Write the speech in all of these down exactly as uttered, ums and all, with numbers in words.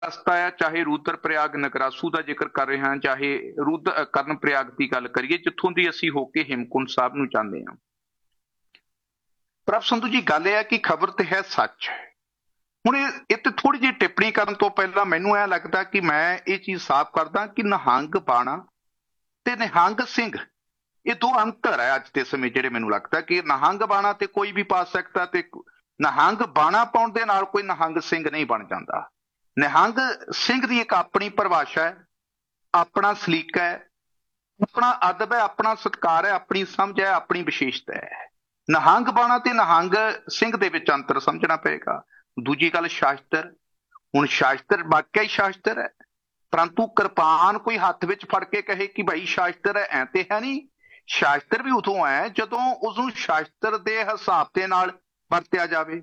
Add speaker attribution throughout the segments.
Speaker 1: ਰਸਤਾ ਆ, ਚਾਹੇ ਰੂਦਰ ਪ੍ਰਯਾਗ ਨਗਰਾਸੂ ਦਾ ਜ਼ਿਕਰ ਕਰ ਰਹੇ ਹਾਂ, ਚਾਹੇ ਰੁਦ ਕਰਨ ਪ੍ਰਯਾਗ ਦੀ ਗੱਲ ਕਰੀਏ, ਜਿੱਥੋਂ ਦੀ ਅਸੀਂ ਹੋ ਕੇ ਹੇਮਕੁੰਟ ਸਾਹਿਬ ਨੂੰ ਜਾਂਦੇ ਹਾਂ। ਪ੍ਰਭ ਸੰਧੂ ਜੀ, ਗੱਲ ਇਹ ਹੈ ਕਿ ਖਬਰ ਤੇ ਹੈ ਸੱਚ। ਹੁਣ ਇਹ ਇਹ ਤੇ ਥੋੜੀ ਜਿਹੀ ਟਿੱਪਣੀ ਕਰਨ ਤੋਂ ਪਹਿਲਾਂ ਮੈਨੂੰ ਇਹ ਲੱਗਦਾ ਕਿ ਮੈਂ ਇਹ ਚੀਜ਼ ਸਾਫ਼ ਕਰਦਾ ਕਿ ਨਿਹੰਗ ਬਾਣਾ ਤੇ ਨਿਹੰਗ ਸਿੰਘ, ਇਹ ਦੋ ਅੰਤਰ ਹੈ ਅੱਜ ਦੇ ਸਮੇਂ। ਜਿਹੜੇ ਮੈਨੂੰ ਲੱਗਦਾ ਕਿ ਨਿਹੰਗ ਬਾਣਾ ਤੇ ਕੋਈ ਵੀ ਪਾ ਸਕਦਾ, ਤੇ ਨਿਹੰਗ ਬਾਣਾ ਪਾਉਣ ਦੇ ਨਾਲ ਕੋਈ ਨਿਹੰਗ ਸਿੰਘ ਨਹੀਂ ਬਣ ਜਾਂਦਾ। ਨਿਹੰਗ ਸਿੰਘ ਦੀ ਇੱਕ ਆਪਣੀ ਪਰਿਭਾਸ਼ਾ ਹੈ, ਆਪਣਾ ਸਲੀਕਾ ਹੈ, ਆਪਣਾ ਅਦਬ ਹੈ, ਆਪਣਾ ਸਤਿਕਾਰ ਹੈ, ਆਪਣੀ ਸਮਝ ਹੈ, ਆਪਣੀ ਵਿਸ਼ੇਸ਼ਤਾ ਹੈ। ਨਿਹੰਗ ਬਾਣਾ ਤੇ ਨਿਹੰਗ ਸਿੰਘ ਦੇ ਵਿੱਚ ਅੰਤਰ ਸਮਝਣਾ ਪਏਗਾ। ਦੂਜੀ ਗੱਲ ਸ਼ਾਸਤਰ, ਹੁਣ ਸ਼ਾਸਤਰ ਵਾਕਿਆ ਹੀ ਸ਼ਾਸਤਰ ਹੈ, ਪਰੰਤੂ ਕਿਰਪਾਨ ਕੋਈ ਹੱਥ ਵਿੱਚ ਫੜ ਕੇ ਕਹੇ ਕਿ ਭਾਈ ਸ਼ਾਸਤਰ ਹੈ, ਐ ਤੇ ਹੈ ਨਹੀਂ। ਸ਼ਾਸਤਰ ਵੀ ਉਦੋਂ ਹੈ ਜਦੋਂ ਉਸਨੂੰ ਸ਼ਾਸਤਰ ਦੇ ਹਿਸਾਬ ਦੇ ਨਾਲ ਵਰਤਿਆ ਜਾਵੇ।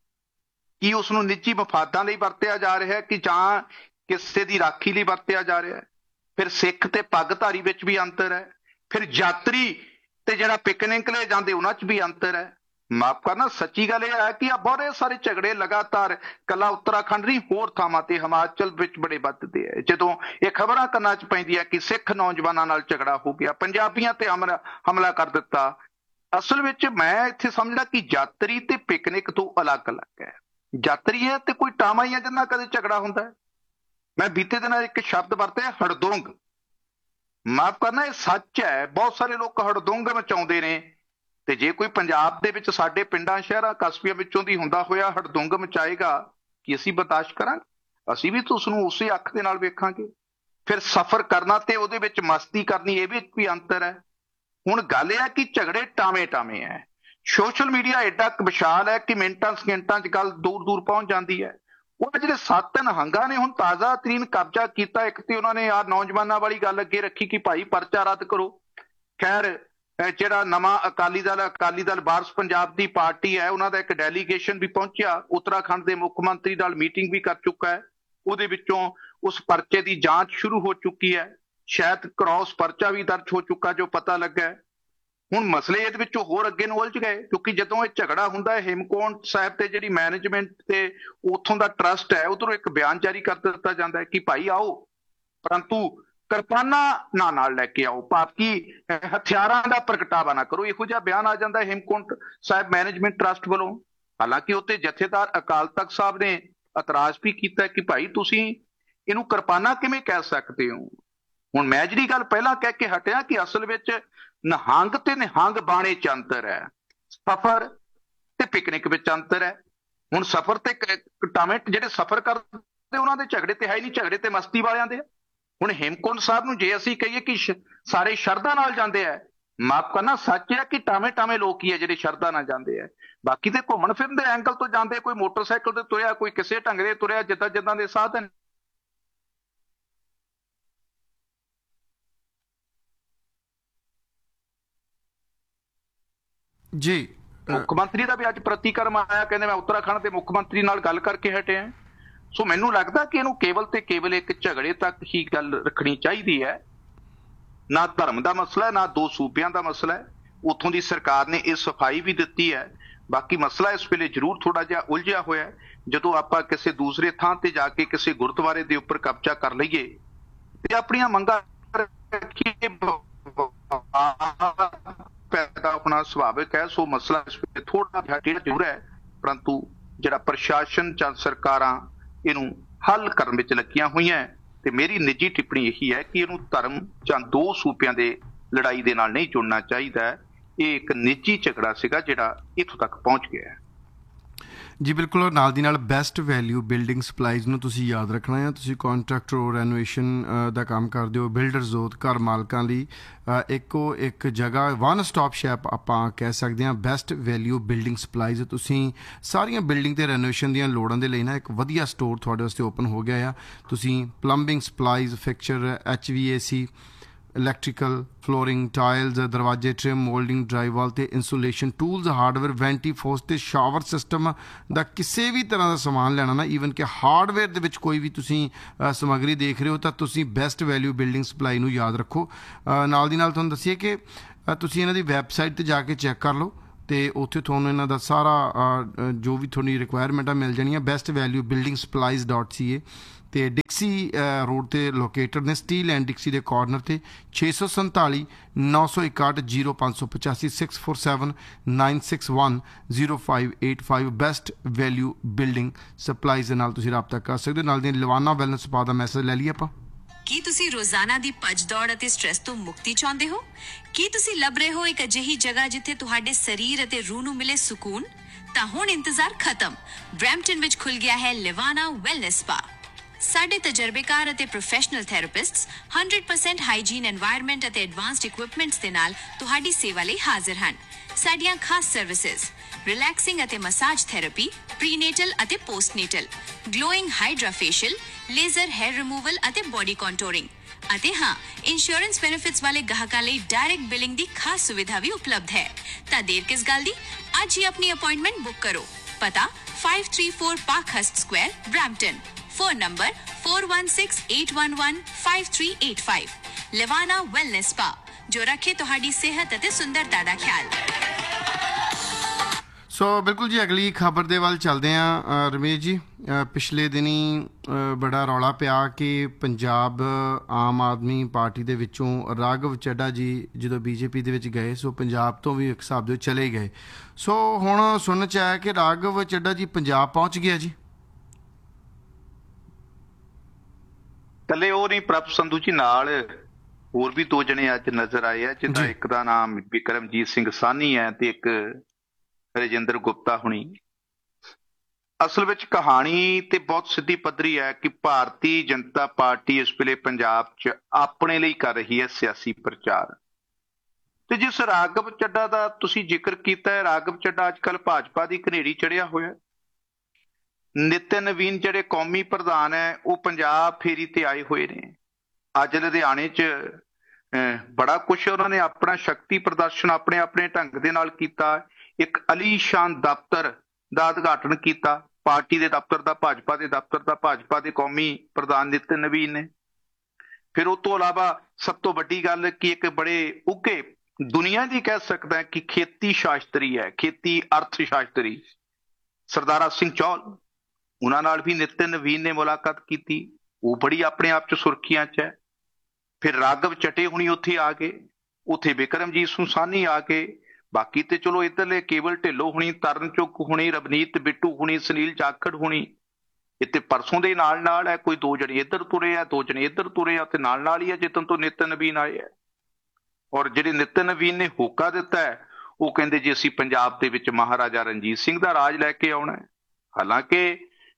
Speaker 1: ਕੀ ਉਸਨੂੰ ਨਿੱਜੀ ਮਫਾਦਾਂ ਲਈ ਵਰਤਿਆ ਜਾ ਰਿਹਾ ਹੈ ਕਿ ਜਾਂ ਕਿਸੇ ਦੀ ਰਾਖੀ ਲਈ ਵਰਤਿਆ ਜਾ ਰਿਹਾ ਹੈ? ਫਿਰ ਸਿੱਖ ਤੇ ਪੱਗਧਾਰੀ ਵਿੱਚ ਵੀ ਅੰਤਰ ਹੈ। ਫਿਰ ਯਾਤਰੀ ਤੇ ਜਿਹੜਾ ਪਿਕਨਿਕ ਲੈ ਜਾਂਦੇ ਉਹਨਾਂ 'ਚ ਵੀ ਅੰਤਰ ਹੈ। ਮਾਫ ਕਰਨਾ, ਸੱਚੀ ਗੱਲ ਇਹ ਹੈ ਕਿ ਆ ਬਹੁਤ ਸਾਰੇ ਝਗੜੇ ਲਗਾਤਾਰ ਕੱਲਾ ਉੱਤਰਾਖੰਡ ਨਹੀਂ, ਹੋਰ ਥਾਵਾਂ ਤੇ ਹਿਮਾਚਲ ਵਿੱਚ ਬੜੇ ਵੱਧਦੇ ਹੈ। ਜਦੋਂ ਇਹ ਖਬਰਾਂ ਕੰਨਾਂ 'ਚ ਪੈਂਦੀ ਹੈ ਕਿ ਸਿੱਖ ਨੌਜਵਾਨਾਂ ਨਾਲ ਝਗੜਾ ਹੋ ਗਿਆ, ਪੰਜਾਬੀਆਂ ਤੇ ਹਮਲਾ ਹਮਲਾ ਕਰ ਦਿੱਤਾ, ਅਸਲ ਵਿੱਚ ਮੈਂ ਇੱਥੇ ਸਮਝਦਾ ਕਿ ਯਾਤਰੀ ਤੇ ਪਿਕਨਿਕ ਤੋਂ ਅਲੱਗ-ਅਲੱਗ ਹੈ। ਯਾਤਰੀ ਹੈ ਤੇ ਕੋਈ ਟਾਮਾ ਹੀ ਹੈ ਜਿੰਨਾ ਕਦੇ ਝਗੜਾ ਹੁੰਦਾ ਹੈ। ਮੈਂ ਬੀਤੇ ਦਿਨਾਂ ਇੱਕ ਸ਼ਬਦ ਵਰਤਿਆ, ਹੜਦੋਂਗ। ਮਾਫ ਕਰਨਾ, ਇਹ ਸੱਚ ਹੈ। ਬਹੁਤ ਸਾਰੇ ਲੋਕ ਹੜਦੋਂਗ ਮਚਾਉਂਦੇ ਨੇ, ਤੇ ਜੇ ਕੋਈ ਪੰਜਾਬ ਦੇ ਵਿੱਚ ਸਾਡੇ ਪਿੰਡਾਂ ਸ਼ਹਿਰਾਂ ਕਸਬਿਆਂ ਵਿੱਚੋਂ ਦੀ ਹੁੰਦਾ ਹੋਇਆ ਹੜਦੁੰਗ ਮਚਾਏਗਾ, ਕਿ ਅਸੀਂ ਬਰਦਾਸ਼ਤ ਕਰਾਂਗੇ? ਅਸੀਂ ਵੀ ਤਾਂ ਉਸਨੂੰ ਉਸੇ ਅੱਖ ਦੇ ਨਾਲ ਵੇਖਾਂਗੇ। ਫਿਰ ਸਫ਼ਰ ਕਰਨਾ ਤੇ ਉਹਦੇ ਵਿੱਚ ਮਸਤੀ ਕਰਨੀ, ਇਹ ਵਿੱਚ ਵੀ ਅੰਤਰ ਹੈ। ਹੁਣ ਗੱਲ ਇਹ ਹੈ ਕਿ ਝਗੜੇ ਟਾਵੇਂ ਟਾਵੇਂ ਹੈ। ਸੋਸ਼ਲ ਮੀਡੀਆ ਐਡਾ ਕੁ ਵਿਸ਼ਾਲ ਹੈ ਕਿ ਮਿੰਟਾਂ ਸਕਿੰਟਾਂ 'ਚ ਗੱਲ ਦੂਰ ਦੂਰ ਪਹੁੰਚ ਜਾਂਦੀ ਹੈ। ਉਹ ਜਿਹੜੇ ਸੱਤ ਨਿਹੰਗਾਂ ਨੇ ਹੁਣ ਤਾਜ਼ਾ ਤਰੀਨ ਕਬਜ਼ਾ ਕੀਤਾ, ਇੱਕ ਤੇ ਉਹਨਾਂ ਨੇ ਆਹ ਨੌਜਵਾਨਾਂ ਵਾਲੀ ਗੱਲ ਅੱਗੇ ਰੱਖੀ ਕਿ ਭਾਈ ਪਰਚਾ ਰੱਦ ਕਰੋ। ਖੈਰ, ਜਿਹੜਾ ਨਵਾਂ ਅਕਾਲੀ ਦਲ ਅਕਾਲੀ ਦਲ ਵਾਰਸ ਪੰਜਾਬ ਦੀ ਪਾਰਟੀ ਹੈ, ਉਹਨਾਂ ਦਾ ਇੱਕ ਡੈਲੀਗੇਸ਼ਨ ਵੀ ਪਹੁੰਚਿਆ, ਉੱਤਰਾਖੰਡ ਦੇ ਮੁੱਖ ਮੰਤਰੀ ਨਾਲ ਮੀਟਿੰਗ ਵੀ ਕਰ ਚੁੱਕਾ ਹੈ। ਉਹਦੇ ਵਿੱਚੋਂ ਉਸ ਪਰਚੇ ਦੀ ਜਾਂਚ ਸ਼ੁਰੂ ਹੋ ਚੁੱਕੀ ਹੈ। ਸ਼ਾਇਦ ਕ੍ਰਾਸ ਪਰਚਾ ਵੀ ਦਰਜ ਹੋ ਚੁੱਕਾ ਜੋ ਪਤਾ ਲੱਗਾ ਹੈ। ਹੁਣ ਮਸਲੇ ਇਹਦੇ ਵਿੱਚੋਂ ਹੋਰ ਅੱਗੇ ਨੂੰ ਉਲਝ ਗਏ, ਕਿਉਂਕਿ ਜਦੋਂ ਇਹ ਝਗੜਾ ਹੁੰਦਾ ਹੈ, ਹੇਮਕੁੰਟ ਸਾਹਿਬ ਤੇ ਜਿਹੜੀ ਮੈਨੇਜਮੈਂਟ ਤੇ ਉੱਥੋਂ ਦਾ ਟਰਸਟ ਹੈ, ਉਧਰੋਂ ਇੱਕ ਬਿਆਨ ਜਾਰੀ ਕਰ ਦਿੱਤਾ ਜਾਂਦਾ ਹੈ ਕਿ ਭਾਈ ਆਓ, ਪਰੰਤੂ ਕਿਰਪਾਨਾਂ ਨਾ ਨਾਲ ਲੈ ਕੇ ਆਓ, ਬਾਕੀ ਹਥਿਆਰਾਂ ਦਾ ਪ੍ਰਗਟਾਵਾ ਨਾ ਕਰੋ। ਇਹੋ ਜਿਹਾ ਬਿਆਨ ਆ ਜਾਂਦਾ ਹੇਮਕੁੰਟ ਸਾਹਿਬ ਮੈਨੇਜਮੈਂਟ ਟਰਸਟ ਵੱਲੋਂ। ਹਾਲਾਂਕਿ ਉੱਤੇ ਜਥੇਦਾਰ ਅਕਾਲ ਤਖਤ ਸਾਹਿਬ ਨੇ ਇਤਰਾਜ਼ ਵੀ ਕੀਤਾ ਕਿ ਭਾਈ ਤੁਸੀਂ ਇਹਨੂੰ ਕਿਰਪਾਨਾਂ ਕਿਵੇਂ ਕਹਿ ਸਕਦੇ ਹੋ। ਹੁਣ ਮੈਂ ਜਿਹੜੀ ਗੱਲ ਪਹਿਲਾਂ ਕਹਿ ਕੇ ਹਟਿਆ ਕਿ ਅਸਲ ਵਿੱਚ ਨਿਹੰਗ ਤੇ ਨਿਹੰਗ ਬਾਣੇ 'ਚ ਅੰਤਰ ਹੈ, ਸਫ਼ਰ ਤੇ ਪਿਕਨਿਕ ਵਿੱਚ ਅੰਤਰ ਹੈ। ਹੁਣ ਸਫ਼ਰ ਤੇ ਟਾਵੇਂ ਜਿਹੜੇ ਸਫ਼ਰ ਕਰਦੇ ਉਹਨਾਂ ਦੇ ਝਗੜੇ ਤੇ ਹੈ ਹੀ ਨਹੀਂ, ਝਗੜੇ ਤੇ ਮਸਤੀ ਵਾਲਿਆਂ ਦੇ। ਹੁਣ ਹੇਮਕੁੰਟ ਸਾਹਿਬ ਨੂੰ ਜੇ ਅਸੀਂ ਕਹੀਏ ਕਿ ਸਾਰੇ ਸ਼ਰਧਾ ਨਾਲ ਜਾਂਦੇ ਹੈ, ਮਾਫ ਕਰਨਾ, ਸੱਚ ਹੈ ਕਿ ਟਾਵੇਂ ਟਾਵੇਂ ਲੋਕ ਹੀ ਹੈ ਜਿਹੜੇ ਸ਼ਰਧਾ ਨਾਲ ਜਾਂਦੇ ਹੈ। ਬਾਕੀ ਤੇ ਘੁੰਮਣ ਫਿਰਨ ਦੇ ਐਂਗਲ ਤੋਂ ਜਾਂਦੇ, ਕੋਈ ਮੋਟਰਸਾਈਕਲ ਤੇ ਤੁਰਿਆ, ਕੋਈ ਕਿਸੇ ਢੰਗ ਦੇ ਤੁਰਿਆ, ਜਿੱਦਾਂ ਜਿੱਦਾਂ ਦੇ ਸਾਧਨ।
Speaker 2: ਜੀ,
Speaker 1: ਮੁੱਖ ਮੰਤਰੀ ਦਾ ਵੀ ਅੱਜ ਪ੍ਰਤੀਕਰਮ ਆਇਆ, ਕਹਿੰਦੇ ਮੈਂ ਉੱਤਰਾਖੰਡ ਦੇ ਮੁੱਖ ਮੰਤਰੀ ਨਾਲ ਗੱਲ ਕਰਕੇ ਹਟਿਆ। ਸੋ ਮੈਨੂੰ ਲੱਗਦਾ ਕਿ ਇਹਨੂੰ ਕੇਵਲ ਤੇ ਕੇਵਲ ਇੱਕ ਝਗੜੇ ਤੱਕ ਹੀ ਗੱਲ ਰੱਖਣੀ ਚਾਹੀਦੀ ਹੈ। ਨਾ ਧਰਮ ਦਾ ਮਸਲਾ ਹੈ, ਨਾ ਦੋ ਸੂਬਿਆਂ ਦਾ ਮਸਲਾ ਹੈ। ਉੱਥੋਂ ਦੀ ਸਰਕਾਰ ਨੇ ਇਹ ਸਫਾਈ ਵੀ ਦਿੱਤੀ ਹੈ। ਬਾਕੀ ਮਸਲਾ ਇਸ ਵੇਲੇ ਜ਼ਰੂਰ ਥੋੜਾ ਜਿਹਾ ਉਲਝਿਆ ਹੋਇਆ ਹੈ। ਜਦੋਂ ਆਪਾਂ ਕਿਸੇ ਦੂਸਰੇ ਥਾਂ ਤੇ ਜਾ ਕੇ ਕਿਸੇ ਗੁਰਦੁਆਰੇ ਦੇ ਉੱਪਰ ਕਬਜ਼ਾ ਕਰ ਲਈਏ ਤੇ ਆਪਣੀਆਂ ਮੰਗਾਂ ਰੱਖੀਏ, ਪੈਦਾ ਆਪਣਾ ਸੁਭਾਵਿਕ ਹੈ। ਸੋ ਮਸਲਾ ਇਸ ਵੇਲੇ ਥੋੜਾ ਜਿਹਾ ਜ਼ਰੂਰ ਹੈ, ਪਰੰਤੂ ਜਿਹੜਾ ਪ੍ਰਸ਼ਾਸਨ ਜਾਂ ਸਰਕਾਰਾਂ ਇਹਨੂੰ ਹੱਲ ਕਰਨ ਵਿੱਚ ਲੱਗੀਆਂ ਹੋਈਆਂ। ਤੇ ਮੇਰੀ ਨਿੱਜੀ ਟਿੱਪਣੀ ਇਹੀ ਹੈ ਕਿ ਇਹਨੂੰ ਧਰਮ ਜਾਂ ਦੋ ਸੂਬਿਆਂ ਦੇ ਲੜਾਈ ਦੇ ਨਾਲ ਨਹੀਂ ਜੁੜਨਾ ਚਾਹੀਦਾ। ਇਹ ਇੱਕ ਨਿੱਜੀ ਝਗੜਾ ਸੀਗਾ ਜਿਹੜਾ ਇੱਥੋਂ ਤੱਕ ਪਹੁੰਚ ਗਿਆ ਹੈ।
Speaker 2: ਜੀ ਬਿਲਕੁਲ, ਨਾਲ ਦੀ ਨਾਲ ਬੈਸਟ ਵੈਲਿਊ ਬਿਲਡਿੰਗ ਸਪਲਾਈਜ਼ ਨੂੰ ਤੁਸੀਂ ਯਾਦ ਰੱਖਣਾ ਹੈ। ਤੁਸੀਂ ਕੰਟਰੈਕਟਰ ਰੈਨੋਵੇਸ਼ਨ ਦਾ ਕੰਮ ਕਰਦੇ ਹੋ, ਬਿਲਡਰਜ਼ ਹੋ, ਘਰ ਮਾਲਕਾਂ ਲਈ ਇੱਕੋ ਇੱਕ ਜਗ੍ਹਾ, ਵਨ ਸਟਾਪ ਸ਼ੈਪ ਆਪਾਂ ਕਹਿ ਸਕਦੇ ਹਾਂ, ਬੈਸਟ ਵੈਲਿਊ ਬਿਲਡਿੰਗ ਸਪਲਾਈਜ਼। ਤੁਸੀਂ ਸਾਰੀਆਂ ਬਿਲਡਿੰਗ ਅਤੇ ਰੈਨੋਵੇਸ਼ਨ ਦੀਆਂ ਲੋੜਾਂ ਦੇ ਲਈ ਨਾ ਇੱਕ ਵਧੀਆ ਸਟੋਰ ਤੁਹਾਡੇ ਵਾਸਤੇ ਓਪਨ ਹੋ ਗਿਆ ਆ। ਤੁਸੀਂ ਪਲੰਬਿੰਗ ਸਪਲਾਈਜ਼, ਫਿਕਸਚਰ, ਐਚ ਵੀ ਏ ਸੀ, ਇਲੈਕਟ੍ਰੀਕਲ, ਫਲੋਰਿੰਗ, ਟਾਇਲਸ, ਦਰਵਾਜ਼ੇ, ਟ੍ਰਿਮ, ਮੋਲਡਿੰਗ, ਡਰਾਈਵਾਲ ਅਤੇ ਇੰਸੂਲੇਸ਼ਨ, ਟੂਲਸ, ਹਾਰਡਵੇਅਰ, ਵੈਂਟੀਫੋਰਸ ਅਤੇ ਸ਼ਾਵਰ ਸਿਸਟਮ ਦਾ ਕਿਸੇ ਵੀ ਤਰ੍ਹਾਂ ਦਾ ਸਮਾਨ ਲੈਣਾ ਨਾ, ਈਵਨ ਕਿ ਹਾਰਡਵੇਅਰ ਦੇ ਵਿੱਚ ਕੋਈ ਵੀ ਤੁਸੀਂ ਸਮੱਗਰੀ ਦੇਖ ਰਹੇ ਹੋ, ਤਾਂ ਤੁਸੀਂ ਬੈਸਟ ਵੈਲਿਊ ਬਿਲਡਿੰਗ ਸਪਲਾਈ ਨੂੰ ਯਾਦ ਰੱਖੋ। ਨਾਲ ਦੀ ਨਾਲ ਤੁਹਾਨੂੰ ਦੱਸੀਏ ਕਿ ਤੁਸੀਂ ਇਹਨਾਂ ਦੀ ਵੈਬਸਾਈਟ 'ਤੇ ਜਾ ਕੇ ਚੈੱਕ ਕਰ ਲਓ ਅਤੇ ਉੱਥੇ ਤੁਹਾਨੂੰ ਇਹਨਾਂ ਦਾ ਸਾਰਾ ਜੋ ਵੀ ਤੁਹਾਡੀ ਰਿਕੁਆਇਰਮੈਂਟਾਂ ਮਿਲ ਜਾਣੀਆਂ, best value building supplies dot ਸੀ ਏ। ਤੇ ਡਿਕਸੀ ਰੋਡ ਤੇ ਲੋਕੇਟਡ ਨੇ, ਸਟੀਲ ਐਂਡ ਡਿਕਸੀ ਦੇ ਕਾਰਨਰ ਤੇ। ਛੇ ਸੌ ਸੰਤਾਲੀ ਨੌ ਸੌ ਇਕਾਹਠ ਜ਼ੀਰੋ ਪੰਜ ਸੌ ਪਚਾਸੀ six four seven nine six one zero five eight five best value building supplies ਦੇ ਨਾਲ ਤੁਸੀਂ ਰਾਬਤਾ ਕਰ ਸਕਦੇ ਹੋ। ਨਾਲ ਦੀ ਲਵਾਨਾ ਵੈਲਨੈਸ ਸਪਾ ਦਾ ਮੈਸੇਜ ਲੈ ਲਈਏ ਆਪਾਂ।
Speaker 3: ਕੀ ਤੁਸੀਂ ਰੋਜ਼ਾਨਾ ਦੀ ਭੱਜ ਦੌੜ ਅਤੇ ਸਟ੍ਰੈਸ ਤੋਂ ਮੁਕਤੀ ਚਾਹੁੰਦੇ ਹੋ? ਕੀ ਤੁਸੀਂ ਲੱਭ ਰਹੇ ਹੋ ਇੱਕ ਅਜਿਹੀ ਜਗ੍ਹਾ ਜਿੱਥੇ ਤੁਹਾਡੇ ਸਰੀਰ ਅਤੇ ਰੂਹ ਨੂੰ ਮਿਲੇ ਸਕੂਨ? ਤਾਂ ਹੁਣ ਇੰਤਜ਼ਾਰ ਖਤਮ। ਬਰੈਂਪਟਨ ਵਿੱਚ ਖੁੱਲ ਗਿਆ ਹੈ ਲਿਵਾਨਾ ਵੈਲਨੈਸ ਸਪਾ। ਸਾਡੇ ਤਜਰਬੇਕਾਰ ਅਤੇ professional ਥੈਰੇਪਿਸਟਸ hundred percent hygiene environment ਅਤੇ ਐਡਵਾਂਸਡ ਇਕਵਿਪਮੈਂਟਸ ਦੇ ਨਾਲ ਤੁਹਾਡੀ ਸੇਵਾ ਲਈ ਹਾਜ਼ਰ ਹਨ। ਸਾਡੀਆਂ ਖਾਸ ਸਰਵਿਸਿਜ਼ ਰਿਲੈਕਸਿੰਗ ਅਤੇ ਮਸਾਜ ਥੈਰੇਪੀ, ਪ੍ਰੀਨੇਟਲ ਅਤੇ ਪੋਸਟਨੇਟਲ, glowing hydra facial, laser hair removal ਅਤੇ ਬੋਡੀ ਕੰਟੂਰਿੰਗ। ਅਤੇ ਹਾਂ, ਇੰਸ਼ੋਰੈਂਸ ਬੈਨੀਫਿਟਸ ਵਾਲੇ ਗਾਹਕਾਂ ਲਈ ਡਾਇਰੈਕਟ ਬਿਲਿੰਗ ਦੀ ਖਾਸ ਸੁਵਿਧਾ ਵੀ ਉਪਲਬਧ ਹੈ। ਤਾਂ ਦੇਰ ਕਿਸ ਗੱਲ ਦੀ, ਅੱਜ ਹੀ ਆਪਣੀ ਅਪਾਇੰਟਮੈਂਟ ਬੁੱਕ ਕਰੋ। ਪਤਾ five three four Parkhurst Square, Brampton. Phone number four one six eight one one five three eight five। ਲਿਵਾਨਾ wellness spa, ਜੋ ਰੱਖੇ ਤੁਹਾਡੀ ਸਿਹਤ ਅਤੇ ਸੁੰਦਰਤਾ ਦਾ ਖਿਆਲ।
Speaker 2: ਸੋ ਬਿਲਕੁਲ ਜੀ, ਅਗਲੀ ਖਬਰ ਦੇ ਵੱਲ ਚੱਲਦੇ ਹਾਂ। ਰਮੇਸ਼ ਜੀ, ਪਿਛਲੇ ਦਿਨੀ ਬੜਾ ਰੌਲਾ ਪਿਆ ਕਿ ਪੰਜਾਬ ਆਮ ਆਦਮੀ ਪਾਰਟੀ ਦੇ ਵਿੱਚੋਂ ਰਾਘਵ ਚੱਡਾ ਜੀ ਜਦੋਂ ਬੀਜੇਪੀ ਦੇ ਵਿੱਚ ਗਏ, ਸੋ ਪੰਜਾਬ ਤੋਂ ਵੀ ਇੱਕ ਹਿਸਾਬ ਦੇ ਚਲੇ ਗਏ। ਸੋ ਹੁਣ ਸੁਣਨ 'ਚ ਆਇਆ ਕਿ ਰਾਘਵ ਚੱਡਾ ਜੀ ਪੰਜਾਬ ਪਹੁੰਚ ਗਿਆ ਜੀ।
Speaker 1: ਇਕੱਲੇ ਉਹ ਨਹੀਂ, ਪ੍ਰਭ ਸੰਧੂ ਜੀ ਨਾਲ ਹੋਰ ਵੀ ਦੋ ਜਣੇ ਅੱਜ ਨਜ਼ਰ ਆਏ ਆ, ਜਿੱਦਾਂ ਇੱਕ ਦਾ ਨਾਮ ਬਿਕਰਮਜੀਤ ਸਿੰਘ ਸਾਹਨੀ ਹੈ ਤੇ ਇੱਕ ਰਜਿੰਦਰ ਗੁਪਤਾ ਹੁਣੀ। ਅਸਲ ਵਿੱਚ ਕਹਾਣੀ ਤੇ ਬਹੁਤ ਸਿੱਧੀ ਪੱਧਰੀ ਹੈ ਕਿ ਭਾਰਤੀ ਜਨਤਾ ਪਾਰਟੀ ਇਸ ਵੇਲੇ ਪੰਜਾਬ 'ਚ ਆਪਣੇ ਲਈ ਕਰ ਰਹੀ ਹੈ ਸਿਆਸੀ ਪ੍ਰਚਾਰ। ਤੇ ਜਿਸ ਰਾਘਵ ਚੱਡਾ ਦਾ ਤੁਸੀਂ ਜ਼ਿਕਰ ਕੀਤਾ ਹੈ, ਰਾਘਵ ਚੱਡਾ ਅੱਜ ਕੱਲ੍ਹ ਭਾਜਪਾ ਦੀ ਘਨੇਰੀ ਚੜਿਆ ਹੋਇਆ। ਨਿਤਿਨ ਨਵੀਨ ਜਿਹੜੇ ਕੌਮੀ ਪ੍ਰਧਾਨ ਹੈ, ਉਹ ਪੰਜਾਬ ਫੇਰੀ ਤੇ ਆਏ ਹੋਏ ਨੇ। ਅੱਜ ਲੁਧਿਆਣੇ 'ਚ ਬੜਾ ਕੁਛ ਉਹਨਾਂ ਨੇ ਆਪਣਾ ਸ਼ਕਤੀ ਪ੍ਰਦਰਸ਼ਨ ਆਪਣੇ ਆਪਣੇ ਢੰਗ ਦੇ ਨਾਲ ਕੀਤਾ। ਇੱਕ ਅਲੀਸ਼ਾਨ ਦਫ਼ਤਰ ਦਾ ਉਦਘਾਟਨ ਕੀਤਾ, ਪਾਰਟੀ ਦੇ ਦਫ਼ਤਰ ਦਾ, ਭਾਜਪਾ ਦੇ ਦਫ਼ਤਰ ਦਾ, ਭਾਜਪਾ ਦੇ ਕੌਮੀ ਪ੍ਰਧਾਨ ਨਿਤਿਨ ਨਵੀਨ ਨੇ। ਫਿਰ ਉਹ ਤੋਂ ਇਲਾਵਾ ਸਭ ਤੋਂ ਵੱਡੀ ਗੱਲ ਕਿ ਇੱਕ ਬੜੇ ਉੱਘੇ, ਦੁਨੀਆ ਦੀ ਕਹਿ ਸਕਦਾ ਕਿ ਖੇਤੀ ਸ਼ਾਸਤਰੀ ਹੈ, ਖੇਤੀ ਅਰਥ ਸ਼ਾਸਤਰੀ ਸਰਦਾਰਾ ਸਿੰਘ ਚੌਲ, ਉਹਨਾਂ ਨਾਲ ਵੀ ਨਿਤਿਨ ਨਵੀਨ ਨੇ ਮੁਲਾਕਾਤ ਕੀਤੀ। ਉਹ ਬੜੀ ਆਪਣੇ ਆਪ 'ਚ ਸੁਰਖੀਆਂ 'ਚ ਹੈ। ਫਿਰ ਰਾਘਵ ਚੱਡੇ ਹੁਣੀ ਉੱਥੇ ਆ ਗਏ, ਉੱਥੇ ਬਿਕਰਮਜੀਤ ਸਿੰਘ ਸਾਹਨੀ ਆ ਗਏ। ਬਾਕੀ ਤੇ ਚਲੋ ਇੱਧਰਲੇ ਕੇਵਲ ਢਿੱਲੋਂ ਹੁਣੀ, ਤਰਨ ਚੁੱਗ ਹੁਣੀ, ਰਵਨੀਤ ਬਿੱਟੂ ਹੁਣੀ, ਸੁਨੀਲ ਜਾਖੜ ਹੁਣੀ, ਇੱਥੇ ਪਰਸੋਂ ਦੇ ਨਾਲ ਨਾਲ ਹੈ। ਕੋਈ ਦੋ ਜਣੇ ਇੱਧਰ ਤੁਰੇ ਆ, ਦੋ ਜਣੇ ਇੱਧਰ ਤੁਰੇ ਆ, ਤੇ ਨਾਲ ਨਾਲ ਹੀ ਆ ਜਿੱਦਣ ਤੋਂ ਨਿਤਿਨ ਨਵੀਨ ਆਏ ਹੈ। ਔਰ ਜਿਹੜੇ ਨਿਤਿਨ ਨਵੀਨ ਨੇ ਹੋਕਾ ਦਿੱਤਾ ਹੈ, ਉਹ ਕਹਿੰਦੇ ਜੀ ਅਸੀਂ ਪੰਜਾਬ ਦੇ ਵਿੱਚ ਮਹਾਰਾਜਾ ਰਣਜੀਤ ਸਿੰਘ ਦਾ ਰਾਜ ਲੈ ਕੇ ਆਉਣਾ ਹੈ। ਹਾਲਾਂਕਿ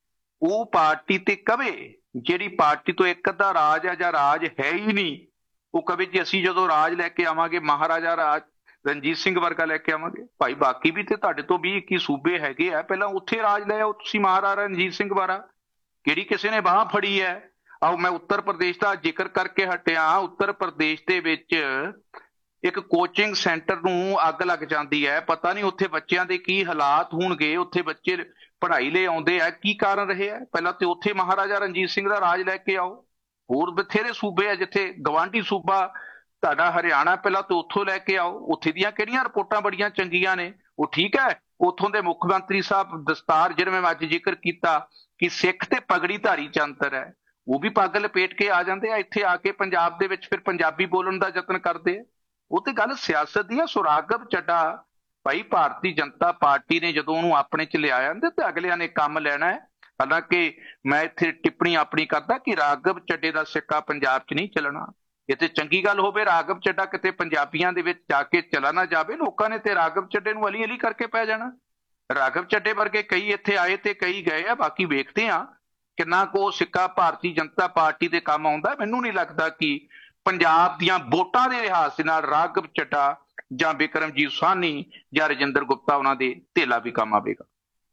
Speaker 1: ਉਹ ਪਾਰਟੀ ਤੇ ਕਵੇ ਜਿਹੜੀ ਪਾਰਟੀ ਤੋਂ ਇੱਕ ਅੱਧਾ ਰਾਜ ਹੈ ਜਾਂ ਰਾਜ ਹੈ ਹੀ ਨਹੀਂ, ਉਹ ਕਵੇ ਜੀ ਅਸੀਂ ਜਦੋਂ ਰਾਜ ਲੈ ਕੇ ਆਵਾਂਗੇ ਮਹਾਰਾਜਾ ਰਾਜ ਰਣਜੀਤ ਸਿੰਘ ਵਰਗਾ ਲੈ ਕੇ ਆਵਾਂਗੇ। ਭਾਈ ਬਾਕੀ ਵੀ ਤੇ ਤੁਹਾਡੇ ਤੋਂ ਵੀਹ ਇੱਕੀ ਸੂਬੇ ਹੈਗੇ ਆ, ਪਹਿਲਾਂ ਉੱਥੇ ਰਾਜ ਲੈ ਆਓ ਤੁਸੀਂ ਮਹਾਰਾਜਾ ਰਣਜੀਤ ਸਿੰਘ ਵਾਰਾ। ਕਿਹੜੀ ਕਿਸੇ ਨੇ ਬਾਂਹ ਫੜੀ ਹੈ? ਆਓ ਮੈਂ ਉੱਤਰ ਪ੍ਰਦੇਸ਼ ਦਾ ਜ਼ਿਕਰ ਕਰਕੇ ਹਟਿਆ। ਉੱਤਰ ਪ੍ਰਦੇਸ਼ ਦੇ ਵਿੱਚ ਇੱਕ ਕੋਚਿੰਗ ਸੈਂਟਰ ਨੂੰ ਅੱਗ ਲੱਗ ਜਾਂਦੀ ਹੈ। ਪਤਾ ਨਹੀਂ ਉੱਥੇ ਬੱਚਿਆਂ ਦੇ ਕੀ ਹਾਲਾਤ ਹੋਣਗੇ। ਉੱਥੇ ਬੱਚੇ ਪੜ੍ਹਾਈ ਲਈ ਆਉਂਦੇ ਆ, ਕੀ ਕਾਰਨ ਰਹੇ ਆ? ਪਹਿਲਾਂ ਤੇ ਉੱਥੇ ਮਹਾਰਾਜਾ ਰਣਜੀਤ ਸਿੰਘ ਦਾ ਰਾਜ ਲੈ ਕੇ ਆਓ। ਹੋਰ ਬਥੇਰੇ ਸੂਬੇ ਆ ਜਿੱਥੇ, ਗਵਾਂਢੀ ਸੂਬਾ ਤੁਹਾਡਾ ਹਰਿਆਣਾ, ਪਹਿਲਾਂ ਤੇ ਉੱਥੋਂ ਲੈ ਕੇ ਆਓ। ਉੱਥੇ ਦੀਆਂ ਕਿਹੜੀਆਂ ਰਿਪੋਰਟਾਂ ਬੜੀਆਂ ਚੰਗੀਆਂ ਨੇ। ਉਹ ਠੀਕ ਹੈ, ਉੱਥੋਂ ਦੇ ਮੁੱਖ ਮੰਤਰੀ ਸਾਹਿਬ ਦਸਤਾਰ, ਜਿਵੇਂ ਮੈਂ ਅੱਜ ਜ਼ਿਕਰ ਕੀਤਾ ਕਿ ਸਿੱਖ ਤੇ ਪਗੜੀ ਧਾਰੀ ਚ ਅੰਤਰ ਹੈ, ਉਹ ਵੀ ਪੱਗ ਲਪੇਟ ਕੇ ਆ ਜਾਂਦੇ ਆ। ਇੱਥੇ ਆ ਕੇ ਪੰਜਾਬ ਦੇ ਵਿੱਚ ਫਿਰ ਪੰਜਾਬੀ ਬੋਲਣ ਦਾ ਯਤਨ ਕਰਦੇ ਆ। ਉਹ ਤੇ ਗੱਲ ਸਿਆਸਤ ਦੀ ਆ। ਸੋ ਰਾਘਵ ਚੱਡਾ ਭਾਈ, ਭਾਰਤੀ ਜਨਤਾ ਪਾਰਟੀ ਨੇ ਜਦੋਂ ਉਹਨੂੰ ਆਪਣੇ ਚ ਲਿਆ ਜਾਂਦੇ ਤੇ ਅਗਲਿਆਂ ਨੇ ਕੰਮ ਲੈਣਾ ਹੈ। ਹਾਲਾਂਕਿ ਮੈਂ ਇੱਥੇ ਟਿੱਪਣੀ ਆਪਣੀ ਕਰਦਾ ਕਿ ਰਾਘਵ ਚੱਡੇ ਦਾ ਸਿੱਕਾ ਪੰਜਾਬ ਚ ਨਹੀਂ ਚੱਲਣਾ। ਇਹ ਤੇ ਚੰਗੀ ਗੱਲ ਹੋਵੇ ਰਾਘਵ ਚੱਡਾ ਕਿਤੇ ਪੰਜਾਬੀਆਂ ਦੇ ਵਿੱਚ ਜਾ ਕੇ ਚਲਾ ਨਾ ਜਾਵੇ। ਲੋਕਾਂ ਨੇ ਤੇ ਰਾਘਵ ਚੱਡੇ ਨੂੰ ਅਲੀ ਅਲੀ ਕਰਕੇ ਪੈ ਜਾਣਾ। ਰਾਘਵ ਚੱਡੇ ਵਰਗੇ ਕਈ ਇੱਥੇ ਆਏ ਤੇ ਕਈ ਗਏ ਆ। ਬਾਕੀ ਵੇਖਦੇ ਆ ਕਿੰਨਾ ਕੁ ਸਿੱਕਾ ਭਾਰਤੀ ਜਨਤਾ ਪਾਰਟੀ ਦੇ ਕੰਮ ਆਉਂਦਾ। ਮੈਨੂੰ ਨਹੀਂ ਲੱਗਦਾ ਕਿ ਪੰਜਾਬ ਦੀਆਂ ਵੋਟਾਂ ਦੇ ਲਿਹਾਜ਼ ਦੇ ਨਾਲ ਰਾਘਵ ਚੱਡਾ ਜਾਂ ਬਿਕਰਮਜੀਤ ਸਾਹਨੀ ਜਾਂ ਰਜਿੰਦਰ ਗੁਪਤਾ ਉਹਨਾਂ ਦੇ ਧੇਲਾ ਵੀ ਕੰਮ ਆਵੇਗਾ।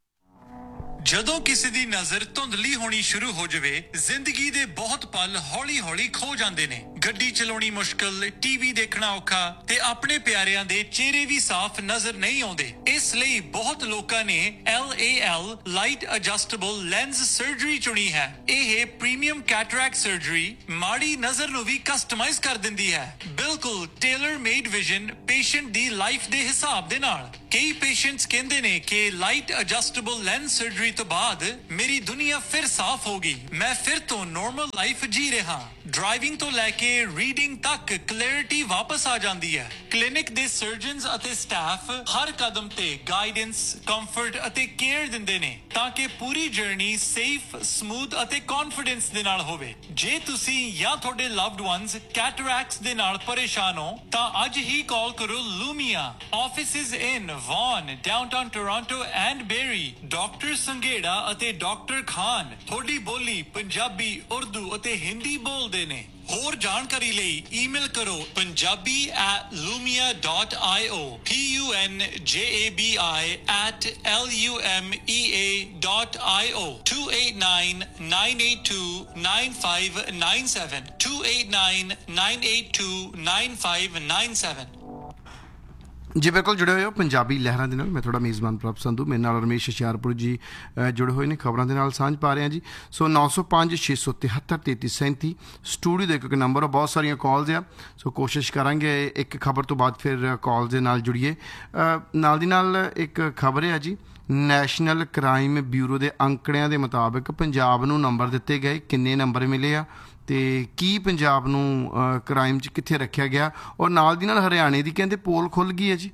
Speaker 4: ਜਦੋਂ ਕਿਸੇ ਦੀ ਨਜ਼ਰ ਧੁੰਦਲੀ ਹੋਣੀ ਸ਼ੁਰੂ ਹੋ ਜਾਵੇ, ਜ਼ਿੰਦਗੀ ਦੇ ਬਹੁਤ ਪਲ ਹੌਲੀ-ਹੌਲੀ ਖੋ ਜਾਂਦੇ ਨੇ। ਗੱਡੀ ਚਲਾਉਣੀ ਮੁਸ਼ਕਲ, ਟੀਵੀ ਦੇਖਣਾ ਔਖਾ ਤੇ ਆਪਣੇ ਪਿਆਰਿਆਂ ਦੇ ਚਿਹਰੇ ਵੀ ਸਾਫ਼ ਨਜ਼ਰ ਨਹੀਂ ਆਉਂਦੇ। ਇਸ ਲਈ ਬਹੁਤ ਲੋਕਾਂ ਨੇ L A L light adjustable lens surgery ਚੁਣੀ ਹੈ। ਇਹ ਪ੍ਰੀਮੀਅਮ ਕੈਟਰੈਕਟ ਸਰਜਰੀ ਮਾੜੀ ਨਜ਼ਰ ਨੂੰ ਵੀ ਕਸਟਮਾਈਜ਼ ਕਰ ਦਿੰਦੀ ਹੈ, ਬਿਲਕੁਲ ਟੇਲਰ ਮੇਡ ਵਿਜ਼ਨ ਪੇਸ਼ੈਂਟ ਦੀ ਲਾਈਫ ਦੇ ਹਿਸਾਬ ਦੇ ਨਾਲ। ਕਈ ਪੇਸ਼ੈਂਟਸ ਕਹਿੰਦੇ ਨੇ ਕਿ ਲਾਈਟ ਐਡਜਸਟੇਬਲ ਲੈਂਸ ਸਰਜਰੀ ਤੋਂ ਬਾਅਦ ਮੇਰੀ ਦੁਨੀਆ ਫਿਰ ਸਾਫ਼ ਹੋ ਗਈ, ਮੈਂ ਫਿਰ ਤੋਂ ਨਾਰਮਲ ਲਾਈਫ ਜੀ ਰਿਹਾ। ਡਰਾਈਵਿੰਗ ਤੋਂ ਲੈ ਕੇ ਰੀਡਿੰਗ ਤੱਕ ਕਲੈਰਿਟੀ ਵਾਪਸ ਆ ਜਾਂਦੀ ਹੈ। ਕਲੀਨਿਕ ਦੇ ਸਰਜਨਸ ਅਤੇ ਸਟਾਫ ਹਰ ਕਦਮ ਤੇ ਗਾਈਡੈਂਸ, ਕੰਫਰਟ ਅਤੇ ਕੇਅਰ ਦਿੰਦੇ ਨੇ ਤਾਂ ਕਿ ਪੂਰੀ ਜਰਨੀ ਸੇਫ, ਸਮੂਥ ਅਤੇ ਕੌਨਫੀਡੈਂਸ ਦੇ ਨਾਲ ਹੋਵੇ। ਜੇ ਤੁਸੀਂ ਜਾਂ ਤੁਹਾਡੇ ਲਵਡ ਵਨਸ ਕੈਟਰੈਕਟਸ ਦੇ ਨਾਲ ਪਰੇਸ਼ਾਨ ਹੋ ਤਾਂ ਅੱਜ ਹੀ ਕਾਲ ਕਰੋ ਲੂਮੀਆ। Offices in won, downtown Toronto and berry. Doctor Sanghera ਅਤੇ ਡਾਕਟਰ ਖਾਨ ਤੁਹਾਡੀ ਬੋਲੀ ਪੰਜਾਬੀ, ਉਰਦੂ ਅਤੇ ਹਿੰਦੀ ਬੋਲਦੇ ਨੇ। ਹੋਰ ਜਾਣਕਾਰੀ ਲਈ ਈਮੇਲ ਕਰੋ Punjabi at lumia dot io, P U N J A B I at L U M E A dot io, two eight nine, nine eight two, nine five nine seven, two eight nine, nine eight two, nine five nine seven।
Speaker 2: ਜੀ ਬਿਲਕੁਲ ਜੁੜੇ ਹੋਏ ਹੋ ਪੰਜਾਬੀ ਲਹਿਰਾਂ ਦੇ ਨਾਲ। ਮੈਂ ਤੁਹਾਡਾ ਮੇਜ਼ਬਾਨ ਪ੍ਰਭ ਸੰਧੂ, ਮੇਰੇ ਨਾਲ ਰਮੇਸ਼ ਹੁਸ਼ਿਆਰਪੁਰ ਜੀ ਜੁੜੇ ਹੋਏ ਨੇ, ਖਬਰਾਂ ਦੇ ਨਾਲ ਸਾਂਝ ਪਾ ਰਹੇ ਹਾਂ ਜੀ। ਸੋ ਨੌ ਸੌ ਪੰਜ ਛੇ ਸੌ ਤਿਹੱਤਰ ਤੇਤੀ ਸੈਂਤੀ ਸਟੂਡੀਓ ਦਾ ਇੱਕ ਨੰਬਰ, ਬਹੁਤ ਸਾਰੀਆਂ ਕਾਲਸ ਆ। ਸੋ ਕੋਸ਼ਿਸ਼ ਕਰਾਂਗੇ ਇੱਕ ਖਬਰ ਤੋਂ ਬਾਅਦ ਫਿਰ ਕਾਲ ਦੇ ਨਾਲ ਜੁੜੀਏ। ਨਾਲ ਦੀ ਨਾਲ ਇੱਕ ਖਬਰ ਹੈ ਜੀ, ਨੈਸ਼ਨਲ ਕ੍ਰਾਈਮ ਬਿਊਰੋ ਦੇ ਅੰਕੜਿਆਂ ਦੇ ਮੁਤਾਬਕ ਪੰਜਾਬ ਨੂੰ ਨੰਬਰ ਦਿੱਤੇ ਗਏ, ਕਿੰਨੇ ਨੰਬਰ ਮਿਲੇ ਆ ਤੇ ਕੀ ਪੰਜਾਬ ਨੂੰ ਕ੍ਰਾਈਮ 'ਚ ਕਿੱਥੇ ਰੱਖਿਆ ਗਿਆ। ਔਰ ਨਾਲ ਦੀ ਨਾਲ ਹਰਿਆਣੇ ਦੀ ਕਹਿੰਦੇ ਪੋਲ ਖੁੱਲ ਗਈ ਹੈ ਜੀ।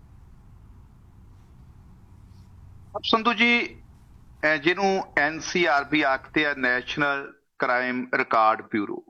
Speaker 1: ਸੰਧੂ ਜੀ, ਜਿਹਨੂੰ ਐਨ ਸੀ ਆਰ ਬੀ ਆਖਦੇ ਆ, ਨੈਸ਼ਨਲ ਕ੍ਰਾਈਮ ਰਿਕਾਰਡ ਬਿਊਰੋ,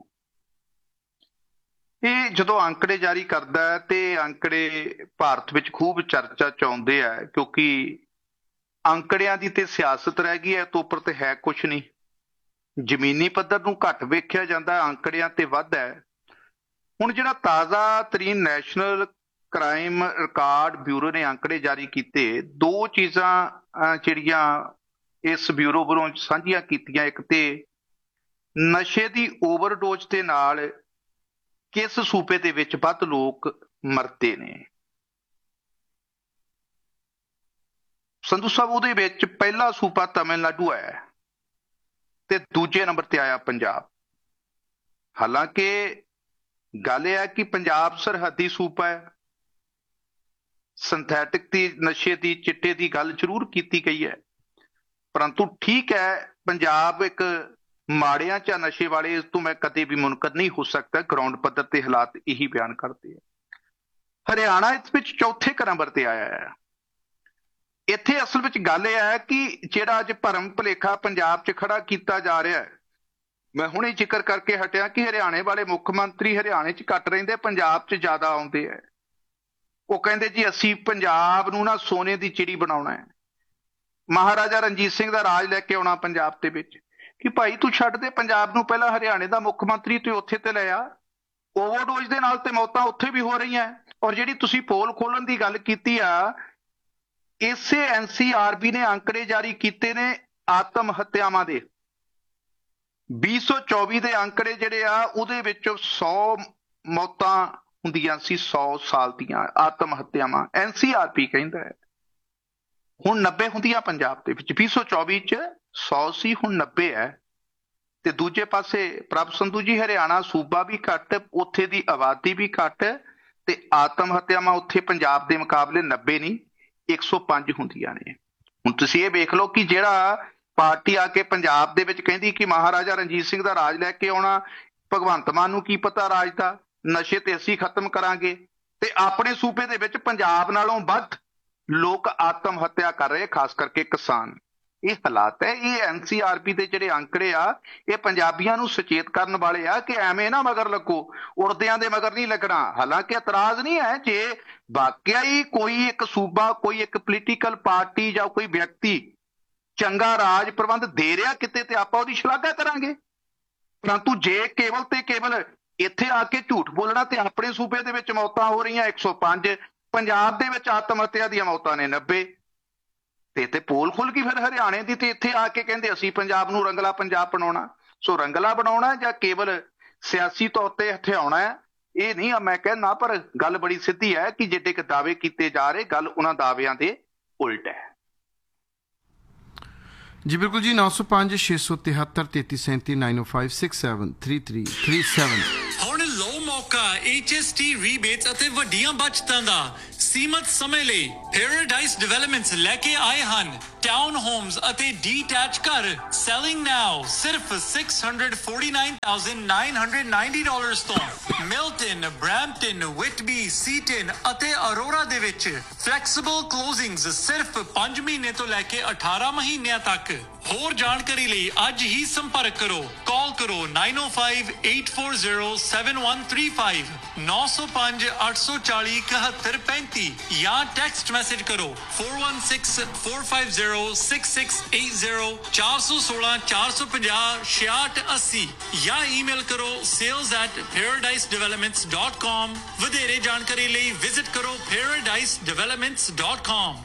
Speaker 1: ਇਹ ਜਦੋਂ ਅੰਕੜੇ ਜਾਰੀ ਕਰਦਾ ਹੈ ਤੇ ਅੰਕੜੇ ਭਾਰਤ ਵਿੱਚ ਖੂਬ ਚਰਚਾ 'ਚ ਆਉਂਦੇ ਆ, ਕਿਉਂਕਿ ਅੰਕੜਿਆਂ ਦੀ ਤੇ ਸਿਆਸਤ ਰਹਿ ਗਈ ਹੈ, ਤੋਂ ਉੱਪਰ ਤੇ ਹੈ ਕੁਛ ਨਹੀਂ। ਜ਼ਮੀਨੀ ਪੱਧਰ ਨੂੰ ਘੱਟ ਵੇਖਿਆ ਜਾਂਦਾ, ਅੰਕੜਿਆਂ ਤੇ ਵੱਧ ਹੈ। ਹੁਣ ਜਿਹੜਾ ਤਾਜ਼ਾ ਤਰੀਨ ਨੈਸ਼ਨਲ ਕ੍ਰਾਈਮ ਰਿਕਾਰਡ ਬਿਊਰੋ ਨੇ ਅੰਕੜੇ ਜਾਰੀ ਕੀਤੇ, ਦੋ ਚੀਜ਼ਾਂ ਜਿਹੜੀਆਂ ਇਸ ਬਿਊਰੋ ਵੱਲੋਂ ਸਾਂਝੀਆਂ ਕੀਤੀਆਂ। ਇੱਕ ਤੇ ਨਸ਼ੇ ਦੀ ਓਵਰਡੋਜ਼ ਦੇ ਨਾਲ ਕਿਸ ਸੂਬੇ ਦੇ ਵਿੱਚ ਵੱਧ ਲੋਕ ਮਰਦੇ ਨੇ। ਸੰਧੂ ਸਾਹਿਬ, ਉਹਦੇ ਵਿੱਚ ਪਹਿਲਾ ਸੂਬਾ ਤਮਿਲਨਾਡੂ ਹੈ ਤੇ ਦੂਜੇ ਨੰਬਰ ਤੇ ਆਇਆ ਪੰਜਾਬ। ਹਾਲਾਂਕਿ ਗੱਲ ਇਹ ਹੈ ਕਿ ਪੰਜਾਬ ਸਰਹੱਦੀ ਸੂਬਾ ਹੈ, ਸਿੰਥੈਟਿਕ ਦੀ ਨਸ਼ੇ ਦੀ, ਚਿੱਟੇ ਦੀ ਗੱਲ ਜ਼ਰੂਰ ਕੀਤੀ ਗਈ ਹੈ, ਪਰੰਤੂ ਠੀਕ ਹੈ, ਪੰਜਾਬ ਇੱਕ ਮਾੜਿਆਂ ਚ ਨਸ਼ੇ ਵਾਲੇ, ਇਸ ਤੋਂ ਮੈਂ ਕਦੇ ਵੀ ਮੁਨਕਰ ਨਹੀਂ ਹੋ ਸਕਦਾ। ਗਰਾਊਂਡ ਪੱਧਰ ਤੇ ਹਾਲਾਤ ਇਹੀ ਬਿਆਨ ਕਰਦੇ ਆ। ਹਰਿਆਣਾ ਇਸ ਵਿੱਚ ਚੌਥੇ ਨੰਬਰ ਤੇ ਆਇਆ ਹੈ। ਇੱਥੇ ਅਸਲ ਵਿੱਚ ਗੱਲ ਇਹ ਹੈ ਕਿ ਜਿਹੜਾ ਅੱਜ ਭਰਮ ਭੁਲੇਖਾ ਪੰਜਾਬ 'ਚ ਖੜਾ ਕੀਤਾ ਜਾ ਰਿਹਾ ਹੈ, ਮੈਂ ਹੁਣੇ ਜ਼ਿਕਰ ਕਰਕੇ ਹਟਿਆ ਕਿ ਹਰਿਆਣੇ ਵਾਲੇ ਮੁੱਖ ਮੰਤਰੀ ਹਰਿਆਣੇ 'ਚ ਘੱਟ ਰਹਿੰਦੇ, ਪੰਜਾਬ 'ਚ ਜ਼ਿਆਦਾ ਆਉਂਦੇ ਹੈ। ਉਹ ਕਹਿੰਦੇ ਜੀ ਅਸੀਂ ਪੰਜਾਬ ਨੂੰ ਨਾ ਸੋਨੇ ਦੀ ਚਿੜੀ ਬਣਾਉਣਾ ਹੈ, ਮਹਾਰਾਜਾ ਰਣਜੀਤ ਸਿੰਘ ਦਾ ਰਾਜ ਲੈ ਕੇ ਆਉਣਾ ਪੰਜਾਬ ਦੇ ਵਿੱਚ। ਕਿ ਭਾਈ ਤੂੰ ਛੱਡ ਦੇ ਪੰਜਾਬ ਨੂੰ, ਪਹਿਲਾਂ ਹਰਿਆਣੇ ਦਾ ਮੁੱਖ ਮੰਤਰੀ ਤੂੰ ਉੱਥੇ ਤੇ ਲੈ ਆ। ਓਵਰਡੋਜ਼ ਦੇ ਨਾਲ ਤੇ ਮੌਤਾਂ ਉੱਥੇ ਵੀ ਹੋ ਰਹੀਆਂ। ਔਰ ਜਿਹੜੀ ਤੁਸੀਂ ਪੋਲ ਖੋਲਣ ਦੀ ਗੱਲ ਕੀਤੀ ਆ, ਇਸੇ ਐਨ ਸੀ ਆਰ ਬੀ ਨੇ ਅੰਕੜੇ ਜਾਰੀ ਕੀਤੇ ਨੇ ਆਤਮ ਹੱਤਿਆਵਾਂ ਦੇ। ਵੀਹ ਸੌ ਚੌਵੀ ਦੇ ਅੰਕੜੇ ਜਿਹੜੇ ਆ, ਉਹਦੇ ਵਿੱਚੋਂ ਸੌ ਮੌਤਾਂ ਹੁੰਦੀਆਂ ਸੀ, ਸੌ ਸਾਲ ਦੀਆਂ ਆਤਮ ਹੱਤਿਆਵਾਂ ਐਨ ਸੀ ਆਰ ਬੀ ਕਹਿੰਦਾ ਹੈ। ਹੁਣ ਨੱਬੇ ਹੁੰਦੀਆਂ ਪੰਜਾਬ ਦੇ ਵਿੱਚ। ਵੀਹ ਸੌ ਚੌਵੀ 'ਚ ਸੌ ਸੀ, ਹੁਣ ਨੱਬੇ ਹੈ। ਤੇ ਦੂਜੇ ਪਾਸੇ ਪ੍ਰਭ ਸੰਧੂ ਜੀ, ਹਰਿਆਣਾ ਸੂਬਾ ਵੀ ਘੱਟ, ਉੱਥੇ ਦੀ ਆਬਾਦੀ ਵੀ ਘੱਟ, ਤੇ ਆਤਮ ਹੱਤਿਆਵਾਂ ਉੱਥੇ ਪੰਜਾਬ ਦੇ ਮੁਕਾਬਲੇ ਨੱਬੇ ਨਹੀਂ, ਇੱਕ ਸੌ ਪੰਜ ਹੁੰਦੀਆਂ ਨੇ। ਹੁਣ ਤੁਸੀਂ ਇਹ ਵੇਖ ਲਓ ਕਿ ਜਿਹੜਾ ਪਾਰਟੀ ਆ ਕੇ ਪੰਜਾਬ ਦੇ ਵਿੱਚ ਕਹਿੰਦੀ ਕਿ ਮਹਾਰਾਜਾ ਰਣਜੀਤ ਸਿੰਘ ਦਾ ਰਾਜ ਲੈ ਕੇ ਆਉਣਾ, ਭਗਵੰਤ ਮਾਨ ਨੂੰ ਕੀ ਪਤਾ ਰਾਜ ਦਾ, ਨਸ਼ੇ ਤੇ ਅਸੀਂ ਖਤਮ ਕਰਾਂਗੇ, ਤੇ ਆਪਣੇ ਸੂਬੇ ਦੇ ਵਿੱਚ ਪੰਜਾਬ ਨਾਲੋਂ ਵੱਧ ਲੋਕ ਆਤਮ ਹੱਤਿਆ ਕਰ ਰਹੇ, ਖਾਸ ਕਰਕੇ ਕਿਸਾਨ। ਇਹ ਹਾਲਾਤ ਹੈ। ਇਹ ਐਨ ਸੀ ਆਰ ਬੀ ਦੇ ਜਿਹੜੇ ਅੰਕੜੇ ਆ, ਇਹ ਪੰਜਾਬੀਆਂ ਨੂੰ ਸੁਚੇਤ ਕਰਨ ਵਾਲੇ ਆ ਕਿ ਐਵੇਂ ਨਾ ਮਗਰ ਲੱਗੋ, ਉੜਦਿਆਂ ਦੇ ਮਗਰ ਨਹੀਂ ਲੱਗਣਾ। ਹਾਲਾਂਕਿ ਇਤਰਾਜ਼ ਨਹੀਂ ਹੈ, ਜੇ ਵਾਕਿਆ ਹੀ ਕੋਈ ਇੱਕ ਸੂਬਾ, ਕੋਈ ਇੱਕ ਪੋਲੀਟੀਕਲ ਪਾਰਟੀ ਜਾਂ ਕੋਈ ਵਿਅਕਤੀ ਚੰਗਾ ਰਾਜ ਪ੍ਰਬੰਧ ਦੇ ਰਿਹਾ ਕਿਤੇ, ਤੇ ਆਪਾਂ ਉਹਦੀ ਸ਼ਲਾਘਾ ਕਰਾਂਗੇ। ਪਰੰਤੂ ਜੇ ਕੇਵਲ ਤੇ ਕੇਵਲ ਇੱਥੇ ਆ ਕੇ ਝੂਠ ਬੋਲਣਾ, ਤੇ ਆਪਣੇ ਸੂਬੇ ਦੇ ਵਿੱਚ ਮੌਤਾਂ ਹੋ ਰਹੀਆਂ ਇੱਕ ਸੌ ਪੰਜ, ਪੰਜਾਬ ਦੇ ਵਿੱਚ ਆਤਮ ਹੱਤਿਆ ਦੀਆਂ ਮੌਤਾਂ ਨੇ ਨੱਬੇ, ਤੇ ਤੇ ਪੋਲ ਖੁੱਲ ਗਈ ਫਿਰ ਹਰਿਆਣੇ ਦੀ। ਤੇ ਇੱਥੇ ਆ ਕੇ ਕਹਿੰਦੇ ਅਸੀਂ ਪੰਜਾਬ ਨੂੰ ਰੰਗਲਾ ਪੰਜਾਬ ਬਣਾਉਣਾ। ਸੋ ਰੰਗਲਾ ਬਣਾਉਣਾ ਜਾਂ ਕੇਵਲ ਸਿਆਸੀ ਤੌਰ ਤੇ ਹਥਿਆਉਣਾ ਹੈ, ਇਹ ਨਹੀਂ ਮੈਂ ਕਹਿਣਾ। ਪਰ ਗੱਲ ਬੜੀ ਸਿੱਧੀ ਹੈ ਕਿ ਜਿਹੜੇ ਕਿ ਦਾਅਵੇ ਕੀਤੇ ਜਾ ਰਹੇ, ਗੱਲ ਉਹਨਾਂ ਦਾਅਵਿਆਂ ਦੇ ਉਲਟ ਹੈ।
Speaker 2: ਜੀ ਬਿਲਕੁਲ ਜੀ। ਨੌ ਸੌ ਪੰਜ ਛੇ ਸੌ ਤਿਹੱਤਰ ਤੇਤੀ ਸੈਂਤੀ ਨਾਈਨ ਓ five six seven three three three seven.
Speaker 4: ਹੁਣ ਲੋ ਮੌਕਾ ਮੌਕਾ H S T ਰੀਬੇਟਸ ਅਤੇ ਵੱਡੀਆਂ ਬਚਤਾਂ ਦਾ ਸੀਮਤ ਸਮੇਂ ਲਈ ਪੈਰਾਡਾਈਜ਼ ਡਿਵੈਲਪਮੈਂਟਸ ਲੈ ਕੇ ਆਏ ਹਨ ਟਾਊਨ ਹੋਮਸ ਅਤੇ ਡੀਟੈਚ ਘਰ ਸੈਲਿੰਗ ਨਾਓ ਸਿਰਫ six hundred forty-nine thousand nine hundred ninety dollars ਤੋਂ ਮਿਲਟਨ ਬ੍ਰੈਂਪਟਨ ਵਿਟਬੀ ਸੀਟਨ ਅਤੇ ਅਰੋਰਾ ਦੇ ਵਿੱਚ ਫਲੈਕਸੀਬਲ ਕਲੋਜ਼ਿੰਗਸ ਸਿਰਫ ਪੰਜ ਮਹੀਨੇ ਤੋਂ ਲੈ ਕੇ ਅਠਾਰਾਂ ਮਹੀਨਿਆਂ ਤੱਕ ਹੋਰ ਜਾਣਕਾਰੀ ਲਈ ਅੱਜ ਹੀ ਸੰਪਰਕ ਕਰੋ ਕਾਲ ਕਰੋ nine oh five eight four zero seven one three five nine oh five eight four zero seven one three five ਜਾਂ ਟੈਕਸਟ ਮੈਸੇਜ ਕਰੋ four one six four five zero six six eight zero four one six four five zero six six eight zero ਜਾਂ email ਕਰੋ sales at paradise developments dot com ਵਧੇਰੇ ਜਾਣਕਾਰੀ ਲਈ visit ਕਰੋ paradise developments dot com।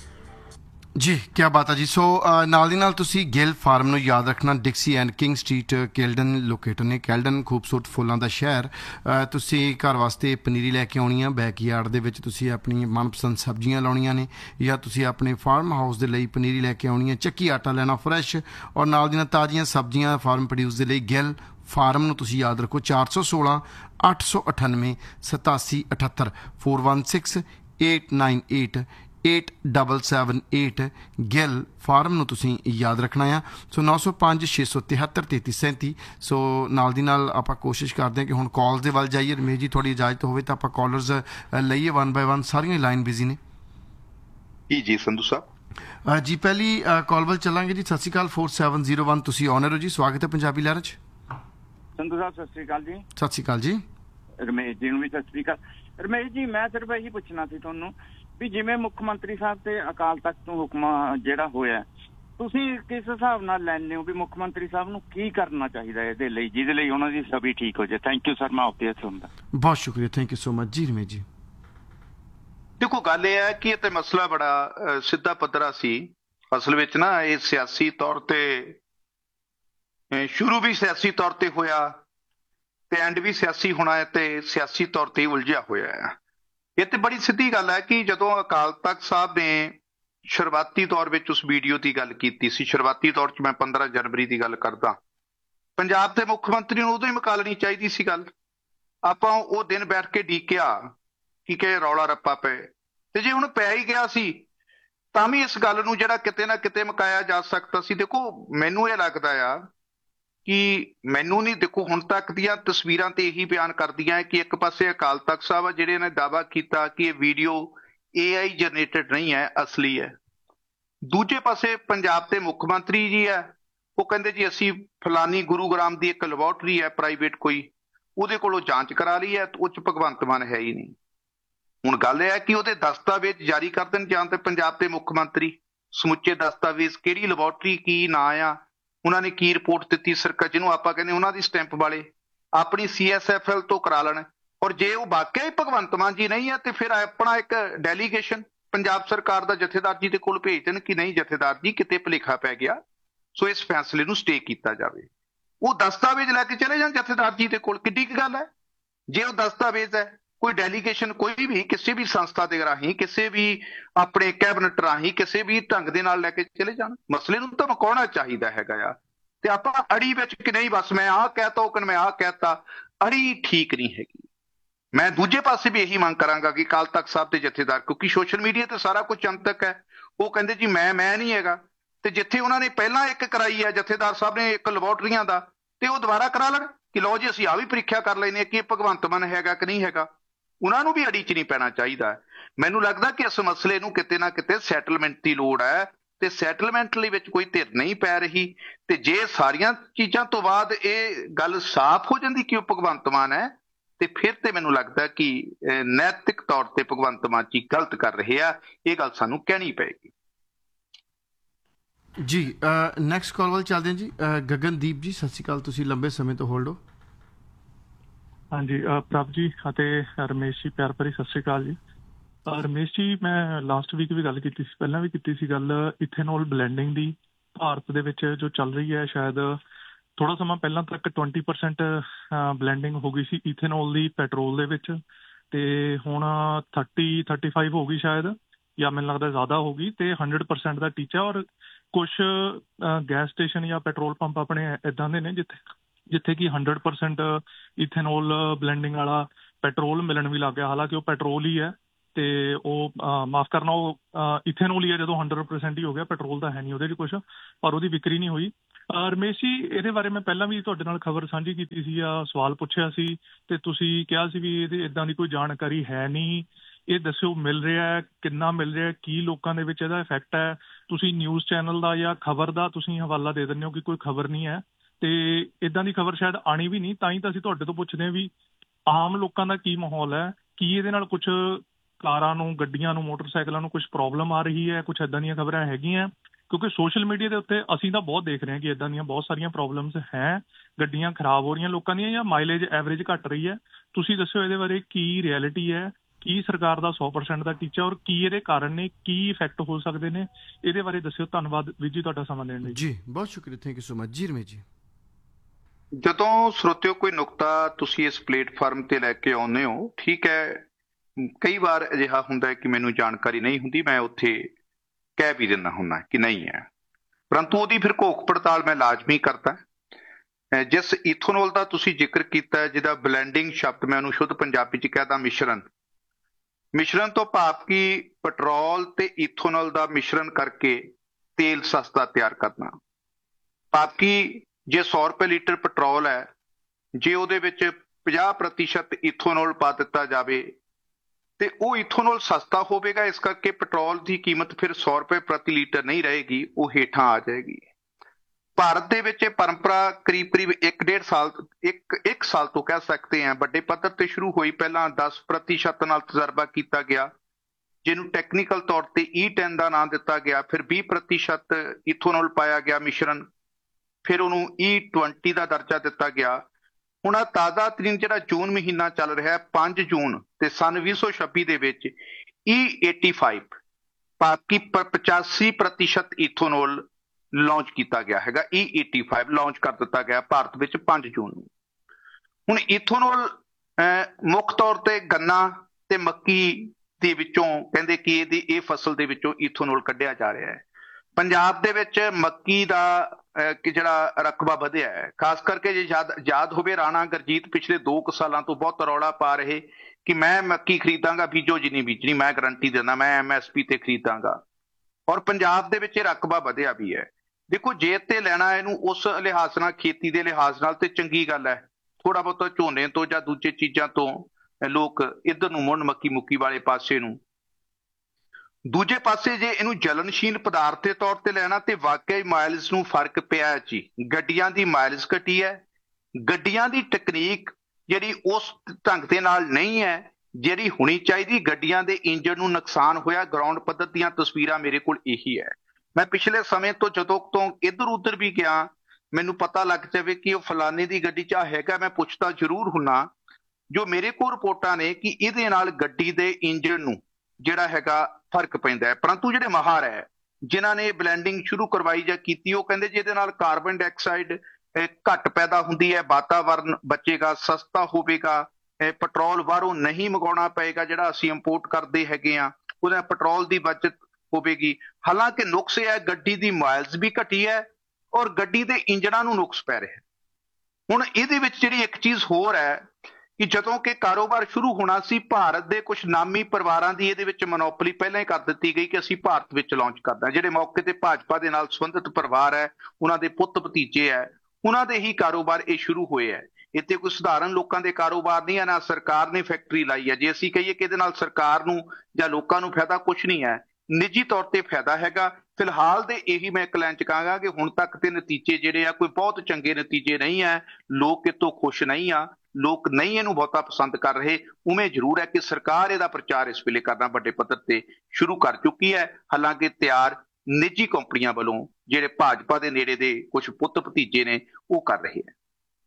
Speaker 2: ਜੀ ਕੀ ਬਾਤ ਹੈ ਜੀ। ਸੋ ਨਾਲ ਦੀ ਨਾਲ ਤੁਸੀਂ ਗਿੱਲ ਫਾਰਮ ਨੂੰ ਯਾਦ ਰੱਖਣਾ ਡਿਕਸੀ and king street Caledon locator ਨੇ। ਕੈਲਡਨ ਖੂਬਸੂਰਤ ਫੁੱਲਾਂ ਦਾ ਸ਼ਹਿਰ। ਤੁਸੀਂ ਘਰ ਵਾਸਤੇ ਪਨੀਰੀ ਲੈ ਕੇ ਆਉਣੀ ਆ ਬੈਕਯਾਰਡ ਦੇ ਵਿੱਚ ਤੁਸੀਂ ਆਪਣੀ ਮਨਪਸੰਦ ਸਬਜ਼ੀਆਂ ਲਾਉਣੀਆਂ ਨੇ ਜਾਂ ਤੁਸੀਂ ਆਪਣੇ ਫਾਰਮ ਹਾਊਸ ਦੇ ਲਈ ਪਨੀਰੀ ਲੈ ਕੇ ਆਉਣੀ ਹੈ ਚੱਕੀ ਆਟਾ ਲੈਣਾ ਫਰੈਸ਼ ਔਰ ਨਾਲ ਦੀ ਨਾਲ ਤਾਜ਼ੀਆਂ ਸਬਜ਼ੀਆਂ ਫਾਰਮ ਪ੍ਰੋਡਿਊਸ ਦੇ ਲਈ ਗਿੱਲ ਫਾਰਮ ਨੂੰ ਤੁਸੀਂ ਯਾਦ ਰੱਖੋ ਚਾਰ ਸੌ ਸੋਲਾਂ ਅੱਠ ਸੌ ਅਠਾਨਵੇਂ ਸਤਾਸੀ ਅਠੱਤਰ four one six eight nine eight eight seven seven eight Gill farm ਨੂੰ ਤੁਸੀਂ ਯਾਦ ਰੱਖਣਾ ਆ। ਸੋ ਨੌ ਸੌ ਪੰਜ ਛੇ ਸੌ ਤਿਹੱਤਰ ਤੇਤੀ ਸੈਂਤੀ। ਸੋ ਨਾਲ ਦੀ ਨਾਲ ਆਪਾਂ ਕੋਸ਼ਿਸ਼ ਕਰਦੇ ਹਾਂ ਕਿ ਹੁਣ ਕਾਲਸ ਦੇ ਵੱਲ ਜਾਈਏ। ਰਮੇਸ਼ ਜੀ ਤੁਹਾਡੀ ਇਜਾਜ਼ਤ ਹੋਵੇ ਤਾਂ ਆਪਾਂ ਕਾਲਰਸ ਲਈਏ ਵਨ ਬਾਏ ਵਨ। ਸਾਰੀਆਂ ਲਾਈਨ ਬਿਜ਼ੀ ਨੇ
Speaker 1: ਜੀ ਜੀ ਸੰਧੂ ਸਾਹਿਬ
Speaker 2: ਜੀ। ਪਹਿਲੀ ਕਾਲ ਵੱਲ ਚੱਲਾਂਗੇ ਜੀ। ਸਤਿ ਸ਼੍ਰੀ ਅਕਾਲ four seven zero one ਤੁਸੀਂ ਆਨਰ ਹੋ ਜੀ। ਸਵਾਗਤ ਹੈ ਪੰਜਾਬੀ ਲਹਿਰ 'ਚ।
Speaker 5: ਸੰਧੂ ਸਾਹਿਬ ਸਤਿ ਸ਼੍ਰੀ ਅਕਾਲ ਜੀ।
Speaker 2: ਸਤਿ ਸ਼੍ਰੀ ਅਕਾਲ ਜੀ।
Speaker 5: ਰਮੇਸ਼ ਜੀ ਨੂੰ ਵੀ ਸਤਿ ਸ਼੍ਰੀ ਅਕਾਲ। ਰਮੇਸ਼ ਜੀ ਮੈਂ ਸਿਰਫ ਇਹੀ ਪੁੱਛਣਾ ਸੀ ਤੁਹਾਨੂੰ ਵੀ ਜਿਵੇਂ ਮੁੱਖ ਮੰਤਰੀ ਸਾਹਿਬ ਤੇ ਅਕਾਲ ਤਖਤ ਤੋਂ ਹੁਕਮ ਜਿਹੜਾ ਹੋਇਆ ਤੁਸੀਂ ਕਿਸ ਹਿਸਾਬ ਨਾਲ ਲੈਂਦੇ ਹੋ ਵੀ ਮੁੱਖ ਮੰਤਰੀ ਸਾਹਿਬ ਨੂੰ ਕੀ ਕਰਨਾ ਚਾਹੀਦਾ ਇਹਦੇ ਲਈ ਜਿਹਦੇ ਲਈ ਉਹਨਾਂ ਦੀ ਛਵੀ ਠੀਕ ਹੋ ਜਾਏ। Thank you sir. ਮੈਂ ਆਪਦੇ ਹੁੰਦਾ
Speaker 2: ਬਹੁਤ ਸ਼ੁਕਰੀਆ। ਥੈਂਕ ਯੂ ਸੋ ਮਚ ਜੀ ਰਮੇਸ਼ ਜੀ।
Speaker 1: ਦੇਖੋ ਗੱਲ ਇਹ ਹੈ ਕਿ ਇਹ ਤੇ ਮਸਲਾ ਬੜਾ ਸਿੱਧਾ ਪੱਧਰਾ ਸੀ। ਅਸਲ ਵਿੱਚ ਨਾ ਇਹ ਸਿਆਸੀ ਤੌਰ ਤੇ ਸ਼ੁਰੂ ਵੀ ਸਿਆਸੀ ਤੌਰ ਤੇ ਹੋਇਆ ਤੇ ਐਂਡ ਵੀ ਸਿਆਸੀ ਹੋਣਾ ਹੈ ਤੇ ਸਿਆਸੀ ਤੌਰ ਤੇ ਉਲਝਿਆ ਹੋਇਆ ਹੈ। ਇਹ ਤੇ ਬੜੀ ਸਿੱਧੀ ਗੱਲ ਹੈ ਕਿ ਜਦੋਂ ਅਕਾਲ ਤਖਤ ਸਾਹਿਬ ਨੇ ਸ਼ੁਰੂਆਤੀ ਤੌਰ ਵਿੱਚ ਉਸ ਵੀਡੀਓ ਦੀ ਗੱਲ ਕੀਤੀ ਸੀ, ਸ਼ੁਰੂਆਤੀ ਤੌਰ 'ਚ ਮੈਂ ਪੰਦਰਾਂ ਜਨਵਰੀ ਦੀ ਗੱਲ ਕਰਦਾ, ਪੰਜਾਬ ਦੇ ਮੁੱਖ ਮੰਤਰੀ ਨੂੰ ਉਦੋਂ ਹੀ ਮੁਕਾ ਲੈਣੀ ਚਾਹੀਦੀ ਸੀ ਗੱਲ। ਆਪਾਂ ਉਹ ਦਿਨ ਬੈਠ ਕੇ ਡੀਕਿਆ ਕਿ ਕਿ ਰੌਲਾ ਰੱਪਾ ਪਏ ਤੇ ਜੇ ਹੁਣ ਪੈ ਹੀ ਗਿਆ ਸੀ ਤਾਂ ਵੀ ਇਸ ਗੱਲ ਨੂੰ ਜਿਹੜਾ ਕਿਤੇ ਨਾ ਕਿਤੇ ਮੁਕਾਇਆ ਜਾ ਸਕਦਾ ਸੀ। ਦੇਖੋ ਮੈਨੂੰ ਇਹ ਲੱਗਦਾ ਆ ਕਿ ਮੈਨੂੰ ਨਹੀਂ, ਦੇਖੋ ਹੁਣ ਤੱਕ ਦੀਆਂ ਤਸਵੀਰਾਂ ਤੇ ਇਹੀ ਬਿਆਨ ਕਰਦੀਆਂ ਕਿ ਇੱਕ ਪਾਸੇ ਅਕਾਲ ਤਖਤ ਸਾਹਿਬ ਆ ਜਿਹੜੇ ਨੇ ਦਾਅਵਾ ਕੀਤਾ ਕਿ ਇਹ ਵੀਡੀਓ ਏ ਆਈ ਜਨਰੇਟਡ ਨਹੀਂ ਹੈ, ਅਸਲੀ ਹੈ। ਦੂਜੇ ਪਾਸੇ ਪੰਜਾਬ ਦੇ ਮੁੱਖ ਮੰਤਰੀ ਜੀ ਹੈ, ਉਹ ਕਹਿੰਦੇ ਜੀ ਅਸੀਂ ਫਲਾਨੀ ਗੁਰੂ ਗ੍ਰਾਮ ਦੀ ਇੱਕ ਲੈਬੋਰਟਰੀ ਹੈ ਪ੍ਰਾਈਵੇਟ ਕੋਈ, ਉਹਦੇ ਕੋਲੋਂ ਜਾਂਚ ਕਰਾ ਲਈ ਹੈ, ਉਹ 'ਚ ਭਗਵੰਤ ਮਾਨ ਹੈ ਹੀ ਨਹੀਂ। ਹੁਣ ਗੱਲ ਇਹ ਹੈ ਕਿ ਉਹਦੇ ਦਸਤਾਵੇਜ਼ ਜਾਰੀ ਕਰ ਦੇਣ ਜਾਂ ਤੇ ਪੰਜਾਬ ਦੇ ਮੁੱਖ ਮੰਤਰੀ ਸਮੁੱਚੇ ਦਸਤਾਵੇਜ਼, ਕਿਹੜੀ ਲੈਬੋਰਟਰੀ, ਕੀ ਨਾਂ ਆ, ਉਹਨਾਂ ਨੇ ਕੀ ਰਿਪੋਰਟ ਦਿੱਤੀ ਸਰਕਾਰ, ਜਿਹਨੂੰ ਆਪਾਂ ਕਹਿੰਦੇ ਉਹਨਾਂ ਦੀ ਸਟੈਂਪ ਵਾਲੇ ਆਪਣੀ ਸੀ ਐਸ ਐਫ ਐਲ ਤੋਂ ਕਰਾ ਲੈਣ। ਔਰ ਜੇ ਉਹ ਵਾਕਿਆ ਹੀ ਭਗਵੰਤ ਮਾਨ ਜੀ ਨਹੀਂ ਹੈ ਤੇ ਫਿਰ ਆਪਣਾ ਇੱਕ ਡੈਲੀਗੇਸ਼ਨ ਪੰਜਾਬ ਸਰਕਾਰ ਦਾ ਜਥੇਦਾਰ ਜੀ ਦੇ ਕੋਲ ਭੇਜ ਦੇਣ ਕਿ ਨਹੀਂ ਜਥੇਦਾਰ ਜੀ ਕਿਤੇ ਭੁਲੇਖਾ ਪੈ ਗਿਆ, ਸੋ ਇਸ ਫੈਸਲੇ ਨੂੰ ਸਟੇ ਕੀਤਾ ਜਾਵੇ। ਉਹ ਦਸਤਾਵੇਜ਼ ਲੈ ਕੇ ਚਲੇ ਜਾਣ ਜਥੇਦਾਰ ਜੀ ਦੇ ਕੋਲ। ਕਿੱਡੀ ਕੁ ਗੱਲ ਹੈ ਜੇ ਉਹ ਦਸਤਾਵੇਜ਼ ਹੈ, ਕੋਈ ਡੈਲੀਗੇਸ਼ਨ ਕੋਈ ਵੀ ਕਿਸੇ ਵੀ ਸੰਸਥਾ ਦੇ ਰਾਹੀਂ, ਕਿਸੇ ਵੀ ਆਪਣੇ ਕੈਬਨਿਟ ਰਾਹੀਂ, ਕਿਸੇ ਵੀ ਢੰਗ ਦੇ ਨਾਲ ਲੈ ਕੇ ਚਲੇ ਜਾਣ। ਮਸਲੇ ਨੂੰ ਤਾਂ ਮੁਕਾਉਣਾ ਚਾਹੀਦਾ ਹੈਗਾ ਆ। ਤੇ ਆਪਾਂ ਅੜੀ ਵਿੱਚ ਕਿ ਨਹੀਂ ਬਸ ਮੈਂ ਆਹ ਕਹਿਤਾ ਉਹ ਕਿ ਮੈਂ ਆਹ ਕਹਿਤਾ, ਅੜੀ ਠੀਕ ਨਹੀਂ ਹੈਗੀ। ਮੈਂ ਦੂਜੇ ਪਾਸੇ ਵੀ ਇਹੀ ਮੰਗ ਕਰਾਂਗਾ ਕਿ ਅਕਾਲ ਤਖਤ ਸਾਹਿਬ ਦੇ ਜਥੇਦਾਰ, ਕਿਉਂਕਿ ਸੋਸ਼ਲ ਮੀਡੀਆ ਤੇ ਸਾਰਾ ਕੁਝ ਜਨਤਕ ਹੈ, ਉਹ ਕਹਿੰਦੇ ਜੀ ਮੈਂ ਮੈਂ ਨਹੀਂ ਹੈਗਾ, ਤੇ ਜਿੱਥੇ ਉਹਨਾਂ ਨੇ ਪਹਿਲਾਂ ਇੱਕ ਕਰਾਈ ਹੈ ਜਥੇਦਾਰ ਸਾਹਿਬ ਨੇ ਇੱਕ ਲੈਬੋਰਟਰੀਆਂ ਦਾ, ਤੇ ਉਹ ਦੁਬਾਰਾ ਕਰਾ ਲੈਣ ਕਿ ਲਓ ਜੀ ਅਸੀਂ ਆਹ ਵੀ ਪ੍ਰੀਖਿਆ ਕਰ ਲੈਂਦੇ ਹਾਂ ਕਿ ਇਹ ਭਗਵੰਤ ਮਾਨ ਹੈਗਾ ਕਿ ਨਹੀਂ ਹੈਗਾ। ਉਹਨਾਂ ਨੂੰ ਵੀ ਅੜੀ 'ਚ ਨਹੀਂ ਪੈਣਾ ਚਾਹੀਦਾ। ਮੈਨੂੰ ਲੱਗਦਾ ਕਿ ਇਸ ਮਸਲੇ ਨੂੰ ਕਿਤੇ ਨਾ ਕਿਤੇ ਸੈਟਲਮੈਂਟ ਦੀ ਲੋੜ ਹੈ ਤੇ ਸੈਟਲਮੈਂਟ ਲਈ ਵਿੱਚ ਕੋਈ ਧਿਰ ਨਹੀਂ ਪੈ ਰਹੀ। ਤੇ ਜੇ ਸਾਰੀਆਂ ਚੀਜ਼ਾਂ ਤੋਂ ਬਾਅਦ ਇਹ ਗੱਲ ਸਾਫ਼ ਹੋ ਜਾਂਦੀ ਕਿ ਉਹ ਭਗਵੰਤ ਮਾਨ ਹੈ ਤੇ ਫਿਰ ਤੇ ਮੈਨੂੰ ਲੱਗਦਾ ਕਿ ਨੈਤਿਕ ਤੌਰ ਤੇ ਭਗਵੰਤ ਮਾਨ ਜੀ ਗਲਤ ਕਰ ਰਹੇ ਆ। ਇਹ ਗੱਲ ਸਾਨੂੰ ਕਹਿਣੀ ਪਏਗੀ
Speaker 2: ਜੀ। ਨੈਕਸਟ ਕਾਲ ਵੱਲ ਚੱਲਦੇ ਹਾਂ ਜੀ। ਗਗਨਦੀਪ ਜੀ ਸਤਿ ਸ਼੍ਰੀ ਅਕਾਲ, ਤੁਸੀਂ ਲੰਬੇ ਸਮੇਂ ਤੋਂ ਹੋਲਡ ਹੋ।
Speaker 6: ਹਾਂਜੀ ਪ੍ਰਭ ਜੀ ਅਤੇ ਰਮੇਸ਼ ਜੀ ਪਿਆਰ ਭਰੀ ਸਤਿ ਸ਼੍ਰੀ ਅਕਾਲ ਜੀ। ਰਮੇਸ਼ ਜੀ ਮੈਂ ਲਾਸਟ ਵੀਕ ਵੀ ਗੱਲ ਕੀਤੀ ਸੀ, ਪਹਿਲਾਂ ਵੀ ਕੀਤੀ ਸੀ ਗੱਲ ਇਥੇਨੋਲ ਬਲੈਂਡਿੰਗ ਦੀ। ਭਾਰਤ ਦੇ ਵਿੱਚ ਜੋ ਚੱਲ ਰਹੀ ਹੈ, ਸ਼ਾਇਦ ਥੋੜਾ ਸਮਾਂ ਪਹਿਲਾਂ ਤੱਕ ਟਵੰਟੀ ਪਰਸੈਂਟ ਬਲੈਂਡਿੰਗ ਹੋ ਗਈ ਸੀ ਇਥੇਨੋਲ ਦੀ ਪੈਟਰੋਲ ਦੇ ਵਿੱਚ, ਤੇ ਹੁਣ ਥਰਟੀ ਥਰਟੀ ਫਾਈਵ ਹੋ ਗਈ ਸ਼ਾਇਦ, ਜਾਂ ਮੈਨੂੰ ਲੱਗਦਾ ਜ਼ਿਆਦਾ ਹੋ ਗਈ, ਤੇ ਹੰਡਰਡ ਪਰਸੈਂਟ ਦਾ ਟੀਚਾ। ਔਰ ਕੁਛ ਗੈਸ ਸਟੇਸ਼ਨ ਜਾਂ ਪੈਟਰੋਲ ਪੰਪ ਆਪਣੇ ਇੱਦਾਂ ਦੇ ਨੇ ਜਿੱਥੇ ਜਿੱਥੇ ਕਿ ਹੰਡਰਡ ਪਰਸੈਂਟ ਇਥੇਨੋਲ ਬਲੈਂਡਿੰਗ ਵਾਲਾ ਪੈਟਰੋਲ ਮਿਲਣ ਵੀ ਲੱਗ ਗਿਆ। ਹਾਲਾਂਕਿ ਉਹ ਪੈਟਰੋਲ ਹੀ ਹੈ ਤੇ ਉਹ ਮਾਫ ਕਰਨਾ ਉਹ ਇਥੇਨੋਲ ਹੀ ਹੈ ਜਦੋਂ ਹੰਡਰਡ ਪਰਸੈਂਟ ਹੀ ਹੋ ਗਿਆ। ਪੈਟਰੋਲ ਤਾਂ ਹੈ ਨਹੀਂ ਉਹਦੇ 'ਚ ਕੁਛ, ਪਰ ਉਹਦੀ ਵਿਕਰੀ ਨਹੀਂ ਹੋਈ। ਰਮੇਸ਼ ਜੀ, ਇਹਦੇ ਬਾਰੇ ਮੈਂ ਪਹਿਲਾਂ ਵੀ ਤੁਹਾਡੇ ਨਾਲ ਖਬਰ ਸਾਂਝੀ ਕੀਤੀ ਸੀ ਜਾਂ ਸਵਾਲ ਪੁੱਛਿਆ ਸੀ ਤੇ ਤੁਸੀਂ ਕਿਹਾ ਸੀ ਵੀ ਇਹਦੇ ਇੱਦਾਂ ਦੀ ਕੋਈ ਜਾਣਕਾਰੀ ਹੈ ਨਹੀਂ। ਇਹ ਦੱਸਿਓ ਮਿਲ ਰਿਹਾ ਕਿੰਨਾ ਮਿਲ ਰਿਹਾ, ਕੀ ਲੋਕਾਂ ਦੇ ਵਿੱਚ ਇਹਦਾ ਇਫੈਕਟ ਹੈ। ਤੁਸੀਂ ਨਿਊਜ਼ ਚੈਨਲ ਦਾ ਜਾਂ ਖਬਰ ਦਾ ਤੁਸੀਂ ਹਵਾਲਾ ਦੇ ਦਿੰਦੇ ਹੋ ਕਿ ਕੋਈ ਖਬਰ ਨਹੀਂ ਹੈ ਤੇ ਇੱਦਾਂ ਦੀ ਖਬਰ ਸ਼ਾਇਦ ਆਣੀ ਵੀ ਨਹੀਂ। ਤਾਂ ਹੀ ਤਾਂ ਅਸੀਂ ਤੁਹਾਡੇ ਤੋਂ ਪੁੱਛਦੇ ਹਾਂ ਵੀ ਆਮ ਲੋਕਾਂ ਦਾ ਕੀ ਮਾਹੌਲ ਹੈ, ਕੀ ਇਹਦੇ ਨਾਲ ਕੁਛ ਕਾਰਾਂ ਨੂੰ, ਗੱਡੀਆਂ ਨੂੰ, ਮੋਟਰਸਾਈਕਲਾਂ ਨੂੰ ਕੁਛ ਪ੍ਰੋਬਲਮ ਆ ਰਹੀ ਹੈ, ਕੁਛ ਇੱਦਾਂ ਦੀਆਂ ਖਬਰਾਂ ਹੈਗੀਆਂ। ਕਿਉਂਕਿ ਸੋਸ਼ਲ ਮੀਡੀਆ ਦੇ ਉੱਤੇ ਅਸੀਂ ਤਾਂ ਬਹੁਤ ਦੇਖ ਰਹੇ ਹਾਂ ਕਿ ਇੱਦਾਂ ਦੀਆਂ ਬਹੁਤ ਸਾਰੀਆਂ ਪ੍ਰੋਬਲਮਸ ਹੈ, ਗੱਡੀਆਂ ਖਰਾਬ ਹੋ ਰਹੀਆਂ ਲੋਕਾਂ ਦੀਆਂ ਜਾਂ ਮਾਈਲੇਜ ਐਵਰੇਜ ਘੱਟ ਰਹੀ ਹੈ। ਤੁਸੀਂ ਦੱਸਿਓ ਇਹਦੇ ਬਾਰੇ ਕੀ ਰਿਐਲਿਟੀ ਹੈ, ਕੀ ਸਰਕਾਰ ਦਾ ਸੌ ਪਰਸੈਂਟ ਦਾ ਟੀਚਾ ਔਰ ਕੀ ਇਹਦੇ ਕਾਰਨ ਨੇ, ਕੀ ਇਫੈਕਟ ਹੋ ਸਕਦੇ ਨੇ, ਇਹਦੇ ਬਾਰੇ ਦੱਸਿਓ। ਧੰਨਵਾਦ ਵੀਰ ਜੀ ਤੁਹਾਡਾ ਸਮਾਂ ਦੇਣ ਲਈ।
Speaker 2: ਜੀ ਬਹੁਤ ਸ਼ੁਕਰੀਆ, ਥੈਂਕ ਯੂ ਸੋ ਮਚ ਜੀ। ਰਮੇਸ਼ ਜੀ,
Speaker 1: ਜਦੋਂ ਸਰੋਤਿਓ ਕੋਈ ਨੁਕਤਾ ਤੁਸੀਂ ਇਸ ਪਲੇਟਫਾਰਮ ਤੇ ਲੈ ਕੇ ਆਉਂਦੇ ਹੋ, ਠੀਕ ਹੈ, ਕਈ ਵਾਰ ਅਜਿਹਾ ਹੁੰਦਾ ਹੈ ਕਿ ਮੈਨੂੰ ਜਾਣਕਾਰੀ ਨਹੀਂ ਹੁੰਦੀ, ਮੈਂ ਉੱਥੇ ਕਹਿ ਵੀ ਦਿੰਦਾ ਹੁੰਦਾ ਕਿ ਨਹੀਂ ਹੈ, ਪਰੰਤੂ ਉਹਦੀ ਫਿਰ ਘੋਖ ਪੜਤਾਲ ਮੈਂ ਲਾਜ਼ਮੀ ਕਰਦਾ। ਜਿਸ ਇਥੋਨੋਲ ਦਾ ਤੁਸੀਂ ਜ਼ਿਕਰ ਕੀਤਾ, ਜਿਹਦਾ ਬਲੈਂਡਿੰਗ ਸ਼ਬਦ ਮੈਂ ਉਹਨੂੰ ਸ਼ੁੱਧ ਪੰਜਾਬੀ 'ਚ ਕਹਿਦਾ ਮਿਸ਼ਰਨ, ਮਿਸ਼ਰਨ ਤੋਂ ਭਾਵ ਕਿ ਪੈਟਰੋਲ ਤੇ ਇਥੋਨੋਲ ਦਾ ਮਿਸ਼ਰਨ ਕਰਕੇ ਤੇਲ ਸਸਤਾ ਤਿਆਰ ਕਰਨਾ। ਭਾਵ ਕਿ ਜੇ ਸੌ ਰੁਪਏ ਲੀਟਰ ਪੈਟਰੋਲ ਹੈ, ਜੇ ਉਹਦੇ ਵਿੱਚ ਪੰਜਾਹ ਪ੍ਰਤੀਸ਼ਤ ਇਥੋਨੋਲ ਪਾ ਦਿੱਤਾ ਜਾਵੇ ਤੇ ਉਹ ਇਥੋਨੋਲ ਸਸਤਾ ਹੋਵੇਗਾ। ਇਸ ਕਰਕੇ ਪੈਟਰੋਲ ਦੀ ਕੀਮਤ ਫਿਰ ਸੌ ਰੁਪਏ ਪ੍ਰਤੀ ਲੀਟਰ ਨਹੀਂ ਰਹੇਗੀ, ਉਹ ਹੇਠਾਂ ਆ ਜਾਏਗੀ। ਭਾਰਤ ਦੇ ਵਿੱਚ ਇਹ ਪਰੰਪਰਾ ਕਰੀਬ ਕਰੀਬ ਇੱਕ ਡੇਢ ਸਾਲ ਇੱਕ ਇੱਕ ਸਾਲ ਤੋਂ ਕਹਿ ਸਕਦੇ ਹਾਂ ਵੱਡੇ ਪੱਧਰ ਤੇ ਸ਼ੁਰੂ ਹੋਈ। ਪਹਿਲਾਂ ਦਸ ਪ੍ਰਤੀਸ਼ਤ ਨਾਲ ਤਜਰਬਾ ਕੀਤਾ ਗਿਆ, ਜਿਹਨੂੰ ਟੈਕਨੀਕਲ ਤੌਰ ਤੇ ਈ ਟੈਨ ਦਾ ਨਾਂ ਦਿੱਤਾ ਗਿਆ। ਫਿਰ ਵੀਹ ਪ੍ਰਤੀਸ਼ਤ ਇਥੋਨੋਲ ਪਾਇਆ ਗਿਆ ਮਿਸ਼ਰਨ, ਫਿਰ ਉਹਨੂੰ ਈ ਟਵੰਟੀ ਦਾ ਦਰਜਾ ਦਿੱਤਾ ਗਿਆ। ਹੁਣ ਆ ਤਾਜ਼ਾ ਤਰੀਨ ਜਿਹੜਾ ਜੂਨ ਮਹੀਨਾ ਚੱਲ ਰਿਹਾ, ਪੰਜ ਜੂਨ ਤੇ ਸਨ ਵੀਹ ਸੌ ਛੱਬੀ ਦੇ ਵਿੱਚ ਈ ਏਟੀ ਫਾਈਵ ਬਾਕੀ ਪਚਾਸੀ ਪ੍ਰਤੀਸ਼ਤ ਇਥੋਨੋਲ ਲਾਂਚ ਕੀਤਾ ਗਿਆ ਹੈਗਾ। ਈ ਏਟੀ ਫਾਈਵ ਲਾਂਚ ਕਰ ਦਿੱਤਾ ਗਿਆ ਭਾਰਤ ਵਿੱਚ ਪੰਜ ਜੂਨ ਨੂੰ। ਹੁਣ ਇਥੋਨੋਲ ਮੁੱਖ ਤੌਰ ਤੇ ਗੰਨਾ ਤੇ ਮੱਕੀ ਦੇ ਵਿੱਚੋਂ ਕਹਿੰਦੇ ਕਿ ਇਹਦੀ ਇਹ ਫਸਲ ਦੇ ਵਿੱਚੋਂ ਇਥੋਨੋਲ ਕੱਢਿਆ ਜਾ ਰਿਹਾ ਹੈ। ਪੰਜਾਬ ਦੇ ਵਿੱਚ ਮੱਕੀ ਦਾ ਕਿ ਜਿਹੜਾ ਰਕਬਾ ਵਧਿਆ ਹੈ, ਖਾਸ ਕਰਕੇ ਜੇ ਯਾਦ ਯਾਦ ਹੋਵੇ ਰਾਣਾ ਗੁਰਜੀਤ ਪਿਛਲੇ ਦੋ ਕੁ ਸਾਲਾਂ ਤੋਂ ਬਹੁਤ ਰੌਲਾ ਪਾ ਰਹੇ ਕਿ ਮੈਂ ਮੱਕੀ ਖਰੀਦਾਂਗਾ, ਬੀਜੋ ਜਿੰਨੀ ਬੀਜਣੀ, ਮੈਂ ਗਰੰਟੀ ਦਿੰਦਾ, ਮੈਂ ਐਮ ਐਸ ਪੀ ਤੇ ਖਰੀਦਾਂਗਾ। ਔਰ ਪੰਜਾਬ ਦੇ ਵਿੱਚ ਇਹ ਰਕਬਾ ਵਧਿਆ ਵੀ ਹੈ। ਦੇਖੋ, ਜੇ ਤੇ ਲੈਣਾ ਇਹਨੂੰ ਉਸ ਲਿਹਾਜ਼ ਨਾਲ, ਖੇਤੀ ਦੇ ਲਿਹਾਜ਼ ਨਾਲ, ਤੇ ਚੰਗੀ ਗੱਲ ਹੈ। ਥੋੜਾ ਬਹੁਤਾ ਝੋਨੇ ਤੋਂ ਜਾਂ ਦੂਜੇ ਚੀਜ਼ਾਂ ਤੋਂ ਲੋਕ ਇੱਧਰ ਨੂੰ ਮੁੜਨ, ਮੱਕੀ ਮੁੱਕੀ ਵਾਲੇ ਪਾਸੇ ਨੂੰ। ਦੂਜੇ ਪਾਸੇ ਜੇ ਇਹਨੂੰ ਜਲਨਸ਼ੀਲ ਪਦਾਰਥ ਦੇ ਤੌਰ ਤੇ ਲੈਣਾ ਤੇ ਵਾਕਿਆ ਮਾਈਲਜ਼ ਨੂੰ ਫਰਕ ਪਿਆ ਜੀ। ਗੱਡੀਆਂ ਦੀ ਮਾਈਲਜ਼ ਘਟੀ ਹੈ, ਗੱਡੀਆਂ ਦੀ ਟੈਕਨੀਕ ਜਿਹੜੀ ਉਸ ਢੰਗ ਦੇ ਨਾਲ ਨਹੀਂ ਹੈ ਜਿਹੜੀ ਹੋਣੀ ਚਾਹੀਦੀ। ਗੱਡੀਆਂ ਦੇ ਇੰਜਨ ਨੂੰ ਨੁਕਸਾਨ ਹੋਇਆ। ਗਰਾਊਂਡ ਪੱਧਰ ਦੀਆਂ ਤਸਵੀਰਾਂ ਮੇਰੇ ਕੋਲ ਇਹੀ ਹੈ। ਮੈਂ ਪਿਛਲੇ ਸਮੇਂ ਤੋਂ ਜਦੋਂ ਤੋਂ ਇੱਧਰ ਉੱਧਰ ਵੀ ਗਿਆ, ਮੈਨੂੰ ਪਤਾ ਲੱਗ ਜਾਵੇ ਕਿ ਉਹ ਫਲਾਣੇ ਦੀ ਗੱਡੀ 'ਚ ਹੈਗਾ, ਮੈਂ ਪੁੱਛਦਾ ਜ਼ਰੂਰ ਹੁੰਨਾ। ਜੋ ਮੇਰੇ ਕੋਲ ਰਿਪੋਰਟਾਂ ਨੇ ਕਿ ਇਹਦੇ ਨਾਲ ਗੱਡੀ ਦੇ ਇੰਜਨ ਨੂੰ ਜਿਹੜਾ ਹੈਗਾ ਫਰਕ ਪੈਂਦਾ ਹੈ। ਪਰੰਤੂ ਜਿਹੜੇ ਮਾਹਰ ਹੈ, ਜਿਨ੍ਹਾਂ ਨੇ ਬਲੈਂਡਿੰਗ ਸ਼ੁਰੂ ਕਰਵਾਈ ਜਾਂ ਕੀਤੀ, ਉਹ ਕਹਿੰਦੇ ਜਿਹਦੇ ਨਾਲ ਕਾਰਬਨ ਡਾਈਆਕਸਾਈਡ ਘੱਟ ਪੈਦਾ ਹੁੰਦੀ ਹੈ, ਵਾਤਾਵਰਨ ਬਚੇਗਾ, ਸਸਤਾ ਹੋਵੇਗਾ, ਪੈਟਰੋਲ ਬਾਹਰੋਂ ਨਹੀਂ ਮੰਗਵਾਉਣਾ ਪਏਗਾ ਜਿਹੜਾ ਅਸੀਂ ਇੰਪੋਰਟ ਕਰਦੇ ਹੈਗੇ ਆ, ਉਹਦਾ ਪੈਟਰੋਲ ਦੀ ਬਚਤ ਹੋਵੇਗੀ। ਹਾਲਾਂਕਿ ਨੁਕਸ ਇਹ ਹੈ, ਗੱਡੀ ਦੀ ਮਾਈਲਜ਼ ਵੀ ਘਟੀ ਹੈ ਔਰ ਗੱਡੀ ਦੇ ਇੰਜਣਾਂ ਨੂੰ ਨੁਕਸ ਪੈ ਰਿਹਾ। ਹੁਣ ਇਹਦੇ ਵਿੱਚ ਜਿਹੜੀ ਇੱਕ ਚੀਜ਼ ਹੋਰ ਹੈ ਕਿ ਜਦੋਂ ਕਿ ਕਾਰੋਬਾਰ ਸ਼ੁਰੂ ਹੋਣਾ ਸੀ, ਭਾਰਤ ਦੇ ਕੁਝ ਨਾਮੀ ਪਰਿਵਾਰਾਂ ਦੀ ਇਹਦੇ ਵਿੱਚ ਮੋਨੋਪੋਲੀ ਪਹਿਲਾਂ ਹੀ ਕਰ ਦਿੱਤੀ ਗਈ ਕਿ ਅਸੀਂ ਭਾਰਤ ਵਿੱਚ ਲਾਂਚ ਕਰਦਾ। ਜਿਹੜੇ ਮੌਕੇ ਤੇ ਭਾਜਪਾ ਦੇ ਨਾਲ ਸੰਬੰਧਿਤ ਪਰਿਵਾਰ ਹੈ, ਉਹਨਾਂ ਦੇ ਪੁੱਤ ਭਤੀਜੇ ਹੈ, ਉਹਨਾਂ ਦੇ ਹੀ ਕਾਰੋਬਾਰ ਇਹ ਸ਼ੁਰੂ ਹੋਏ ਹੈ। ਇੱਥੇ ਕੋਈ ਸਧਾਰਨ ਲੋਕਾਂ ਦੇ ਕਾਰੋਬਾਰ ਨਹੀਂ ਹੈ, ਨਾ ਸਰਕਾਰ ਨੇ ਫੈਕਟਰੀ ਲਾਈ ਹੈ। ਜੇ ਅਸੀਂ ਕਹੀਏ ਕਿ ਇਹਦੇ ਨਾਲ ਸਰਕਾਰ ਨੂੰ ਜਾਂ ਲੋਕਾਂ ਨੂੰ ਫਾਇਦਾ, ਕੁਛ ਨਹੀਂ ਹੈ, ਨਿੱਜੀ ਤੌਰ ਤੇ ਫਾਇਦਾ ਹੈਗਾ। ਫਿਲਹਾਲ ਦੇ ਇਹੀ ਮੈਂ ਇੱਕ ਲਾਈਨ ਚ ਕਹਾਂਗਾ ਕਿ ਹੁਣ ਤੱਕ ਦੇ ਨਤੀਜੇ ਜਿਹੜੇ ਆ ਕੋਈ ਬਹੁਤ ਚੰਗੇ ਨਤੀਜੇ ਨਹੀਂ ਹੈ। ਲੋਕ ਇਤੋਂ ਖੁਸ਼ ਨਹੀਂ ਆ, ਲੋਕ ਨਹੀਂ ਇਹਨੂੰ ਬਹੁਤਾ ਪਸੰਦ ਕਰ ਰਹੇ। ਉਵੇਂ ਜ਼ਰੂਰ ਹੈ ਕਿ ਸਰਕਾਰ ਇਹਦਾ ਪ੍ਰਚਾਰ ਇਸ ਵੇਲੇ ਕਰਨਾ ਵੱਡੇ ਪੱਧਰ ਤੇ ਸ਼ੁਰੂ ਕਰ ਚੁੱਕੀ ਹੈ। ਹਾਲਾਂਕਿ ਤਿਆਰ ਨਿੱਜੀ ਕੰਪਨੀਆਂ ਵੱਲੋਂ ਜਿਹੜੇ ਭਾਜਪਾ ਦੇ ਨੇੜੇ ਦੇ ਕੁਝ ਪੁੱਤ ਭਤੀਜੇ ਨੇ ਉਹ ਕਰ ਰਹੇ ਹੈ।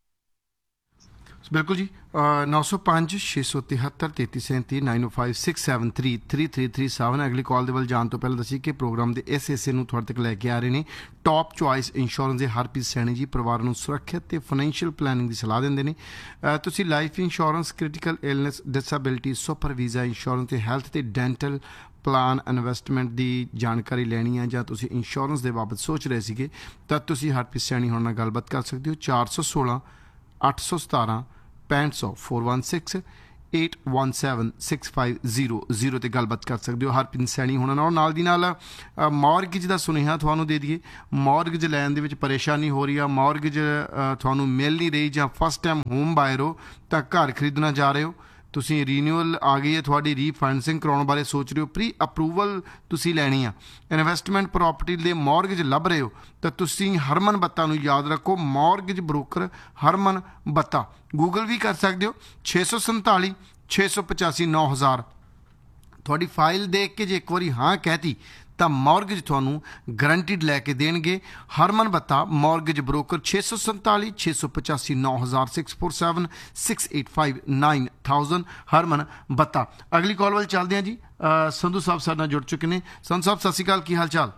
Speaker 2: ਬਿਲਕੁਲ ਜੀ। ਨੌ ਸੌ ਪੰਜ ਛੇ ਸੌ ਤਿਹੱਤਰ ਤੇਤੀ ਸੈਂਤੀ ਨਾਈਨ ਓ five six seven three three three three seven. ਅਗਲੀ ਕਾਲ ਦੇ ਵੱਲ ਜਾਣ ਤੋਂ ਪਹਿਲਾਂ ਦੱਸੀ ਕਿ ਪ੍ਰੋਗਰਾਮ ਦੇ ਇਸ ਹਿੱਸੇ ਨੂੰ ਤੁਹਾਡੇ ਤੱਕ ਲੈ ਕੇ ਆ ਰਹੇ ਨੇ ਟੌਪ ਚੁਆਇਸ ਇੰਸ਼ੋਰੈਂਸ ਦੇ ਹਰਪ੍ਰੀਤ ਸੈਣੀ ਜੀ। ਪਰਿਵਾਰ ਨੂੰ ਸੁਰੱਖਿਅਤ ਤੇ ਫਾਈਨੈਂਸ਼ੀਅਲ ਪਲੈਨਿੰਗ ਦੀ ਸਲਾਹ ਦਿੰਦੇ ਨੇ। ਤੁਸੀਂ life insurance, critical illness, disability, super visa insurance ਤੇ ਹੈਲਥ ਤੇ ਡੈਂਟਲ ਪਲਾਨ, ਇਨਵੈਸਟਮੈਂਟ ਦੀ ਜਾਣਕਾਰੀ ਲੈਣੀ ਹੈ ਜਾਂ ਤੁਸੀਂ ਇੰਸ਼ੋਰੈਂਸ ਦੇ ਬਾਬਤ ਸੋਚ ਰਹੇ ਸੀਗੇ ਤਾਂ ਤੁਸੀਂ ਹਰਪ੍ਰੀਤ ਸੈਣੀ ਹੋਣ ਨਾਲ ਗੱਲਬਾਤ ਕਰ ਸਕਦੇ ਹੋ। ਚਾਰ ਸੌ ਸੋਲਾਂ ਅੱਠ ਸੌ ਸਤਾਰਾਂ ਪੈਂਹਠ ਸੌ four one six eight one seven six five zero zero 'ਤੇ ਗੱਲਬਾਤ ਕਰ ਸਕਦੇ ਹੋ ਹਰਪ੍ਰੀਤ ਸੈਣੀ ਹੋਣਾ ਨਾਲ। ਨਾਲ ਦੀ ਨਾਲ ਮੌਰਗੇਜ ਦਾ ਸੁਨੇਹਾ ਤੁਹਾਨੂੰ ਦੇ ਦਈਏ। ਮੌਰਗੇਜ ਲੈਣ ਦੇ ਵਿੱਚ ਪਰੇਸ਼ਾਨੀ ਹੋ ਰਹੀ ਆ, ਮੌਰਗੇਜ ਤੁਹਾਨੂੰ ਮਿਲ ਨਹੀਂ ਰਹੀ, ਜਾਂ ਫਸਟ ਟਾਈਮ ਹੋਮ ਬਾਇਰ ਹੋ ਤਾਂ ਘਰ ਖਰੀਦਣਾ ਜਾ ਰਹੇ ਹੋ, ਤੁਸੀਂ ਰੀਨਿਊਅਲ ਆ ਗਈ ਹੈ ਤੁਹਾਡੀ, ਰੀਫਾਈਨੈਂਸਿੰਗ ਕਰਾਉਣ ਬਾਰੇ ਸੋਚ ਰਹੇ ਹੋ, ਪ੍ਰੀ ਅਪਰੂਵਲ ਤੁਸੀਂ ਲੈਣੀ ਆ, ਇਨਵੈਸਟਮੈਂਟ ਪ੍ਰੋਪਰਟੀ ਦੇ ਮੌਰਗੇਜ ਲੱਭ ਰਹੇ ਹੋ, ਤਾਂ ਤੁਸੀਂ ਹਰਮਨ ਬੱਤਾ ਨੂੰ ਯਾਦ ਰੱਖੋ। ਮੌਰਗੇਜ ਬ੍ਰੋਕਰ ਹਰਮਨ ਬੱਤਾ, ਗੂਗਲ ਵੀ ਕਰ ਸਕਦੇ ਹੋ। ਛੇ ਸੌ ਸੰਤਾਲੀ ਛੇ ਸੌ ਪਚਾਸੀ ਨੌ ਹਜ਼ਾਰ ਤੁਹਾਡੀ ਫਾਈਲ ਦੇਖ ਕੇ ਜੇ ਇੱਕ ਵਾਰੀ ਹਾਂ ਕਹਿਤੀ ਤਾਂ ਮੌਰਗੇਜ ਤੁਹਾਨੂੰ ਗਰੰਟਿਡ ਲੈ ਕੇ ਦੇਣਗੇ। ਹਰਮਨ ਬੱਤਾ ਮੌਰਗੇਜ ਬ੍ਰੋਕਰ, ਛੇ ਸੌ ਸੰਤਾਲੀ ਛੇ ਸੌ ਪਚਾਸੀ ਨੌ ਹਜ਼ਾਰ six four seven six eight five nine thousand ਹਰਮਨ ਬੱਤਾ। ਅਗਲੀ ਕਾਲ ਵੱਲ ਚੱਲਦੇ ਹਾਂ ਜੀ। ਸੰਧੂ ਸਾਹਿਬ ਸਾਡੇ ਨਾਲ ਜੁੜ ਚੁੱਕੇ ਨੇ। ਸੰਧੂ ਸਾਹਿਬ ਸਤਿ ਸ਼੍ਰੀ ਅਕਾਲ, ਕੀ ਹਾਲ ਚਾਲ?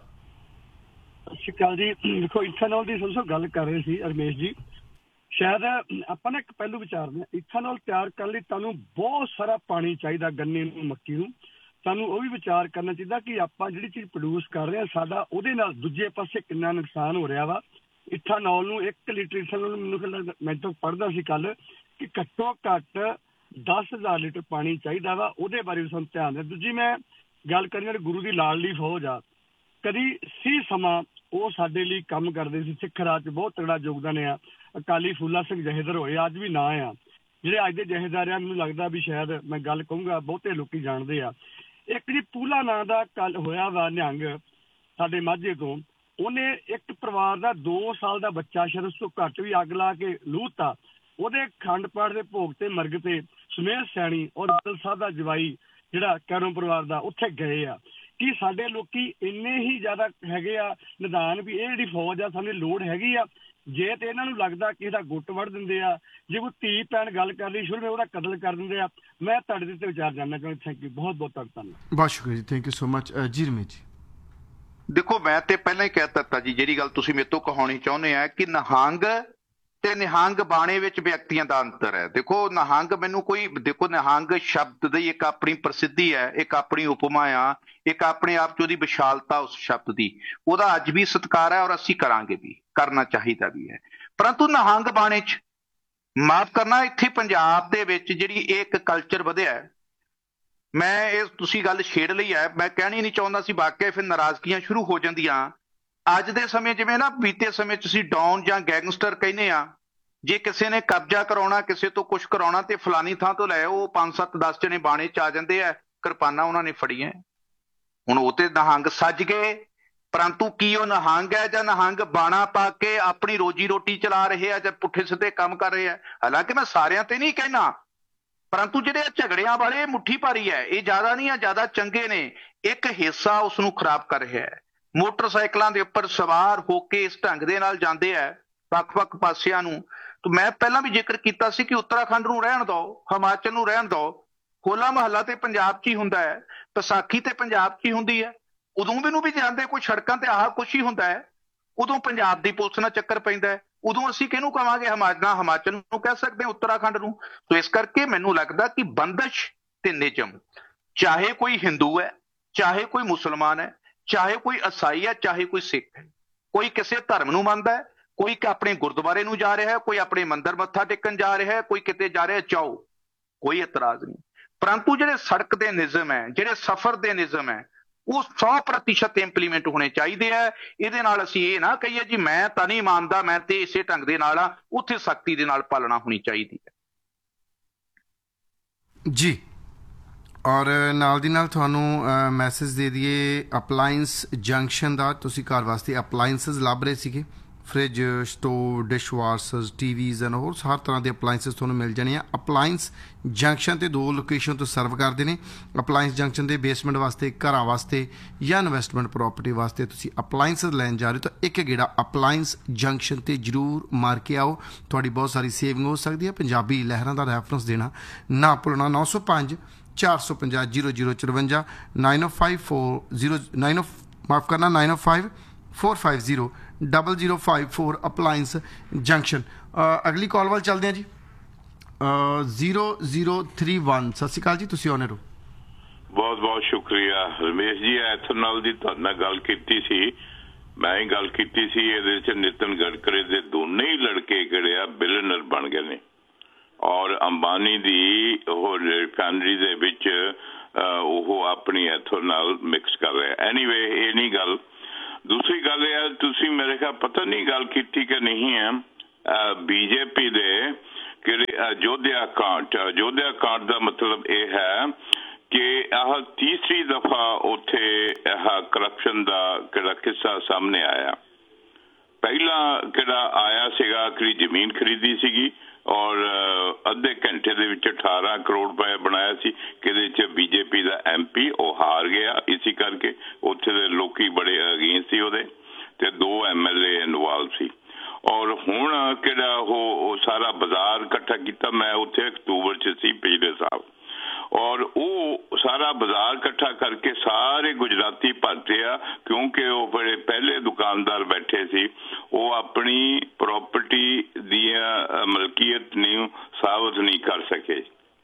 Speaker 7: ਸਤਿ ਸ਼੍ਰੀ ਅਕਾਲ ਜੀ। ਦੇਖੋ ਇਥਾਨੋਲ ਦੀ ਸਭ ਗੱਲ ਕਰ ਰਹੇ ਸੀ ਰਮੇਸ਼ ਜੀ, ਸ਼ਾਇਦ ਆਪਾਂ ਨਾ ਇੱਕ ਪਹਿਲੂ ਵਿਚਾਰਦੇ ਹਾਂ, ਇਥਾਨੋਲ ਤਿਆਰ ਕਰਨ ਲਈ ਤੁਹਾਨੂੰ ਬਹੁਤ ਸਾਰਾ ਪਾਣੀ ਚਾਹੀਦਾ, ਗੰਨੇ ਨੂੰ, ਮੱਕੀ ਨੂੰ। ਸਾਨੂੰ ਉਹ ਵੀ ਵਿਚਾਰ ਕਰਨਾ ਚਾਹੀਦਾ ਕਿ ਆਪਾਂ ਜਿਹੜੀ ਚੀਜ਼ ਪ੍ਰੋਡਿਊਸ ਕਰ ਰਹੇ ਹਾਂ ਸਾਡਾ ਉਹਦੇ ਨਾਲ ਦੂਜੇ ਪਾਸੇ ਕਿੰਨਾ ਨੁਕਸਾਨ ਹੋ ਰਿਹਾ ਵਾ। ਇਥਾਨੋਲ ਨੂੰ ਇੱਕ ਲੀਟਰ ਇਥਾਨੋਲ ਮੈਨੂੰ ਮੈਂ ਤਾਂ ਪੜ੍ਹਦਾ ਸੀ ਕੱਲ ਕਿ ਘੱਟੋ ਘੱਟ ਦਸ ਹਜ਼ਾਰ ਲੀਟਰ ਪਾਣੀ ਚਾਹੀਦਾ ਵਾ, ਉਹਦੇ ਬਾਰੇ ਵੀ ਸਾਨੂੰ ਧਿਆਨ ਦੇ। ਦੂਜੀ ਮੈਂ ਗੱਲ ਕਰੀ ਜਿਹੜੀ ਗੁਰੂ ਦੀ ਲਾਡਲੀ ਫੌਜ ਆ, ਕਦੀ ਸੀ ਸਮਾਂ ਉਹ ਸਾਡੇ ਲਈ ਕੰਮ ਕਰਦੇ ਸੀ, ਸਿੱਖ ਰਾਜ 'ਚ ਬਹੁਤ ਤਗੜਾ ਯੋਗਦਾਨ ਆ। ਅਕਾਲੀ ਫੂਲਾ ਸਿੰਘ ਜਹੇਦਾਰ ਹੋਏ, ਅੱਜ ਵੀ ਨਾਂ ਆ ਜਿਹੜੇ ਅੱਜ ਦੇ ਜਹੇਦਾਰ ਆ। ਮੈਨੂੰ ਲੱਗਦਾ ਵੀ ਸ਼ਾਇਦ ਮੈਂ ਗੱਲ ਕਹੂੰਗਾ ਬਹੁਤੇ ਲੋਕੀ ਜਾਣਦੇ ਆ। ਇੱਕ ਜੀ ਪੂਲਾ ਨਾਂ ਦਾ ਕੱਲ ਹੋਇਆ ਵਾ ਨਿਹੰਗ ਸਾਡੇ ਮਾਝੇ ਤੋਂ, ਉਹਨੇ ਇੱਕ ਪਰਿਵਾਰ ਦਾ ਦੋ ਸਾਲ ਦਾ ਬੱਚਾ ਸ਼ਾਇਦ ਉਸ ਤੋਂ ਘੱਟ ਵੀ ਅੱਗ ਲਾ ਕੇ ਲੂਹਤਾ। ਉਹਦੇ ਖੰਡ ਪਾਠ ਦੇ ਭੋਗ ਤੇ ਮਰਗ ਤੇ ਸੁਮੇਲ ਸੈਣੀ ਔਰ ਬਦਲ ਸਾਹਿਬ ਦਾ ਜਵਾਈ ਜਿਹੜਾ ਕੈਰੋਂ ਪਰਿਵਾਰ ਦਾ ਉੱਥੇ ਗਏ ਆ। ਕਿ ਸਾਡੇ ਲੋਕੀ ਇੰਨੇ ਹੀ ਜ਼ਿਆਦਾ ਹੈਗੇ ਆ ਨਿਦਾਨ ਵੀ ਇਹ ਜਿਹੜੀ ਫੌਜ ਆ ਸਾਨੂੰ ਲੋੜ ਹੈਗੀ ਆ। ਜੇ ਤੇ ਇਹਨਾਂ ਨੂੰ ਲੱਗਦਾ ਕਿ ਇਹਦਾ ਗੁੱਟ ਵੜ ਦਿੰਦੇ ਆ, ਜੇ ਕੋਈ ਧੀ ਭੈਣ ਗੱਲ ਕਰ ਲਈ ਸ਼ੁਰੂ ਉਹਦਾ ਕਤਲ ਕਰ ਦਿੰਦੇ ਆ। ਮੈਂ ਤੁਹਾਡੇ ਤੇ ਵਿਚਾਰ ਜਾਣਨਾ ਚਾਹੁੰਦਾ। ਥੈਂਕ ਯੂ, ਬਹੁਤ ਬਹੁਤ ਧੰਨਵਾਦ।
Speaker 2: ਬਹੁਤ ਸ਼ੁਕਰੀਆ ਜੀ, ਥੈਂਕ ਯੂ ਸੋ ਮਚ। ਜੀ ਰਮੇਸ਼ ਜੀ,
Speaker 1: ਦੇਖੋ ਮੈਂ ਤੇ ਪਹਿਲਾਂ ਹੀ ਕਹਿ ਦਿੱਤਾ ਜੀ, ਜਿਹੜੀ ਗੱਲ ਤੁਸੀਂ ਮੇਰੇ ਤੋਂ ਕਹਾਉਣੀ ਚਾਹੁੰਦੇ ਆ ਕਿ ਨਿਹੰਗ ਤੇ ਨਿਹੰਗ ਬਾਣੇ ਵਿੱਚ ਵਿਅਕਤੀਆਂ ਦਾ ਅੰਤਰ ਹੈ। ਦੇਖੋ ਨਿਹੰਗ ਮੈਨੂੰ ਕੋਈ, ਦੇਖੋ ਨਿਹੰਗ ਸ਼ਬਦ ਦੀ ਇੱਕ ਆਪਣੀ ਪ੍ਰਸਿੱਧੀ ਹੈ, ਇੱਕ ਆਪਣੀ ਉਪਮਾ ਆ, ਇੱਕ ਆਪਣੇ ਆਪ 'ਚ ਉਹਦੀ ਵਿਸ਼ਾਲਤਾ ਉਸ ਸ਼ਬਦ ਦੀ, ਉਹਦਾ ਅੱਜ ਵੀ ਸਤਿਕਾਰ ਹੈ ਔਰ ਅਸੀਂ ਕਰਾਂਗੇ ਵੀ, ਕਰਨਾ ਚਾਹੀਦਾ ਵੀ ਹੈ। ਪਰੰਤੂ ਨਿਹੰਗ ਬਾਣੇ 'ਚ ਮਾਫ਼ ਕਰਨਾ, ਇੱਥੇ ਪੰਜਾਬ ਦੇ ਵਿੱਚ ਜਿਹੜੀ ਇਹ ਇੱਕ ਕਲਚਰ ਵਧਿਆ, ਮੈਂ ਇਹ ਤੁਸੀਂ ਗੱਲ ਛੇੜ ਲਈ ਹੈ, ਮੈਂ ਕਹਿਣੀ ਨਹੀਂ ਚਾਹੁੰਦਾ ਸੀ, ਵਾਕਿਆ ਫਿਰ ਨਾਰਾਜ਼ਗੀਆਂ ਸ਼ੁਰੂ ਹੋ ਜਾਂਦੀਆਂ। ਅੱਜ ਦੇ ਸਮੇਂ ਜਿਵੇਂ ਨਾ ਬੀਤੇ ਸਮੇਂ 'ਚ ਅਸੀਂ ਡੌਨ ਜਾਂ ਗੈਂਗਸਟਰ ਕਹਿੰਦੇ ਆ, ਜੇ ਕਿਸੇ ਨੇ ਕਬਜ਼ਾ ਕਰਾਉਣਾ, ਕਿਸੇ ਤੋਂ ਕੁਛ ਕਰਾਉਣਾ ਤੇ ਫਲਾਨੀ ਥਾਂ ਤੋਂ ਲੈ ਉਹ ਪੰਜ ਸੱਤ ਦਸ ਜਣੇ ਬਾਣੇ 'ਚ ਆ ਜਾਂਦੇ ਆ, ਕਿਰਪਾਨਾਂ ਉਹਨਾਂ ਨੇ ਫੜੀਆਂ। ਹੁਣ ਉਹ ਤੇ ਨਿਹੰਗ ਸੱਜ ਗਏ, ਪਰੰਤੂ ਕੀ ਉਹ ਨਿਹੰਗ ਹੈ ਜਾਂ ਨਿਹੰਗ ਬਾਣਾ ਪਾ ਕੇ ਆਪਣੀ ਰੋਜੀ ਰੋਟੀ ਚਲਾ ਰਹੇ ਆ ਜਾਂ ਪੁੱਠੇ ਸਿੱਧੇ ਕੰਮ ਕਰ ਰਹੇ ਆ? ਹਾਲਾਂਕਿ ਮੈਂ ਸਾਰਿਆਂ ਤੇ ਨਹੀਂ ਕਹਿਣਾ, ਪਰੰਤੂ ਜਿਹੜੇ ਝਗੜਿਆਂ ਵਾਲੇ ਮੁੱਠੀ ਭਾਰੀ ਹੈ, ਇਹ ਜ਼ਿਆਦਾ ਨਹੀਂ ਆ, ਜ਼ਿਆਦਾ ਚੰਗੇ ਨੇ। ਇੱਕ ਹਿੱਸਾ ਉਸ ਨੂੰ ਖਰਾਬ ਕਰ ਰਿਹਾ ਹੈ। ਮੋਟਰਸਾਈਕਲਾਂ ਦੇ ਉੱਪਰ ਸਵਾਰ ਹੋ ਕੇ ਇਸ ਢੰਗ ਦੇ ਨਾਲ ਜਾਂਦੇ ਆ ਵੱਖ-ਵੱਖ ਪਾਸਿਆਂ ਨੂੰ। ਤੇ ਮੈਂ ਪਹਿਲਾਂ ਵੀ ਜ਼ਿਕਰ ਕੀਤਾ ਸੀ ਕਿ ਉੱਤਰਾਖੰਡ ਨੂੰ ਰਹਿਣ ਦਿਓ, ਹਿਮਾਚਲ ਨੂੰ ਰਹਿਣ ਦਿਓ, ਹੋਲਾ ਮਹੱਲਾ ਤੇ ਪੰਜਾਬ 'ਚ ਹੀ ਹੁੰਦਾ ਹੈ, ਵਿਸਾਖੀ ਤੇ ਪੰਜਾਬ 'ਚ ਹੀ ਹੁੰਦੀ ਹੈ। ਉਦੋਂ ਵੀ ਨੂੰ ਵੀ ਜਾਂਦੇ ਕੋਈ ਸੜਕਾਂ ਤੇ ਆਹ ਕੁਛ ਹੀ ਹੁੰਦਾ ਹੈ, ਉਦੋਂ ਪੰਜਾਬ ਦੀ ਪੁਲਿਸ ਨਾਲ ਚੱਕਰ ਪੈਂਦਾ ਹੈ। ਉਦੋਂ ਅਸੀਂ ਕਿਹਨੂੰ ਕਹਾਂਗੇ? ਹਿਮਾਚਲ ਹਿਮਾਚਲ ਨੂੰ ਕਹਿ ਸਕਦੇ ਹਾਂ, ਉੱਤਰਾਖੰਡ ਨੂੰ। ਸੋ ਇਸ ਕਰਕੇ ਮੈਨੂੰ ਲੱਗਦਾ ਕਿ ਬੰਦਸ਼ ਤੇ ਨਿਯਮ, ਚਾਹੇ ਕੋਈ ਹਿੰਦੂ ਹੈ, ਚਾਹੇ ਕੋਈ ਮੁਸਲਮਾਨ ਹੈ, ਚਾਹੇ ਕੋਈ ਈਸਾਈ ਹੈ, ਚਾਹੇ ਕੋਈ ਸਿੱਖ ਹੈ, ਕੋਈ ਕਿਸੇ ਧਰਮ ਨੂੰ ਮੰਨਦਾ ਹੈ, ਕੋਈ ਆਪਣੇ ਗੁਰਦੁਆਰੇ ਨੂੰ ਜਾ ਰਿਹਾ ਹੈ, ਕੋਈ ਆਪਣੇ ਮੰਦਿਰ ਮੱਥਾ ਟੇਕਣ ਜਾ ਰਿਹਾ ਹੈ, ਕੋਈ ਕਿਤੇ ਜਾ ਰਿਹਾ, ਚਾਹੋ, ਕੋਈ ਇਤਰਾਜ਼ ਨਹੀਂ। ਪਰੰਤੂ ਜਿਹੜੇ ਸੜਕ ਦੇ ਨਿਯਮ ਹੈ, ਜਿਹੜੇ ਸਫ਼ਰ ਦੇ ਨਿਯਮ ਹੈ, ਉਹ ਸੌ ਪ੍ਰਤੀਸ਼ਤ ਇੰਪਲੀਮੈਂਟ ਹੋਣੇ ਚਾਹੀਦੇ ਆ। ਇਹਦੇ ਨਾਲ ਅਸੀਂ ਇਹ ਨਾ ਕਹੀਏ ਜੀ ਮੈਂ ਤਾਂ ਨਹੀਂ ਮੰਨਦਾ, ਮੈਂ ਤੇ ਇਸੇ ਢੰਗ ਦੇ ਨਾਲ ਆ, ਉੱਥੇ ਸਖਤੀ ਦੇ ਨਾਲ ਪਾਲਣਾ ਹੋਣੀ ਚਾਹੀਦੀ ਹੈ
Speaker 2: ਜੀ। ਔਰ ਨਾਲ ਦੀ ਨਾਲ ਤੁਹਾਨੂੰ ਮੈਸੇਜ ਦੇ ਦਈਏ ਅਪਲਾਇੰਸ ਜੰਕਸ਼ਨ ਦਾ, ਤੁਸੀਂ ਘਰ ਵਾਸਤੇ ਅਪਲਾਇੰਸਿਸ ਲੱਭ ਰਹੇ ਸੀਗੇ, ਫਰਿੱਜ, ਸਟੋਵ, ਡਿਸ਼ ਵਾਸ਼ਰਸ, ਟੀਵੀਜ਼ ਐਂਡ ਹੋਰ ਹਰ ਤਰ੍ਹਾਂ ਦੇ ਅਪਲਾਇੰਸਿਸ ਤੁਹਾਨੂੰ ਮਿਲ ਜਾਣੇ ਆ। ਅਪਲਾਇੰਸ ਜੰਕਸ਼ਨ 'ਤੇ ਦੋ ਲੋਕੇਸ਼ਨ ਤੋਂ ਸਰਵ ਕਰਦੇ ਨੇ। ਅਪਲਾਇੰਸ ਜੰਕਸ਼ਨ ਦੇ ਬੇਸਮੈਂਟ ਵਾਸਤੇ, ਘਰਾਂ ਵਾਸਤੇ ਜਾਂ ਇਨਵੈਸਟਮੈਂਟ ਪ੍ਰੋਪਰਟੀ ਵਾਸਤੇ ਤੁਸੀਂ ਅਪਲਾਇੰਸਿਸ ਲੈਣ ਜਾ ਰਹੇ ਹੋ ਤਾਂ ਇੱਕ ਗੇੜਾ ਅਪਲਾਇੰਸ ਜੰਕਸ਼ਨ 'ਤੇ ਜ਼ਰੂਰ ਮਾਰ ਕੇ ਆਓ, ਤੁਹਾਡੀ ਬਹੁਤ ਸਾਰੀ ਸੇਵਿੰਗ ਹੋ ਸਕਦੀ ਹੈ। ਪੰਜਾਬੀ ਲਹਿਰਾਂ ਦਾ ਰੈਫਰੈਂਸ ਦੇਣਾ ਨਾ ਭੁੱਲਣਾ। ਨੌ ਸੌ ਪੰਜ ਚਾਰ ਸੌ ਪੰਜਾਹ ਜੀਰੋ ਜੀਰੋ ਚੁਰਵੰਜਾ ਨਾਈਨ ਓ ਫਾਈਵ ਫੋਰ ਜ਼ੀਰੋ ਨਾਈਨ ਓ ਮਾਫ਼ ਕਰਨਾ ਨਾਈਨ ਓ five four five zero double zero five four appliance junction. ਅਗਲੀ ਕਾਲ ਵੱਲ ਚੱਲਦੇ ਹਾਂ ਜੀ। ਜ਼ੀਰੋ ਜ਼ੀਰੋ ਥ੍ਰੀ ਵਨ, ਸਤਿ ਸ਼੍ਰੀ ਅਕਾਲ ਜੀ, ਤੁਸੀਂ ਆਨਰ ਹੋ।
Speaker 8: ਬਹੁਤ ਬਹੁਤ ਸ਼ੁਕਰੀਆ ਰਮੇਸ਼ ਜੀ। ਐਥਨੋਲ ਦੀ ਤੁਹਾਡੇ ਨਾਲ ਗੱਲ ਕੀਤੀ ਸੀ ਮੈਂ ਹੀ ਗੱਲ ਕੀਤੀ ਸੀ ਇਹਦੇ 'ਚ ਨਿਤਨ ਗਡਕਰੀ ਦੇ ਦੋਨੇ ਹੀ ਲੜਕੇ ਜਿਹੜੇ ਆ ਬਿਲੀਅਨਰ ਬਣ ਗਏ ਨੇ ਔਰ ਅੰਬਾਨੀ ਦੀ ਉਹ ਰਿਫਾਈਨਰੀ ਦੇ ਵਿੱਚ ਉਹ ਆਪਣੀ ਇੱਥੋਂ ਨਾਲ ਮਿਕਸ ਕਰ ਰਿਹਾ। ਐਨੀਵੇ ਇਹ ਨਹੀਂ ਗੱਲ। ਦੂਸਰੀ ਗੱਲ ਇਹ ਹੈ ਤੁਸੀਂ ਮੇਰੇ ਖਿਆਲ ਪਤਾ ਨਹੀਂ ਗੱਲ ਕੀਤੀ ਕਿ ਨਹੀਂ ਹੈ ਬੀਜੇਪੀ ਦੇ ਕਿਹੜੇ ਅਯੋਧਿਆ ਕਾਂਡ। ਅਯੋਧਿਆ ਕਾਂਡ ਦਾ ਮਤਲਬ ਇਹ ਹੈ ਕਿ ਆਹ ਤੀਸਰੀ ਦਫਾ ਉੱਥੇ ਇਹ ਕਰਪਸ਼ਨ ਦਾ ਕਿਹੜਾ ਕਿੱਸਾ ਸਾਹਮਣੇ ਆਇਆ। ਪਹਿਲਾਂ ਕਿਹੜਾ ਆਇਆ ਸੀਗਾ ਕਿ ਜ਼ਮੀਨ ਖਰੀਦੀ ਸੀਗੀ ਔਰ ਅੱਧੇ ਘੰਟੇ ਦੇ ਵਿੱਚ ਅਠਾਰਾਂ ਕਰੋੜ ਰੁਪਏ ਬਣਾਇਆ ਸੀ ਕਿ ਇਹਦੇ 'ਚ ਬੀਜੇਪੀ ਦਾ ਐਮ ਪੀ ਉਹ ਹਾਰ ਗਿਆ। ਇਸੇ ਕਰਕੇ ਉੱਥੇ ਦੇ ਲੋਕੀ ਬੜੇ ਅਗੇਂਸਟ ਸੀ ਉਹਦੇ ਤੇ ਦੋ ਐਮ ਐਲ ਏ ਇਨਵੋਲਵ ਸੀ ਔਰ ਹੁਣ ਕਿਹੜਾ ਉਹ ਸਾਰਾ ਬਾਜ਼ਾਰ ਇਕੱਠਾ ਕੀਤਾ। ਮੈਂ ਉੱਥੇ ਅਕਤੂਬਰ 'ਚ ਸੀ ਪਿਛਲੇ ਸਾਲ ਔਰ ਉਹ ਸਾਰਾ ਬਾਜ਼ਾਰ ਇਕੱਠਾ ਕਰਕੇ ਸਾਰੇ ਗੁਜਰਾਤੀ ਭਰਤੇ ਆ ਕਿਉਂਕਿ ਉਹ ਬੜੇ ਪਹਿਲੇ ਦੁਕਾਨਦਾਰ ਬੈਠੇ ਸੀ ਉਹ ਆਪਣੀ ਪ੍ਰੋਪਰਟੀ ਦੀਆਂ ਮਲਕੀਅਤ ਨੂੰ ਸਾਬਤ ਨਹੀਂ ਕਰ ਸਕੇ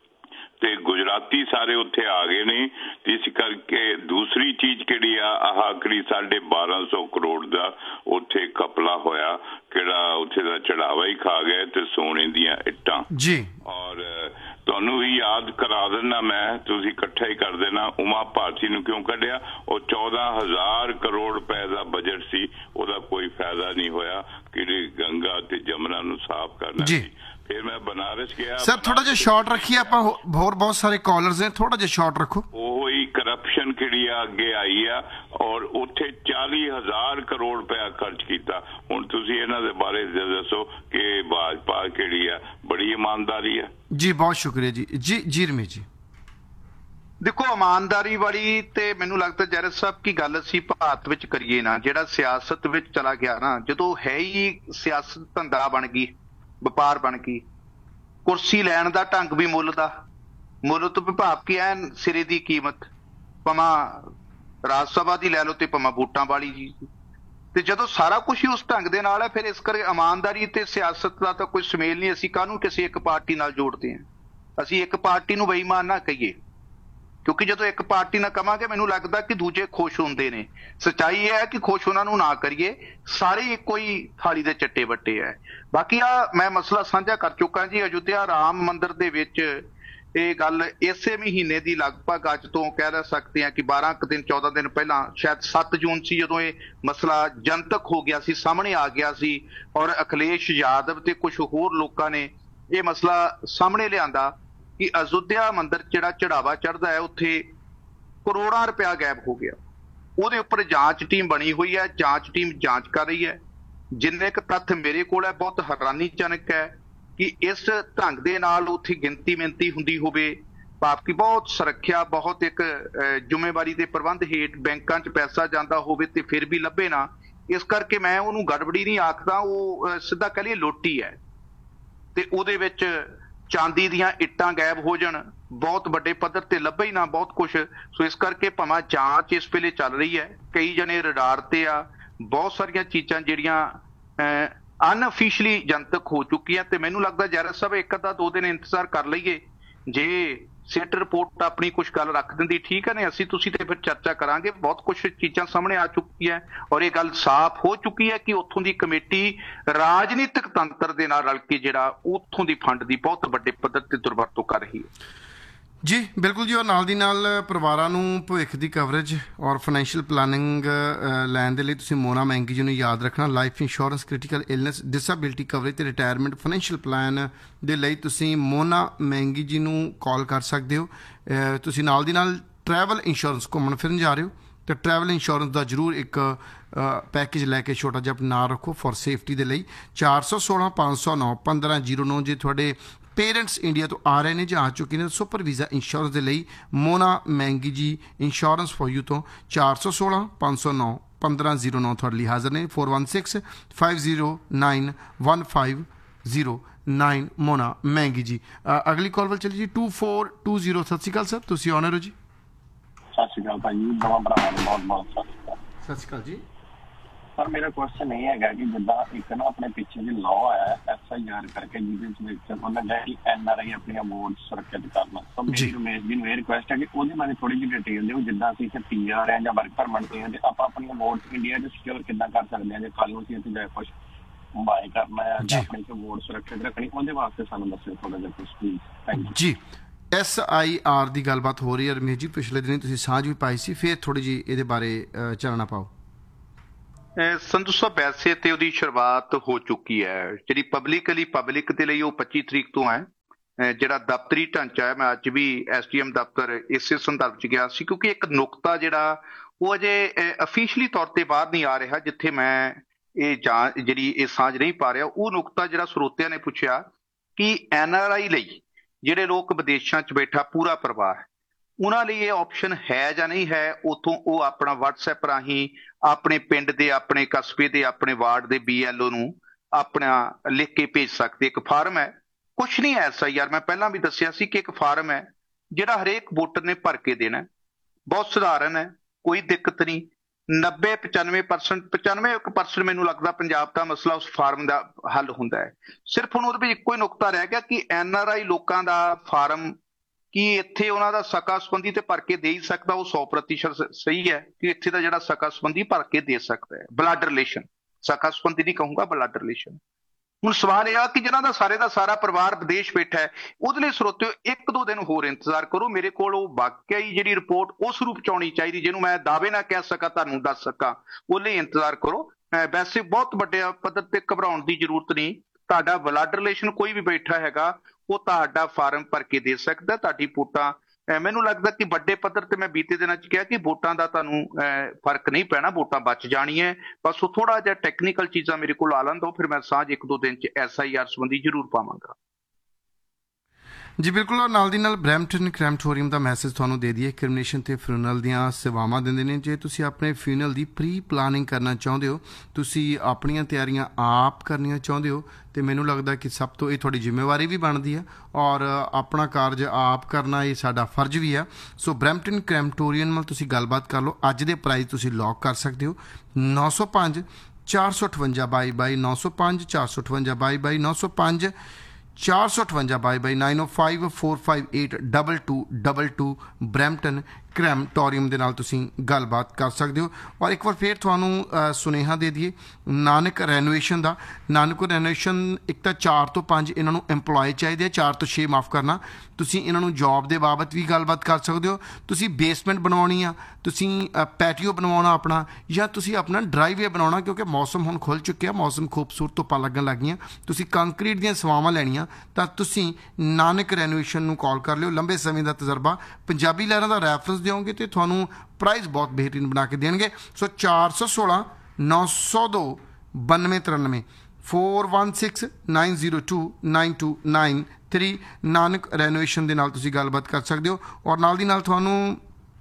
Speaker 8: ਤੇ ਗੁਜਰਾਤੀ ਸਾਰੇ ਉੱਥੇ ਆ ਗਏ ਨੇ। ਤੇ ਇਸ ਕਰਕੇ ਦੂਸਰੀ ਚੀਜ਼ ਕਿਹੜੀ ਆ ਆਹ ਕਿਹੜੀ ਸਾਢੇ ਬਾਰਾਂ ਸੌ ਕਰੋੜ ਦਾ ਉੱਥੇ ਕਪਲਾ ਹੋਇਆ ਕਿਹੜਾ ਉੱਥੇ ਦਾ ਚੜਾਵਾ ਹੀ ਖਾ ਗਏ ਤੇ ਸੋਨੇ ਦੀਆਂ ਇੱਟਾਂ
Speaker 2: ਜੀ।
Speaker 8: ਔਰ ਤੁਹਾਨੂੰ ਵੀ ਯਾਦ ਕਰਾ ਦਿੰਦਾ ਮੈਂ ਤੁਸੀਂ ਇਕੱਠਾ ਹੀ ਕਰ ਦੇਣਾ ਉਮਾ ਭਾਰਤੀ ਨੂੰ ਕਿਉਂ ਕੱਢਿਆ। ਉਹ ਚੌਦਾਂ ਹਜ਼ਾਰ ਕਰੋੜ ਰੁਪਏ ਦਾ ਬਜਟ ਸੀ ਉਹਦਾ ਕੋਈ ਫਾਇਦਾ ਨਹੀਂ ਹੋਇਆ ਕਿ ਗੰਗਾ ਤੇ ਜਮਨਾ ਨੂੰ ਸਾਫ਼ ਕਰਨਾ ਸੀ। ਫਿਰ ਮੈਂ ਬਨਾਰਸ ਗਿਆ।
Speaker 2: ਸਰ ਥੋੜਾ ਜਿਹਾ ਸ਼ਾਰਟ ਰੱਖੀਏ ਆਪਾਂ ਹੋਰ ਬਹੁਤ ਸਾਰੇ ਕਾਲਰਸ ਨੇ ਥੋੜਾ ਜਿਹਾ ਸ਼ਾਰਟ ਰੱਖੋ।
Speaker 8: ਉਹ ਹੀ ਕਰਪਸ਼ਨ ਕਿਹੜੀ ਆ ਅੱਗੇ ਆਈ ਆ ਔਰ ਉੱਥੇ ਚਾਲੀ ਹਜ਼ਾਰ ਕਰੋੜ ਰੁਪਇਆ ਖਰਚ ਕੀਤਾ। ਹੁਣ ਤੁਸੀਂ ਇਹਨਾਂ ਦੇ ਬਾਰੇ ਦੱਸੋ ਕਿ ਭਾਜਪਾ ਕਿਹੜੀ ਆ ਬੜੀ ਇਮਾਨਦਾਰੀ ਆ।
Speaker 2: ਜੀ ਬਹੁਤ ਸ਼ੁਕਰੀਆ ਜੀ। ਜੀ ਜੀ ਰਮੇਸ਼ ਜੀ
Speaker 1: ਦੇਖੋ ਇਮਾਨਦਾਰੀ ਵਾਲੀ ਤੇ ਮੈਨੂੰ ਲੱਗਦਾ ਜੈਰਜ ਸਾਹਿਬ ਕੀ ਗੱਲ ਅਸੀਂ ਭਾਰਤ ਵਿੱਚ ਕਰੀਏ ਨਾ ਜਿਹੜਾ ਸਿਆਸਤ ਵਿੱਚ ਚਲਾ ਗਿਆ ਨਾ ਜਦੋਂ ਹੈ ਹੀ ਸਿਆਸਤ ਧੰਦਾ ਬਣ ਗਈ ਵਪਾਰ ਬਣ ਗਈ ਕੁਰਸੀ ਲੈਣ ਦਾ ਢੰਗ ਵੀ ਮੁੱਲ ਦਾ ਮੁੱਲ ਤੋਂ ਵਿਭਾਵ ਕੀ ਐਨ ਸਿਰੇ ਦੀ ਕੀਮਤ ਭਾਵੇਂ ਰਾਜ ਸਭਾ ਦੀ ਲੈ ਲਓ ਤੇ ਭਾਵੇਂ ਵੋਟਾਂ ਵਾਲੀ ਜੀ ਤੇ ਜਦੋਂ ਸਾਰਾ ਕੁਝ ਹੀ ਉਸ ਢੰਗ ਦੇ ਨਾਲ ਹੈ ਫਿਰ ਇਸ ਕਰਕੇ ਇਮਾਨਦਾਰੀ ਤੇ ਸਿਆਸਤ ਦਾ ਤਾਂ ਕੋਈ ਸੁਮੇਲ ਨਹੀਂ। ਅਸੀਂ ਕਾਹਨੂੰ ਕਿਸੇ ਇੱਕ ਪਾਰਟੀ ਨਾਲ ਜੋੜਦੇ ਹਾਂ। ਅਸੀਂ ਇੱਕ ਪਾਰਟੀ ਨੂੰ ਬੇਈਮਾਨ ਨਾ ਕਹੀਏ ਕਿਉਂਕਿ ਜਦੋਂ ਇੱਕ ਪਾਰਟੀ ਨਾਲ ਕਵਾਂਗੇ ਮੈਨੂੰ ਲੱਗਦਾ ਕਿ ਦੂਜੇ ਖੁਸ਼ ਹੁੰਦੇ ਨੇ। ਸੱਚਾਈ ਇਹ ਹੈ ਕਿ ਖੁਸ਼ ਉਹਨਾਂ ਨੂੰ ਨਾ ਕਰੀਏ ਸਾਰੇ ਇੱਕੋ ਹੀ ਥਾਲੀ ਦੇ ਚੱਟੇ ਵੱਟੇ ਹੈ। ਬਾਕੀ ਆ ਮੈਂ ਮਸਲਾ ਸਾਂਝਾ ਕਰ ਚੁੱਕਾ ਜੀ ਅਯੁੱਧਿਆ ਰਾਮ ਮੰਦਿਰ ਦੇ ਵਿੱਚ ਇਹ ਗੱਲ ਇਸੇ ਮਹੀਨੇ ਦੀ ਲਗਭਗ ਅੱਜ ਤੋਂ ਕਹਿ ਸਕਦੇ ਹਾਂ ਕਿ ਬਾਰਾਂ ਕੁ ਦਿਨ ਚੌਦਾਂ ਦਿਨ ਪਹਿਲਾਂ ਸ਼ਾਇਦ ਸੱਤ ਜੂਨ ਸੀ ਜਦੋਂ ਇਹ ਮਸਲਾ ਜਨਤਕ ਹੋ ਗਿਆ ਸੀ ਸਾਹਮਣੇ ਆ ਗਿਆ ਸੀ ਔਰ ਅਖਿਲੇਸ਼ ਯਾਦਵ ਤੇ ਕੁਝ ਹੋਰ ਲੋਕਾਂ ਨੇ ਇਹ ਮਸਲਾ ਸਾਹਮਣੇ ਲਿਆਂਦਾ ਕਿ ਅਯੁੱਧਿਆ ਮੰਦਿਰ ਜਿਹੜਾ ਚੜਾਵਾ ਚੜ੍ਹਦਾ ਹੈ ਉੱਥੇ ਕਰੋੜਾਂ ਰੁਪਇਆ ਗਾਇਬ ਹੋ ਗਿਆ। ਉਹਦੇ ਉੱਪਰ ਜਾਂਚ ਟੀਮ ਬਣੀ ਹੋਈ ਹੈ। ਜਾਂਚ ਟੀਮ ਜਾਂਚ ਕਰ ਰਹੀ ਹੈ। ਜਿੰਨੇ ਕੁ ਤੱਥ ਮੇਰੇ ਕੋਲ ਹੈ ਬਹੁਤ ਹੈਰਾਨੀਜਨਕ ਹੈ ਕਿ ਇਸ ਢੰਗ ਦੇ ਨਾਲ ਉੱਥੇ ਗਿਣਤੀ ਮਿਣਤੀ ਹੁੰਦੀ ਹੋਵੇ ਭਾਵ ਕਿ ਬਹੁਤ ਸੁਰੱਖਿਆ ਬਹੁਤ ਇੱਕ ਜ਼ਿੰਮੇਵਾਰੀ ਦੇ ਪ੍ਰਬੰਧ ਹੇਠ ਬੈਂਕਾਂ 'ਚ ਪੈਸਾ ਜਾਂਦਾ ਹੋਵੇ ਤੇ ਫਿਰ ਵੀ ਲੱਭੇ ਨਾ। ਇਸ ਕਰਕੇ ਮੈਂ ਉਹਨੂੰ ਗੜਬੜੀ ਨਹੀਂ ਆਖਦਾ ਉਹ ਸਿੱਧਾ ਕਹਿ ਲਈਏ ਲੁੱਟੀ ਹੈ ਤੇ ਉਹਦੇ ਵਿੱਚ ਚਾਂਦੀ ਦੀਆਂ ਇੱਟਾਂ ਗਾਇਬ ਹੋ ਜਾਣ ਬਹੁਤ ਵੱਡੇ ਪੱਧਰ ਤੇ ਲੱਭੇ ਹੀ ਨਾ ਬਹੁਤ ਕੁਛ। ਸੋ ਇਸ ਕਰਕੇ ਭਾਵੇਂ ਜਾਂਚ ਇਸ ਵੇਲੇ ਚੱਲ ਰਹੀ ਹੈ ਕਈ ਜਣੇ ਰਡਾਰ ਤੇ ਆ ਬਹੁਤ ਸਾਰੀਆਂ ਚੀਜ਼ਾਂ ਜਿਹੜੀਆਂ ਅਨਅਫੀਸ਼ਲੀ ਜਨਤਕ ਹੋ ਚੁੱਕੀਆਂ ਤੇ ਮੈਨੂੰ ਲੱਗਦਾ ਜੈਰਜ ਸਾਹਿਬ ਇੱਕ ਅੱਧਾ ਦੋ ਦਿਨ ਇੰਤਜ਼ਾਰ ਕਰ ਲਈਏ ਜੇ ਸਿੱਟ ਰਿਪੋਰਟ ਆਪਣੀ ਕੁਛ ਗੱਲ ਰੱਖ ਦਿੰਦੀ ਠੀਕ ਹੈ ਨੇ ਅਸੀਂ ਤੁਸੀਂ ਤੇ ਫਿਰ ਚਰਚਾ ਕਰਾਂਗੇ। ਬਹੁਤ ਕੁਛ ਚੀਜ਼ਾਂ ਸਾਹਮਣੇ ਆ ਚੁੱਕੀਆਂ ਔਰ ਇਹ ਗੱਲ ਸਾਫ਼ ਹੋ ਚੁੱਕੀ ਹੈ ਕਿ ਉੱਥੋਂ ਦੀ ਕਮੇਟੀ ਰਾਜਨੀਤਿਕ ਤੰਤਰ ਦੇ ਨਾਲ ਰਲ ਕੇ ਜਿਹੜਾ ਉੱਥੋਂ ਦੀ ਫੰਡ ਦੀ ਬਹੁਤ ਵੱਡੇ ਪੱਧਰ ਤੇ ਦੁਰਵਰਤੋਂ ਕਰ ਰਹੀ ਹੈ।
Speaker 2: ਜੀ ਬਿਲਕੁਲ ਜੀ। ਔਰ ਨਾਲ ਦੀ ਨਾਲ ਪਰਿਵਾਰਾਂ ਨੂੰ ਭਵਿੱਖ ਦੀ ਕਵਰੇਜ ਔਰ ਫਾਈਨੈਂਸ਼ੀਅਲ ਪਲਾਨਿੰਗ ਲੈਣ ਦੇ ਲਈ ਤੁਸੀਂ ਮੋਨਾ ਮਹਿੰਗੀ ਜੀ ਨੂੰ ਯਾਦ ਰੱਖਣਾ। Life insurance critical illness disability coverage ਤੇ ਰਿਟਾਇਰਮੈਂਟ ਫਾਈਨੈਂਸ਼ੀਅਲ ਪਲਾਨ ਦੇ ਲਈ ਤੁਸੀਂ ਮੋਨਾ ਮਹਿੰਗੀ ਜੀ ਨੂੰ ਕਾਲ ਕਰ ਸਕਦੇ ਹੋ। ਤੁਸੀਂ ਨਾਲ ਦੀ ਨਾਲ ਟਰੈਵਲ ਇੰਸ਼ੋਰੈਂਸ ਘੁੰਮਣ ਫਿਰਨ ਜਾ ਰਹੇ ਹੋ ਤਾਂ ਟਰੈਵਲ ਇੰਸ਼ੋਰੈਂਸ ਦਾ ਜ਼ਰੂਰ ਇੱਕ ਪੈਕੇਜ ਲੈ ਕੇ ਛੋਟਾ ਜਿਹਾ ਨਾਲ ਰੱਖੋ ਫॉर ਸੇਫਟੀ ਦੇ ਲਈ। ਚਾਰ ਸੌ ਸੋਲਾਂ ਪੰਜ ਸੌ ਨੌ ਪੰਦਰਾਂ ਜੀਰੋ ਨੌ ਜੇ ਤੁਹਾਡੇ ਪੇਰੈਂਟਸ ਇੰਡੀਆ ਤੋਂ ਆ ਰਹੇ ਨੇ ਜਾਂ ਆ ਚੁੱਕੇ ਨੇ ਸੁਪਰ ਵੀਜ਼ਾ ਇੰਸ਼ੋਰੈਂਸ ਦੇ ਲਈ ਮੋਨਾ ਮਹਿੰਗੀ ਜੀ ਇੰਸ਼ੋਰੈਂਸ ਫॉर ਯੂ ਤੋਂ ਚਾਰ ਸੌ ਸੋਲਾਂ ਪੰਜ ਸੌ ਨੌ ਪੰਦਰਾਂ ਜ਼ੀਰੋ ਨੌ ਤੁਹਾਡੇ ਲਈ ਹਾਜ਼ਰ ਨੇ। Four one six five zero nine one five zero nine ਮੋਨਾ ਮਹਿੰਗੀ ਜੀ। ਅਗਲੀ ਕਾਲ ਵੱਲ ਚੱਲੀ ਜੀ ਟੂ ਫੋਰ ਟੂ ਜ਼ੀਰੋ। ਸਤਿ ਸ਼੍ਰੀ ਅਕਾਲ ਸਰ ਤੁਸੀਂ ਆਨਰ ਹੋ ਜੀ।
Speaker 9: ਸਤਿ ਸ਼੍ਰੀ ਅਕਾਲ ਭਾਈ ਦੋਵਾਂ ਭਰਾਵਾਂ ਨੂੰ ਬਹੁਤ ਬਹੁਤ ਸਤਿ ਸ਼੍ਰੀ ਅਕਾਲ।
Speaker 2: ਸਤਿ ਸ਼੍ਰੀ ਅਕਾਲ ਜੀ।
Speaker 9: ਸਰ ਮੇਰਾ ਕੁਐਸਚਨ ਇਹ ਹੈਗਾ ਕਿ ਜਿੱਦਾਂ ਇੱਕ ਨਾ ਆਪਣੇ ਪਿੱਛੇ ਜੇ ਲਾਅ ਆਇਆ ਐਫ ਆਈ ਆਰ ਕਰਕੇ ਜਿਹਦੇ ਵਿੱਚ ਉਹਨਾਂ ਦਾ ਕਿ ਐਨ ਆਰ ਆਈ ਆਪਣੀਆਂ ਵੋਟ ਸੁਰੱਖਿਅਤ ਕਰਨਾ, ਤਾਂ ਮੇਰੀ ਰਮੇਸ਼ ਜੀ ਨੂੰ ਇਹ ਰਿਕੁਐਸਟ ਹੈ ਕਿ ਉਹਦੇ ਬਾਰੇ ਥੋੜੀ ਜਿਹੀ ਡਿਟੇਲ ਦਿਓ। ਜਿੱਦਾਂ ਅਸੀਂ ਇੱਥੇ ਪੀ ਆਰ ਹੈ ਜਾਂ ਵਰਕ ਪਰਮਿਟ ਤੇ ਹਾਂ ਤੇ ਆਪਾਂ ਆਪਣੀਆਂ ਵੋਟ ਇੰਡੀਆ 'ਚ ਸਿਕਿਉਰ ਕਿੱਦਾਂ ਕਰ ਸਕਦੇ ਹਾਂ ਜੇ ਕੱਲ੍ਹ ਨੂੰ ਅਸੀਂ ਇੱਥੇ ਜਾ ਕੁਛ ਬਾਏ ਕਰਨਾ ਹੈ ਜਾਂ ਆਪਣੇ ਇੱਥੇ ਵੋਟ ਸੁਰੱਖਿਅਤ ਰੱਖਣੀ, ਉਹਦੇ ਵਾਸਤੇ ਸਾਨੂੰ ਦੱਸਿਓ ਥੋੜਾ ਜਿਹਾ ਕੁਛ ਪਲੀਜ਼। ਥੈਂਕ ਯੂ
Speaker 2: ਜੀ। ਐਸ ਆਈ ਆਰ ਦੀ ਗੱਲਬਾਤ ਹੋ ਰਹੀ ਹੈ ਰਮੇਸ਼ ਜੀ, ਪਿਛਲੇ ਦਿਨ ਤੁਸੀਂ ਸਾਂਝ ਵੀ ਪਾਈ ਸੀ, ਫਿਰ ਥੋੜੀ ਜਿਹੀ ਇਹਦੇ ਬਾਰੇ ਚਾਨਣਾ ਪਾਓ।
Speaker 1: ਸੰਧੂ ਸਾਹਿਬ ਵੈਸੇ ਤੇ ਉਹਦੀ ਸ਼ੁਰੂਆਤ ਹੋ ਚੁੱਕੀ ਹੈ, ਜਿਹੜੀ ਪਬਲਿਕਲੀ ਪਬਲਿਕ ਦੇ ਲਈ ਉਹ ਪੱਚੀ ਤਰੀਕ ਤੋਂ ਹੈ। ਜਿਹੜਾ ਦਫ਼ਤਰੀ ਢਾਂਚਾ ਹੈ, ਮੈਂ ਅੱਜ ਵੀ ਐਸ ਡੀ ਐਮ ਦਫ਼ਤਰ ਇਸੇ ਸੰਦਰਭ 'ਚ ਗਿਆ ਸੀ, ਕਿਉਂਕਿ ਇੱਕ ਨੁਕਤਾ ਜਿਹੜਾ ਉਹ ਅਜੇ ਅਫੀਸ਼ਲੀ ਤੌਰ ਤੇ ਬਾਹਰ ਨਹੀਂ ਆ ਰਿਹਾ, ਜਿੱਥੇ ਮੈਂ ਇਹ ਜਾਂ ਜਿਹੜੀ ਇਹ ਸਾਂਝ ਨਹੀਂ ਪਾ ਰਿਹਾ। ਉਹ ਨੁਕਤਾ ਜਿਹੜਾ ਸਰੋਤਿਆਂ ਨੇ ਪੁੱਛਿਆ ਕਿ ਐਨ ਆਰ ਆਈ ਲਈ ਜਿਹੜੇ ਲੋਕ ਵਿਦੇਸ਼ਾਂ 'ਚ ਬੈਠਾ ਪੂਰਾ ਪਰਿਵਾਰ, ਉਹਨਾਂ ਲਈ ਇਹ ਆਪਸ਼ਨ ਹੈ ਜਾਂ ਨਹੀਂ ਹੈ। ਉੱਥੋਂ ਉਹ ਆਪਣਾ ਵਟਸਐਪ ਰਾਹੀਂ ਆਪਣੇ ਪਿੰਡ ਦੇ, ਆਪਣੇ ਕਸਬੇ ਦੇ, ਆਪਣੇ ਵਾਰਡ ਦੇ ਬੀ ਐਲ ਓ ਨੂੰ ਆਪਣਾ ਲਿਖ ਕੇ ਭੇਜ ਸਕਦੇ। ਇੱਕ ਫਾਰਮ ਹੈ, ਕੁਛ ਨਹੀਂ ਐਸ ਆਈ ਆਰ, ਮੈਂ ਪਹਿਲਾਂ ਵੀ ਦੱਸਿਆ ਸੀ ਕਿ ਇੱਕ ਫਾਰਮ ਹੈ ਜਿਹੜਾ ਹਰੇਕ ਵੋਟਰ ਨੇ ਭਰ ਕੇ ਦੇਣਾ, ਬਹੁਤ ਸਧਾਰਨ ਹੈ, ਕੋਈ ਦਿੱਕਤ ਨਹੀਂ। ਨੱਬੇ ਪਚਾਨਵੇਂ ਪਰਸੈਂਟ ਪਚਾਨਵੇਂ ਇੱਕ ਪਰਸੈਂਟ ਮੈਨੂੰ ਲੱਗਦਾ ਪੰਜਾਬ ਦਾ ਮਸਲਾ ਉਸ ਫਾਰਮ ਦਾ ਹੱਲ ਹੁੰਦਾ ਹੈ। ਸਿਰਫ ਹੁਣ ਉਹਦੇ ਵਿੱਚ ਇੱਕੋ ਹੀ ਨੁਕਤਾ ਰਹਿ ਗਿਆ ਕਿ ਐਨ ਆਰ ਆਈ ਲੋਕਾਂ ਦਾ ਫਾਰਮ ਕੀ ਇੱਥੇ ਉਹਨਾਂ ਦਾ ਸਕਾ ਸੰਬੰਧੀ ਤੇ ਭਰ ਕੇ ਦੇ ਹੀ ਸਕਦਾ, ਉਹ ਸੌ ਪ੍ਰਤੀਸ਼ਤ ਸਹੀ ਹੈ ਕਿ ਇੱਥੇ ਦਾ ਜਿਹੜਾ ਸਕਾ ਸੰਬੰਧੀ ਭਰ ਕੇ ਦੇ ਸਕਦਾ ਹੈ। ਬਲੱਡ ਰਿਲੇਸ਼ਨ, ਸਕਾ ਸੰਬੰਧੀ ਨਹੀਂ ਕਹੂੰਗਾ, ਬਲੱਡ ਰਿਲੇਸ਼ਨ। ਹੁਣ ਸਵਾਲ ਇਹ ਆ ਕਿ ਜਿਹਨਾਂ ਦਾ ਸਾਰੇ ਦਾ ਸਾਰਾ ਪਰਿਵਾਰ ਵਿਦੇਸ਼ ਬੈਠਾ ਹੈ, ਉਹਦੇ ਲਈ ਸਰੋਤਿਓ ਇੱਕ ਦੋ ਦਿਨ ਹੋਰ ਇੰਤਜ਼ਾਰ ਕਰੋ। ਮੇਰੇ ਕੋਲ ਉਹ ਵਾਕਿਆ ਹੀ ਜਿਹੜੀ ਰਿਪੋਰਟ ਉਸ ਰੂਪ 'ਚ ਆਉਣੀ ਚਾਹੀਦੀ ਜਿਹਨੂੰ ਮੈਂ ਦਾਅਵੇ ਨਾਲ ਕਹਿ ਸਕਾਂ, ਤੁਹਾਨੂੰ ਦੱਸ ਸਕਾਂ, ਉਹ ਲਈ ਇੰਤਜ਼ਾਰ ਕਰੋ। ਵੈਸੇ ਬਹੁਤ ਵੱਡੇ ਪੱਧਰ ਤੇ ਘਬਰਾਉਣ ਦੀ ਜ਼ਰੂਰਤ ਨਹੀਂ। ਤੁਹਾਡਾ ਬਲੱਡ ਰਿਲੇਸ਼ਨ ਕੋਈ ਵੀ ਬੈਠਾ ਹੈਗਾ, ਉਹ ਤੁਹਾਡਾ ਫਾਰਮ ਭਰ ਕੇ ਦੇ ਸਕਦਾ। ਤੁਹਾਡੀ ਵੋਟਾਂ, ਮੈਨੂੰ ਲੱਗਦਾ ਕਿ ਵੱਡੇ ਪੱਧਰ ਤੇ ਮੈਂ ਬੀਤੇ ਦਿਨਾਂ 'ਚ ਕਿਹਾ ਕਿ ਵੋਟਾਂ ਦਾ ਤੁਹਾਨੂੰ ਫਰਕ ਨਹੀਂ ਪੈਣਾ, ਵੋਟਾਂ ਬਚ ਜਾਣੀਆਂ। ਬਸ ਉਹ ਥੋੜਾ ਜਿਹਾ ਟੈਕਨੀਕਲ ਚੀਜ਼ਾਂ ਮੇਰੇ ਕੋਲ ਆ ਲੈਣ ਦਿਓ, ਫਿਰ ਮੈਂ ਸਾਂਝ ਇੱਕ ਦੋ ਦਿਨ 'ਚ ਐਸ ਆਈ ਆਰ ਸੰਬੰਧੀ ਜ਼ਰੂਰ ਪਾਵਾਂਗਾ।
Speaker 2: ਜੀ ਬਿਲਕੁਲ। ਔਰ ਨਾਲ ਦੀ ਨਾਲ ਬਰੈਂਪਟਨ ਕ੍ਰੈਮਟੋਰੀਅਮ ਦਾ ਮੈਸੇਜ ਤੁਹਾਨੂੰ ਦੇ ਦਈਏ, ਕ੍ਰਿਮੀਨੇਸ਼ਨ ਤੇ ਫਿਊਨਰਲ ਦੀਆਂ ਸੇਵਾਵਾਂ ਦਿੰਦੇ ਨੇ। ਜੇ ਤੁਸੀਂ ਆਪਣੇ ਫਿਊਨਰਲ ਦੀ ਪ੍ਰੀ ਪਲਾਨਿੰਗ ਕਰਨਾ ਚਾਹੁੰਦੇ ਹੋ, ਤੁਸੀਂ ਆਪਣੀਆਂ ਤਿਆਰੀਆਂ ਆਪ ਕਰਨੀਆਂ ਚਾਹੁੰਦੇ ਹੋ, ਤੇ ਮੈਨੂੰ ਲੱਗਦਾ ਕਿ ਸਭ ਤੋਂ ਇਹ ਤੁਹਾਡੀ ਜ਼ਿੰਮੇਵਾਰੀ ਵੀ ਬਣਦੀ ਹੈ ਔਰ ਆਪਣਾ ਕਾਰਜ ਆਪ ਕਰਨਾ ਇਹ ਸਾਡਾ ਫਰਜ਼ ਵੀ ਆ। ਸੋ ਬਰੈਂਪਟਨ ਕ੍ਰੈਮਟੋਰੀਅਮ ਨਾਲ ਤੁਸੀਂ ਗੱਲਬਾਤ ਕਰ ਲਓ। ਅੱਜ ਦੇ ਪ੍ਰਾਈਸ ਤੁਸੀਂ ਲੌਕ ਕਰ ਸਕਦੇ ਹੋ ਨੌ ਸੌ ਪੰਜ ਚਾਰ ਸੌ ਅਠਵੰਜਾ ਬਾਈ ਬਾਈ ਨੌ ਸੌ ਪੰਜ ਚਾਰ ਸੌ ਅਠਵੰਜਾ ਬਾਈ ਬਾਈ ਨੌ ਸੌ ਪੰਜ ਚਾਰ ਸੌ ਅਠਵੰਜਾ ਬਾਈ ਬਾਈ ਨਾਈਨ ਓ five four five eight double two double two Brampton ਕ੍ਰੈਮਟੋਰੀਅਮ ਦੇ ਨਾਲ ਤੁਸੀਂ ਗੱਲਬਾਤ ਕਰ ਸਕਦੇ ਹੋ। ਔਰ ਇੱਕ ਵਾਰ ਫਿਰ ਤੁਹਾਨੂੰ ਸੁਨੇਹਾ ਦੇ ਦਈਏ ਨਾਨਕ ਰੈਨੋਵੇਸ਼ਨ ਦਾ। ਨਾਨਕ ਰੈਨੋਵੇਸ਼ਨ ਇੱਕ ਤਾਂ ਚਾਰ ਤੋਂ ਪੰਜ ਇਹਨਾਂ ਨੂੰ ਐਮਪਲੋਏ ਚਾਹੀਦੇ ਆ, ਚਾਰ ਤੋਂ ਛੇ ਮਾਫ ਕਰਨਾ। ਤੁਸੀਂ ਇਹਨਾਂ ਨੂੰ ਜੋਬ ਦੇ ਬਾਬਤ ਵੀ ਗੱਲਬਾਤ ਕਰ ਸਕਦੇ ਹੋ। ਤੁਸੀਂ ਬੇਸਮੈਂਟ ਬਣਾਉਣੀ ਆ, ਤੁਸੀਂ ਪੈਟੀਓ ਬਣਵਾਉਣਾ ਆਪਣਾ, ਜਾਂ ਤੁਸੀਂ ਆਪਣਾ ਡਰਾਈਵੇ ਬਣਾਉਣਾ, ਕਿਉਂਕਿ ਮੌਸਮ ਹੁਣ ਖੁੱਲ੍ਹ ਚੁੱਕਿਆ, ਮੌਸਮ ਖੂਬਸੂਰਤ ਧੁੱਪਾਂ ਲੱਗਣ ਲੱਗ ਗਈਆਂ। ਤੁਸੀਂ ਕੰਕਰੀਟ ਦੀਆਂ ਸੇਵਾਵਾਂ ਲੈਣੀਆਂ ਤਾਂ ਤੁਸੀਂ ਨਾਨਕ ਰੈਨੋਵੇਸ਼ਨ ਨੂੰ ਕਾਲ ਕਰ ਲਿਓ। ਲੰਬੇ ਸਮੇਂ ਦਾ ਤਜਰਬਾ, ਪੰਜਾਬੀ ਲਹਿਰਾਂ ਦਾ ਰੈਫਰੈਂਸ ਦਿਓਗੇ ਤੇ ਤੁਹਾਨੂੰ ਪ੍ਰਾਈਸ ਬਹੁਤ ਬਿਹਤਰੀਨ ਬਣਾ ਕੇ ਦੇਣਗੇ। ਸੋ ਚਾਰ ਸੌ ਸੋਲਾਂ ਨੌ ਸੌ ਦੋ ਬਾਨਵੇਂ ਤਰਾਨਵੇਂ four one six nine zero two nine to nine three Nanak renovation ਦੇ ਨਾਲ ਤੁਸੀਂ ਗੱਲਬਾਤ ਕਰ ਸਕਦੇ ਹੋ। ਔਰ ਨਾਲ ਦੀ ਨਾਲ ਤੁਹਾਨੂੰ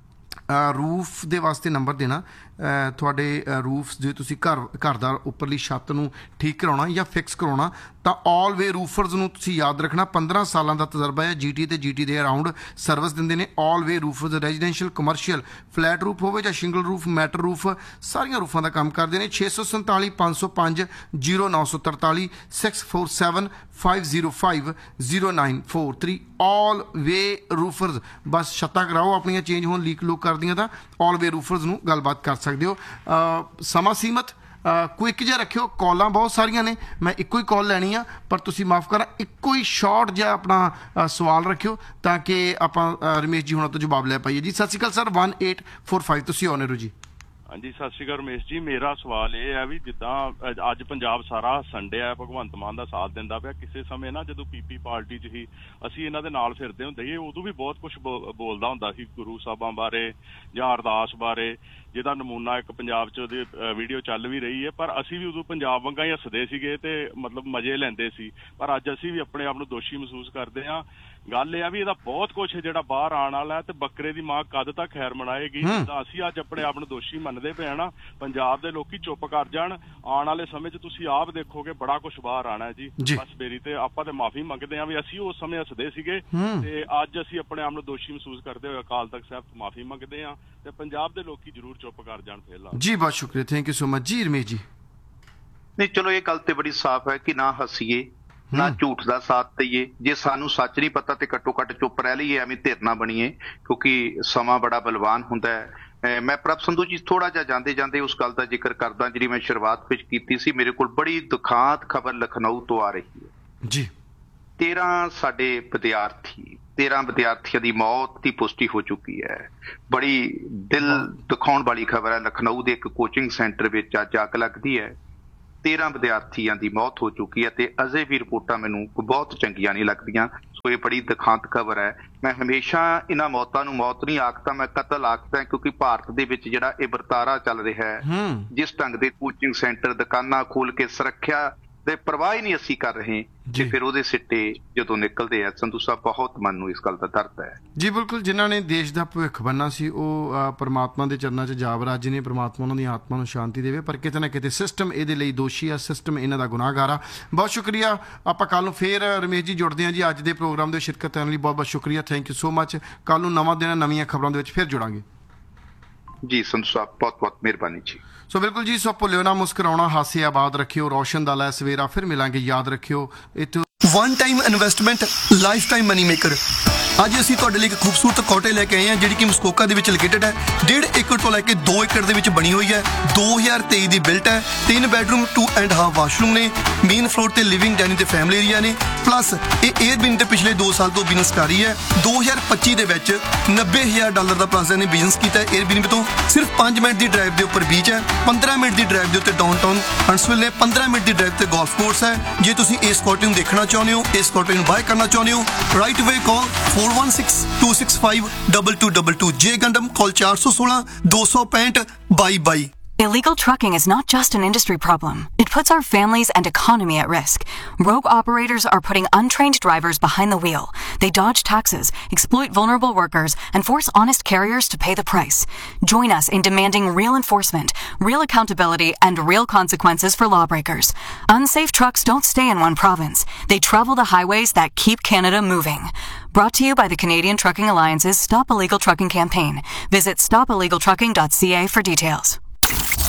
Speaker 2: ਰੂਫ ਦੇ ਵਾਸਤੇ ਨੰਬਰ ਦੇਣਾ। ਤੁਹਾਡੇ ਰੂਫ ਜੇ ਤੁਸੀਂ ਘਰ ਘਰ ਦਾ ਉੱਪਰਲੀ ਛੱਤ ਨੂੰ ਠੀਕ ਕਰਾਉਣਾ ਜਾਂ ਫਿਕਸ ਕਰਾਉਣਾ ਤਾਂ ਆਲ ਵੇ ਰੂਫਰਜ਼ ਨੂੰ ਤੁਸੀਂ ਯਾਦ ਰੱਖਣਾ। ਪੰਦਰਾਂ ਸਾਲਾਂ ਦਾ ਤਜਰਬਾ ਹੈ, ਜੀ ਟੀ ਤੇ ਜੀ ਟੀ ਦੇ ਅਰਾਊਂਡ ਸਰਵਿਸ ਦਿੰਦੇ ਨੇ। ਆਲ ਵੇ ਰੂਫਰਜ਼ ਰੈਜ਼ੀਡੈਂਸ਼ੀਅਲ, ਕਮਰਸ਼ੀਅਲ, ਫਲੈਟ ਰੂਫ ਹੋਵੇ ਜਾਂ ਸ਼ਿੰਗਲ ਰੂਫ, ਮੈਟਰ ਰੂਫ, ਸਾਰੀਆਂ ਰੂਫਾਂ ਦਾ ਕੰਮ ਕਰਦੇ ਨੇ। ਛੇ ਸੌ ਸੰਤਾਲੀ ਪੰਜ ਸੌ ਪੰਜ ਜੀਰੋ ਨੌ ਸੌ ਤਰਤਾਲੀ six four seven five zero five zero nine four three ਆਲ ਵੇ ਰੂਫਰਜ਼। ਬਸ ਛੱਤਾਂ ਕਰਾਓ ਆਪਣੀਆਂ ਚੇਂਜ ਹੋਣ, ਲੀਕ ਲੂਕ ਕਰਦੀਆਂ ਤਾਂ ਆਲ ਵੇ ਰੂਫਰਜ਼ ਨੂੰ ਗੱਲਬਾਤ ਕਰ ਸਕਦੇ ਹੋ। ਸਮਾਂ ਸੀਮਤ ਕੁਇਕ ਜਿਹਾ ਰੱਖਿਓ, ਕਾਲਾਂ ਬਹੁਤ ਸਾਰੀਆਂ ਨੇ, ਮੈਂ ਇੱਕੋ ਹੀ ਕਾਲ ਲੈਣੀ ਆ, ਪਰ ਤੁਸੀਂ ਮਾਫ ਕਰਾਂ ਇੱਕੋ ਹੀ ਸ਼ਾਰਟ ਜਿਹਾ ਆਪਣਾ ਸਵਾਲ ਰੱਖਿਓ ਤਾਂ ਕਿ ਆਪਾਂ ਰਮੇਸ਼ ਜੀ ਹੁਣਾਂ ਤੋਂ ਜਵਾਬ ਲੈ ਪਾਈਏ। ਜੀ ਸਤਿ ਸ਼੍ਰੀ ਅਕਾਲ sir, one eight four five ਤੁਸੀਂ ਆਨਰ ਹੋ ਜੀ।
Speaker 10: ਹਾਂਜੀ ਸਤਿ ਸ਼੍ਰੀ ਅਕਾਲ ਰਮੇਸ਼ ਜੀ। ਮੇਰਾ ਸਵਾਲ ਇਹ ਹੈ ਵੀ ਜਿੱਦਾਂ ਅੱਜ ਪੰਜਾਬ ਸਾਰਾ ਸੰਡਿਆ, ਭਗਵੰਤ ਮਾਨ ਦਾ ਸਾਥ ਦਿੰਦਾ ਪਿਆ, ਕਿਸੇ ਸਮੇਂ ਨਾ ਜਦੋਂ ਪੀਪੀ ਪਾਰਟੀ 'ਚ ਹੀ ਅਸੀਂ ਇਹਨਾਂ ਦੇ ਨਾਲ ਫਿਰਦੇ ਹੁੰਦੇ ਸੀ, ਉਦੋਂ ਵੀ ਬਹੁਤ ਕੁਛ ਬੋਲਦਾ ਹੁੰਦਾ ਸੀ ਗੁਰੂ ਸਾਹਿਬਾਂ ਬਾਰੇ ਜਾਂ ਅਰਦਾਸ ਬਾਰੇ, ਜਿਹਦਾ ਨਮੂਨਾ ਇੱਕ ਪੰਜਾਬ 'ਚ ਉਹਦੀ ਵੀਡੀਓ ਚੱਲ ਵੀ ਰਹੀ ਹੈ। ਪਰ ਅਸੀਂ ਵੀ ਉਦੋਂ ਪੰਜਾਬ ਵਾਂਗਾ ਹੀ ਹੱਸਦੇ ਸੀਗੇ ਤੇ ਮਤਲਬ ਮਜ਼ੇ ਲੈਂਦੇ ਸੀ, ਪਰ ਅੱਜ ਅਸੀਂ ਵੀ ਆਪਣੇ ਆਪ ਨੂੰ ਦੋਸ਼ੀ ਮਹਿਸੂਸ ਕਰਦੇ ਹਾਂ। ਗੱਲ ਇਹ ਆ ਵੀ ਇਹਦਾ ਬਹੁਤ ਕੁਛ ਜਿਹੜਾ ਬਾਹਰ ਆਉਣ ਵਾਲਾ ਹੈ ਤੇ ਬੱਕਰੇ ਦੀ ਮਾਂ ਕਦ ਤੱਕ ਖੈਰ ਮਨਾਏਗੀ। ਜਿੱਦਾਂ ਅਸੀਂ ਅੱਜ ਆਪਣੇ ਆਪ ਨੂੰ ਦੋਸ਼ੀ ਮੰਨਦੇ ਪਏ ਨਾ, ਪੰਜਾਬ ਦੇ ਲੋਕੀ ਚੁੱਪ ਕਰ ਜਾਣ। ਆਉਣ ਵਾਲੇ ਸਮੇਂ 'ਚ ਤੁਸੀਂ ਆਪ ਦੇਖੋਗੇ ਬੜਾ ਕੁਛ ਬਾਹਰ ਆਉਣਾ ਜੀ। ਬਸ ਮੇਰੀ ਤੇ ਆਪਾਂ ਤੇ ਮਾਫੀ ਮੰਗਦੇ ਹਾਂ ਵੀ ਅਸੀਂ ਉਸ ਸਮੇਂ ਹੱਸਦੇ ਸੀਗੇ ਤੇ ਅੱਜ ਅਸੀਂ ਆਪਣੇ ਆਪ ਨੂੰ ਦੋਸ਼ੀ ਮਹਿਸੂਸ ਕਰਦੇ ਹੋਏ ਅਕਾਲ ਤਖਤ ਸਾਹਿਬ ਤੋਂ ਮਾਫੀ ਮੰਗਦੇ ਹਾਂ ਤੇ ਪੰਜਾਬ ਦੇ ਲੋਕੀ ਜ਼ਰੂਰ ਚੁੱਪ ਕਰ ਜਾਣ ਫੇਰ ਲਾ
Speaker 2: ਜੀ। ਬਹੁਤ ਸ਼ੁਕਰੀਆ, ਥੈਂਕ ਯੂ ਸੋ ਮਚ ਜੀ। ਰਮੇਸ਼ ਜੀ,
Speaker 1: ਨਹੀਂ ਚਲੋ ਇਹ ਗੱਲ ਤੇ ਬੜੀ ਸਾਫ਼ ਹੈ ਕਿ ਨਾ ਹੱਸੀਏ ਨਾ ਝੂਠ ਦਾ ਸਾਥ ਦਈਏ। ਜੇ ਸਾਨੂੰ ਸੱਚ ਨਹੀਂ ਪਤਾ ਤੇ ਘੱਟੋ ਘੱਟ ਚੁੱਪ ਰਹਿ ਲਈਏ, ਐਵੇਂ ਧਿਰ ਨਾ ਬਣੀਏ, ਕਿਉਂਕਿ ਸਮਾਂ ਬੜਾ ਬਲਵਾਨ ਹੁੰਦਾ ਹੈ। ਮੈਂ ਪ੍ਰਭ ਸੰਧੂ ਜੀ ਥੋੜਾ ਜਿਹਾ ਜਾਂਦੇ ਜਾਂਦੇ ਉਸ ਗੱਲ ਦਾ ਜ਼ਿਕਰ ਕਰਦਾ ਜਿਹੜੀ ਮੈਂ ਸ਼ੁਰੂਆਤ ਵਿੱਚ ਕੀਤੀ ਸੀ। ਮੇਰੇ ਕੋਲ ਬੜੀ ਦੁਖਾਂਤ ਖਬਰ ਲਖਨਊ ਤੋਂ ਆ ਰਹੀ ਹੈ
Speaker 2: ਜੀ।
Speaker 1: ਤੇਰਾਂ ਸਾਡੇ ਵਿਦਿਆਰਥੀ ਤੇਰਾਂ ਵਿਦਿਆਰਥੀਆਂ ਦੀ ਮੌਤ ਦੀ ਪੁਸ਼ਟੀ ਹੋ ਚੁੱਕੀ ਹੈ। ਬੜੀ ਦਿਲ ਦੁਖਾਉਣ ਵਾਲੀ ਖਬਰ ਹੈ। ਲਖਨਊ ਦੇ ਇੱਕ ਕੋਚਿੰਗ ਸੈਂਟਰ ਵਿੱਚ ਅੱਜ ਅੱਗ ਲੱਗਦੀ ਹੈ, ਤੇਰਾਂ ਵਿਦਿਆਰਥੀਆਂ ਦੀ ਮੌਤ ਹੋ ਚੁੱਕੀ ਹੈ ਤੇ ਅਜੇ ਵੀ ਰਿਪੋਰਟਾਂ ਮੈਨੂੰ ਬਹੁਤ ਚੰਗੀਆਂ ਨਹੀਂ ਲੱਗਦੀਆਂ। ਸੋ ਇਹ ਬੜੀ ਦੁਖਾਂਤ ਖਬਰ ਹੈ। ਮੈਂ ਹਮੇਸ਼ਾ ਇਹਨਾਂ ਮੌਤਾਂ ਨੂੰ ਮੌਤ ਨਹੀਂ ਆਖਦਾ, ਮੈਂ ਕਤਲ ਆਖਦਾ, ਕਿਉਂਕਿ ਭਾਰਤ ਦੇ ਵਿੱਚ ਜਿਹੜਾ ਇਹ ਵਰਤਾਰਾ ਚੱਲ ਰਿਹਾ ਹੈ, ਜਿਸ ਢੰਗ ਦੇ ਕੋਚਿੰਗ ਸੈਂਟਰ ਦੁਕਾਨਾਂ ਖੋਲ ਕੇ ਸੁਰੱਖਿਆ ਦੇ ਪਰਵਾਹ ਹੀ ਨਹੀਂ ਅਸੀਂ ਕਰ ਰਹੇ ਤੇ ਫਿਰ ਉਹਦੇ ਸਿੱਟੇ ਜਦੋਂ ਨਿਕਲਦੇ ਆ, ਸੰਧੂ ਸਾਹਿਬ ਬਹੁਤ ਮਨ ਨੂੰ ਇਸ ਗੱਲ ਦਾ ਦਰਦ ਹੈ
Speaker 2: ਜੀ। ਬਿਲਕੁਲ, ਜਿਨ੍ਹਾਂ ਨੇ ਦੇਸ਼ ਦਾ ਭਵਿੱਖ ਬਣਨਾ ਸੀ ਉਹ ਪਰਮਾਤਮਾ ਦੇ ਚਰਨਾਂ 'ਚ ਜਾ ਵਰਾਜੇ ਨੇ। ਪਰਮਾਤਮਾ ਉਹਨਾਂ ਦੀ ਆਤਮਾ ਨੂੰ ਸ਼ਾਂਤੀ ਦੇਵੇ, ਪਰ ਕਿਤੇ ਨਾ ਕਿਤੇ ਸਿਸਟਮ ਇਹਦੇ ਲਈ ਦੋਸ਼ੀ ਆ, ਸਿਸਟਮ ਇਹਨਾਂ ਦਾ ਗੁਨਾਹਗਾਰ ਆ। ਬਹੁਤ ਸ਼ੁਕਰੀਆ। ਆਪਾਂ ਕੱਲ੍ਹ ਨੂੰ ਫੇਰ ਰਮੇਸ਼ ਜੀ ਜੁੜਦੇ ਹਾਂ ਜੀ। ਅੱਜ ਦੇ ਪ੍ਰੋਗਰਾਮ ਦੇ ਸ਼ਿਰਕਤ ਕਰਨ ਲਈ ਬਹੁਤ ਬਹੁਤ ਸ਼ੁਕਰੀਆ, ਥੈਂਕ ਯੂ ਸੋ ਮਚ। ਕੱਲ੍ਹ ਨੂੰ ਨਵਾਂ ਦਿਨ ਨਵੀਆਂ ਖਬਰਾਂ ਦੇ ਵਿੱਚ ਫਿਰ ਜੁੜਾਂਗੇ
Speaker 1: ਜੀ। ਸੰਧੂ ਸਾਹਿਬ ਬਹੁਤ ਬਹੁਤ ਮਿਹਰਬਾਨੀ ਜੀ।
Speaker 2: ਸੋ ਬਿਲਕੁਲ ਜੀ। ਸੋ ਭੁੱਲਿਓ ਨਾ ਮੁਸਕਰਾਉਣਾ, ਹਾਸੇ ਆਬਾਦ ਰੱਖਿਓ, ਰੌਸ਼ਨ ਦਾ ਲੈ ਸਵੇਰਾ। ਫਿਰ ਮਿਲਾਂਗੇ, ਯਾਦ ਰੱਖਿਓ ਇੱਥੇ
Speaker 11: one time investment life time money maker. ਅੱਜ ਅਸੀਂ ਤੁਹਾਡੇ ਲਈ ਇੱਕ ਖੂਬਸੂਰਤ ਕੋਟੇ ਲੈ ਕੇ ਆਏ ਹਾਂ ਜਿਹੜੀ ਕਿ ਮਸਕੋਕਾ ਦੇ ਵਿੱਚ ਲੋਕੇਟਡ ਹੈ। ਡੇਢ ਏਕੜ ਤੋਂ ਲੈ ਕੇ ਦੋ ਏਕੜ ਦੇ ਵਿੱਚ ਬਣੀ ਹੋਈ ਹੈ। ਦੋ ਹਜ਼ਾਰ ਤੇਈ ਦੀ ਬਿਲਟ ਹੈ। ਤਿੰਨ bedroom to and half washroom ਨੇ। ਮੇਨ ਫਲੋਰ ਤੇ ਲਿਵਿੰਗ ਡਾਈਨਿੰਗ ਤੇ ਫੈਮਿਲੀ ਏਰੀਆ ਨੇ। ਪਲੱਸ ਇਹ ਏਅਰਬਿਨ ਤੇ ਪਿਛਲੇ ਦੋ ਸਾਲ ਤੋਂ ਬਿਜ਼ਨਸ ਕਰ ਰਹੀ ਹੈ। ਦੋ ਹਜ਼ਾਰ ਪੱਚੀ ਦੇ ਵਿੱਚ ਨੱਬੇ ਹਜ਼ਾਰ ਡਾਲਰ ਦਾ ਪਲੱਸ ਨੇ ਬਿਜ਼ਨਸ ਕੀਤਾ ਹੈ ਏਅਰਬਿਨ ਤੋਂ। ਸਿਰਫ ਪੰਜ ਮਿੰਟ ਦੀ ਡਰਾਈਵ ਦੇ ਉੱਪਰ ਬੀਚ ਹੈ, ਪੰਦਰਾਂ ਮਿੰਟ ਦੀ ਡਰਾਈਵ ਦੇ ਉੱਤੇ ਡਾਊਨਟਾਊਨ ਹੰਟਸਵਿਲ ਨੇ, ਪੰਦਰਾਂ ਮਿੰਟ ਦੀ ਡਰਾਈਵ ਤੇ ਗੋਲਫ ਕੋਰਸ ਹੈ। ਜੇ ਤੁਸੀਂ ਇਸ ਕੋਟੇ ਨੂੰ ਦੇਖਣਾ ਚਾਹੁੰਦੇ ਹੋ, ਇਸ ਕੋਟੇ ਨੂੰ ਬਾਏ ਕਰਨਾ ਚਾਹੁੰਦੇ ਹੋ, ਰਾਈਟ ਵੇ ਕਾਲ four one six two six five two two two two। ਜੇ ਗੰਡਮ ਕਾਲ four one six two six five by by.
Speaker 12: Illegal trucking is not just an industry problem. It puts our families and economy at risk. Rogue operators are putting untrained drivers behind the wheel. They dodge taxes, exploit vulnerable workers, and force honest carriers to pay the price. Join us in demanding real enforcement, real accountability, and real consequences for lawbreakers. Unsafe trucks don't stay in one province. They travel the highways that keep Canada moving. Brought to you by the Canadian Trucking Alliance's Stop Illegal Trucking campaign. Visit stop illegal trucking dot c a for details.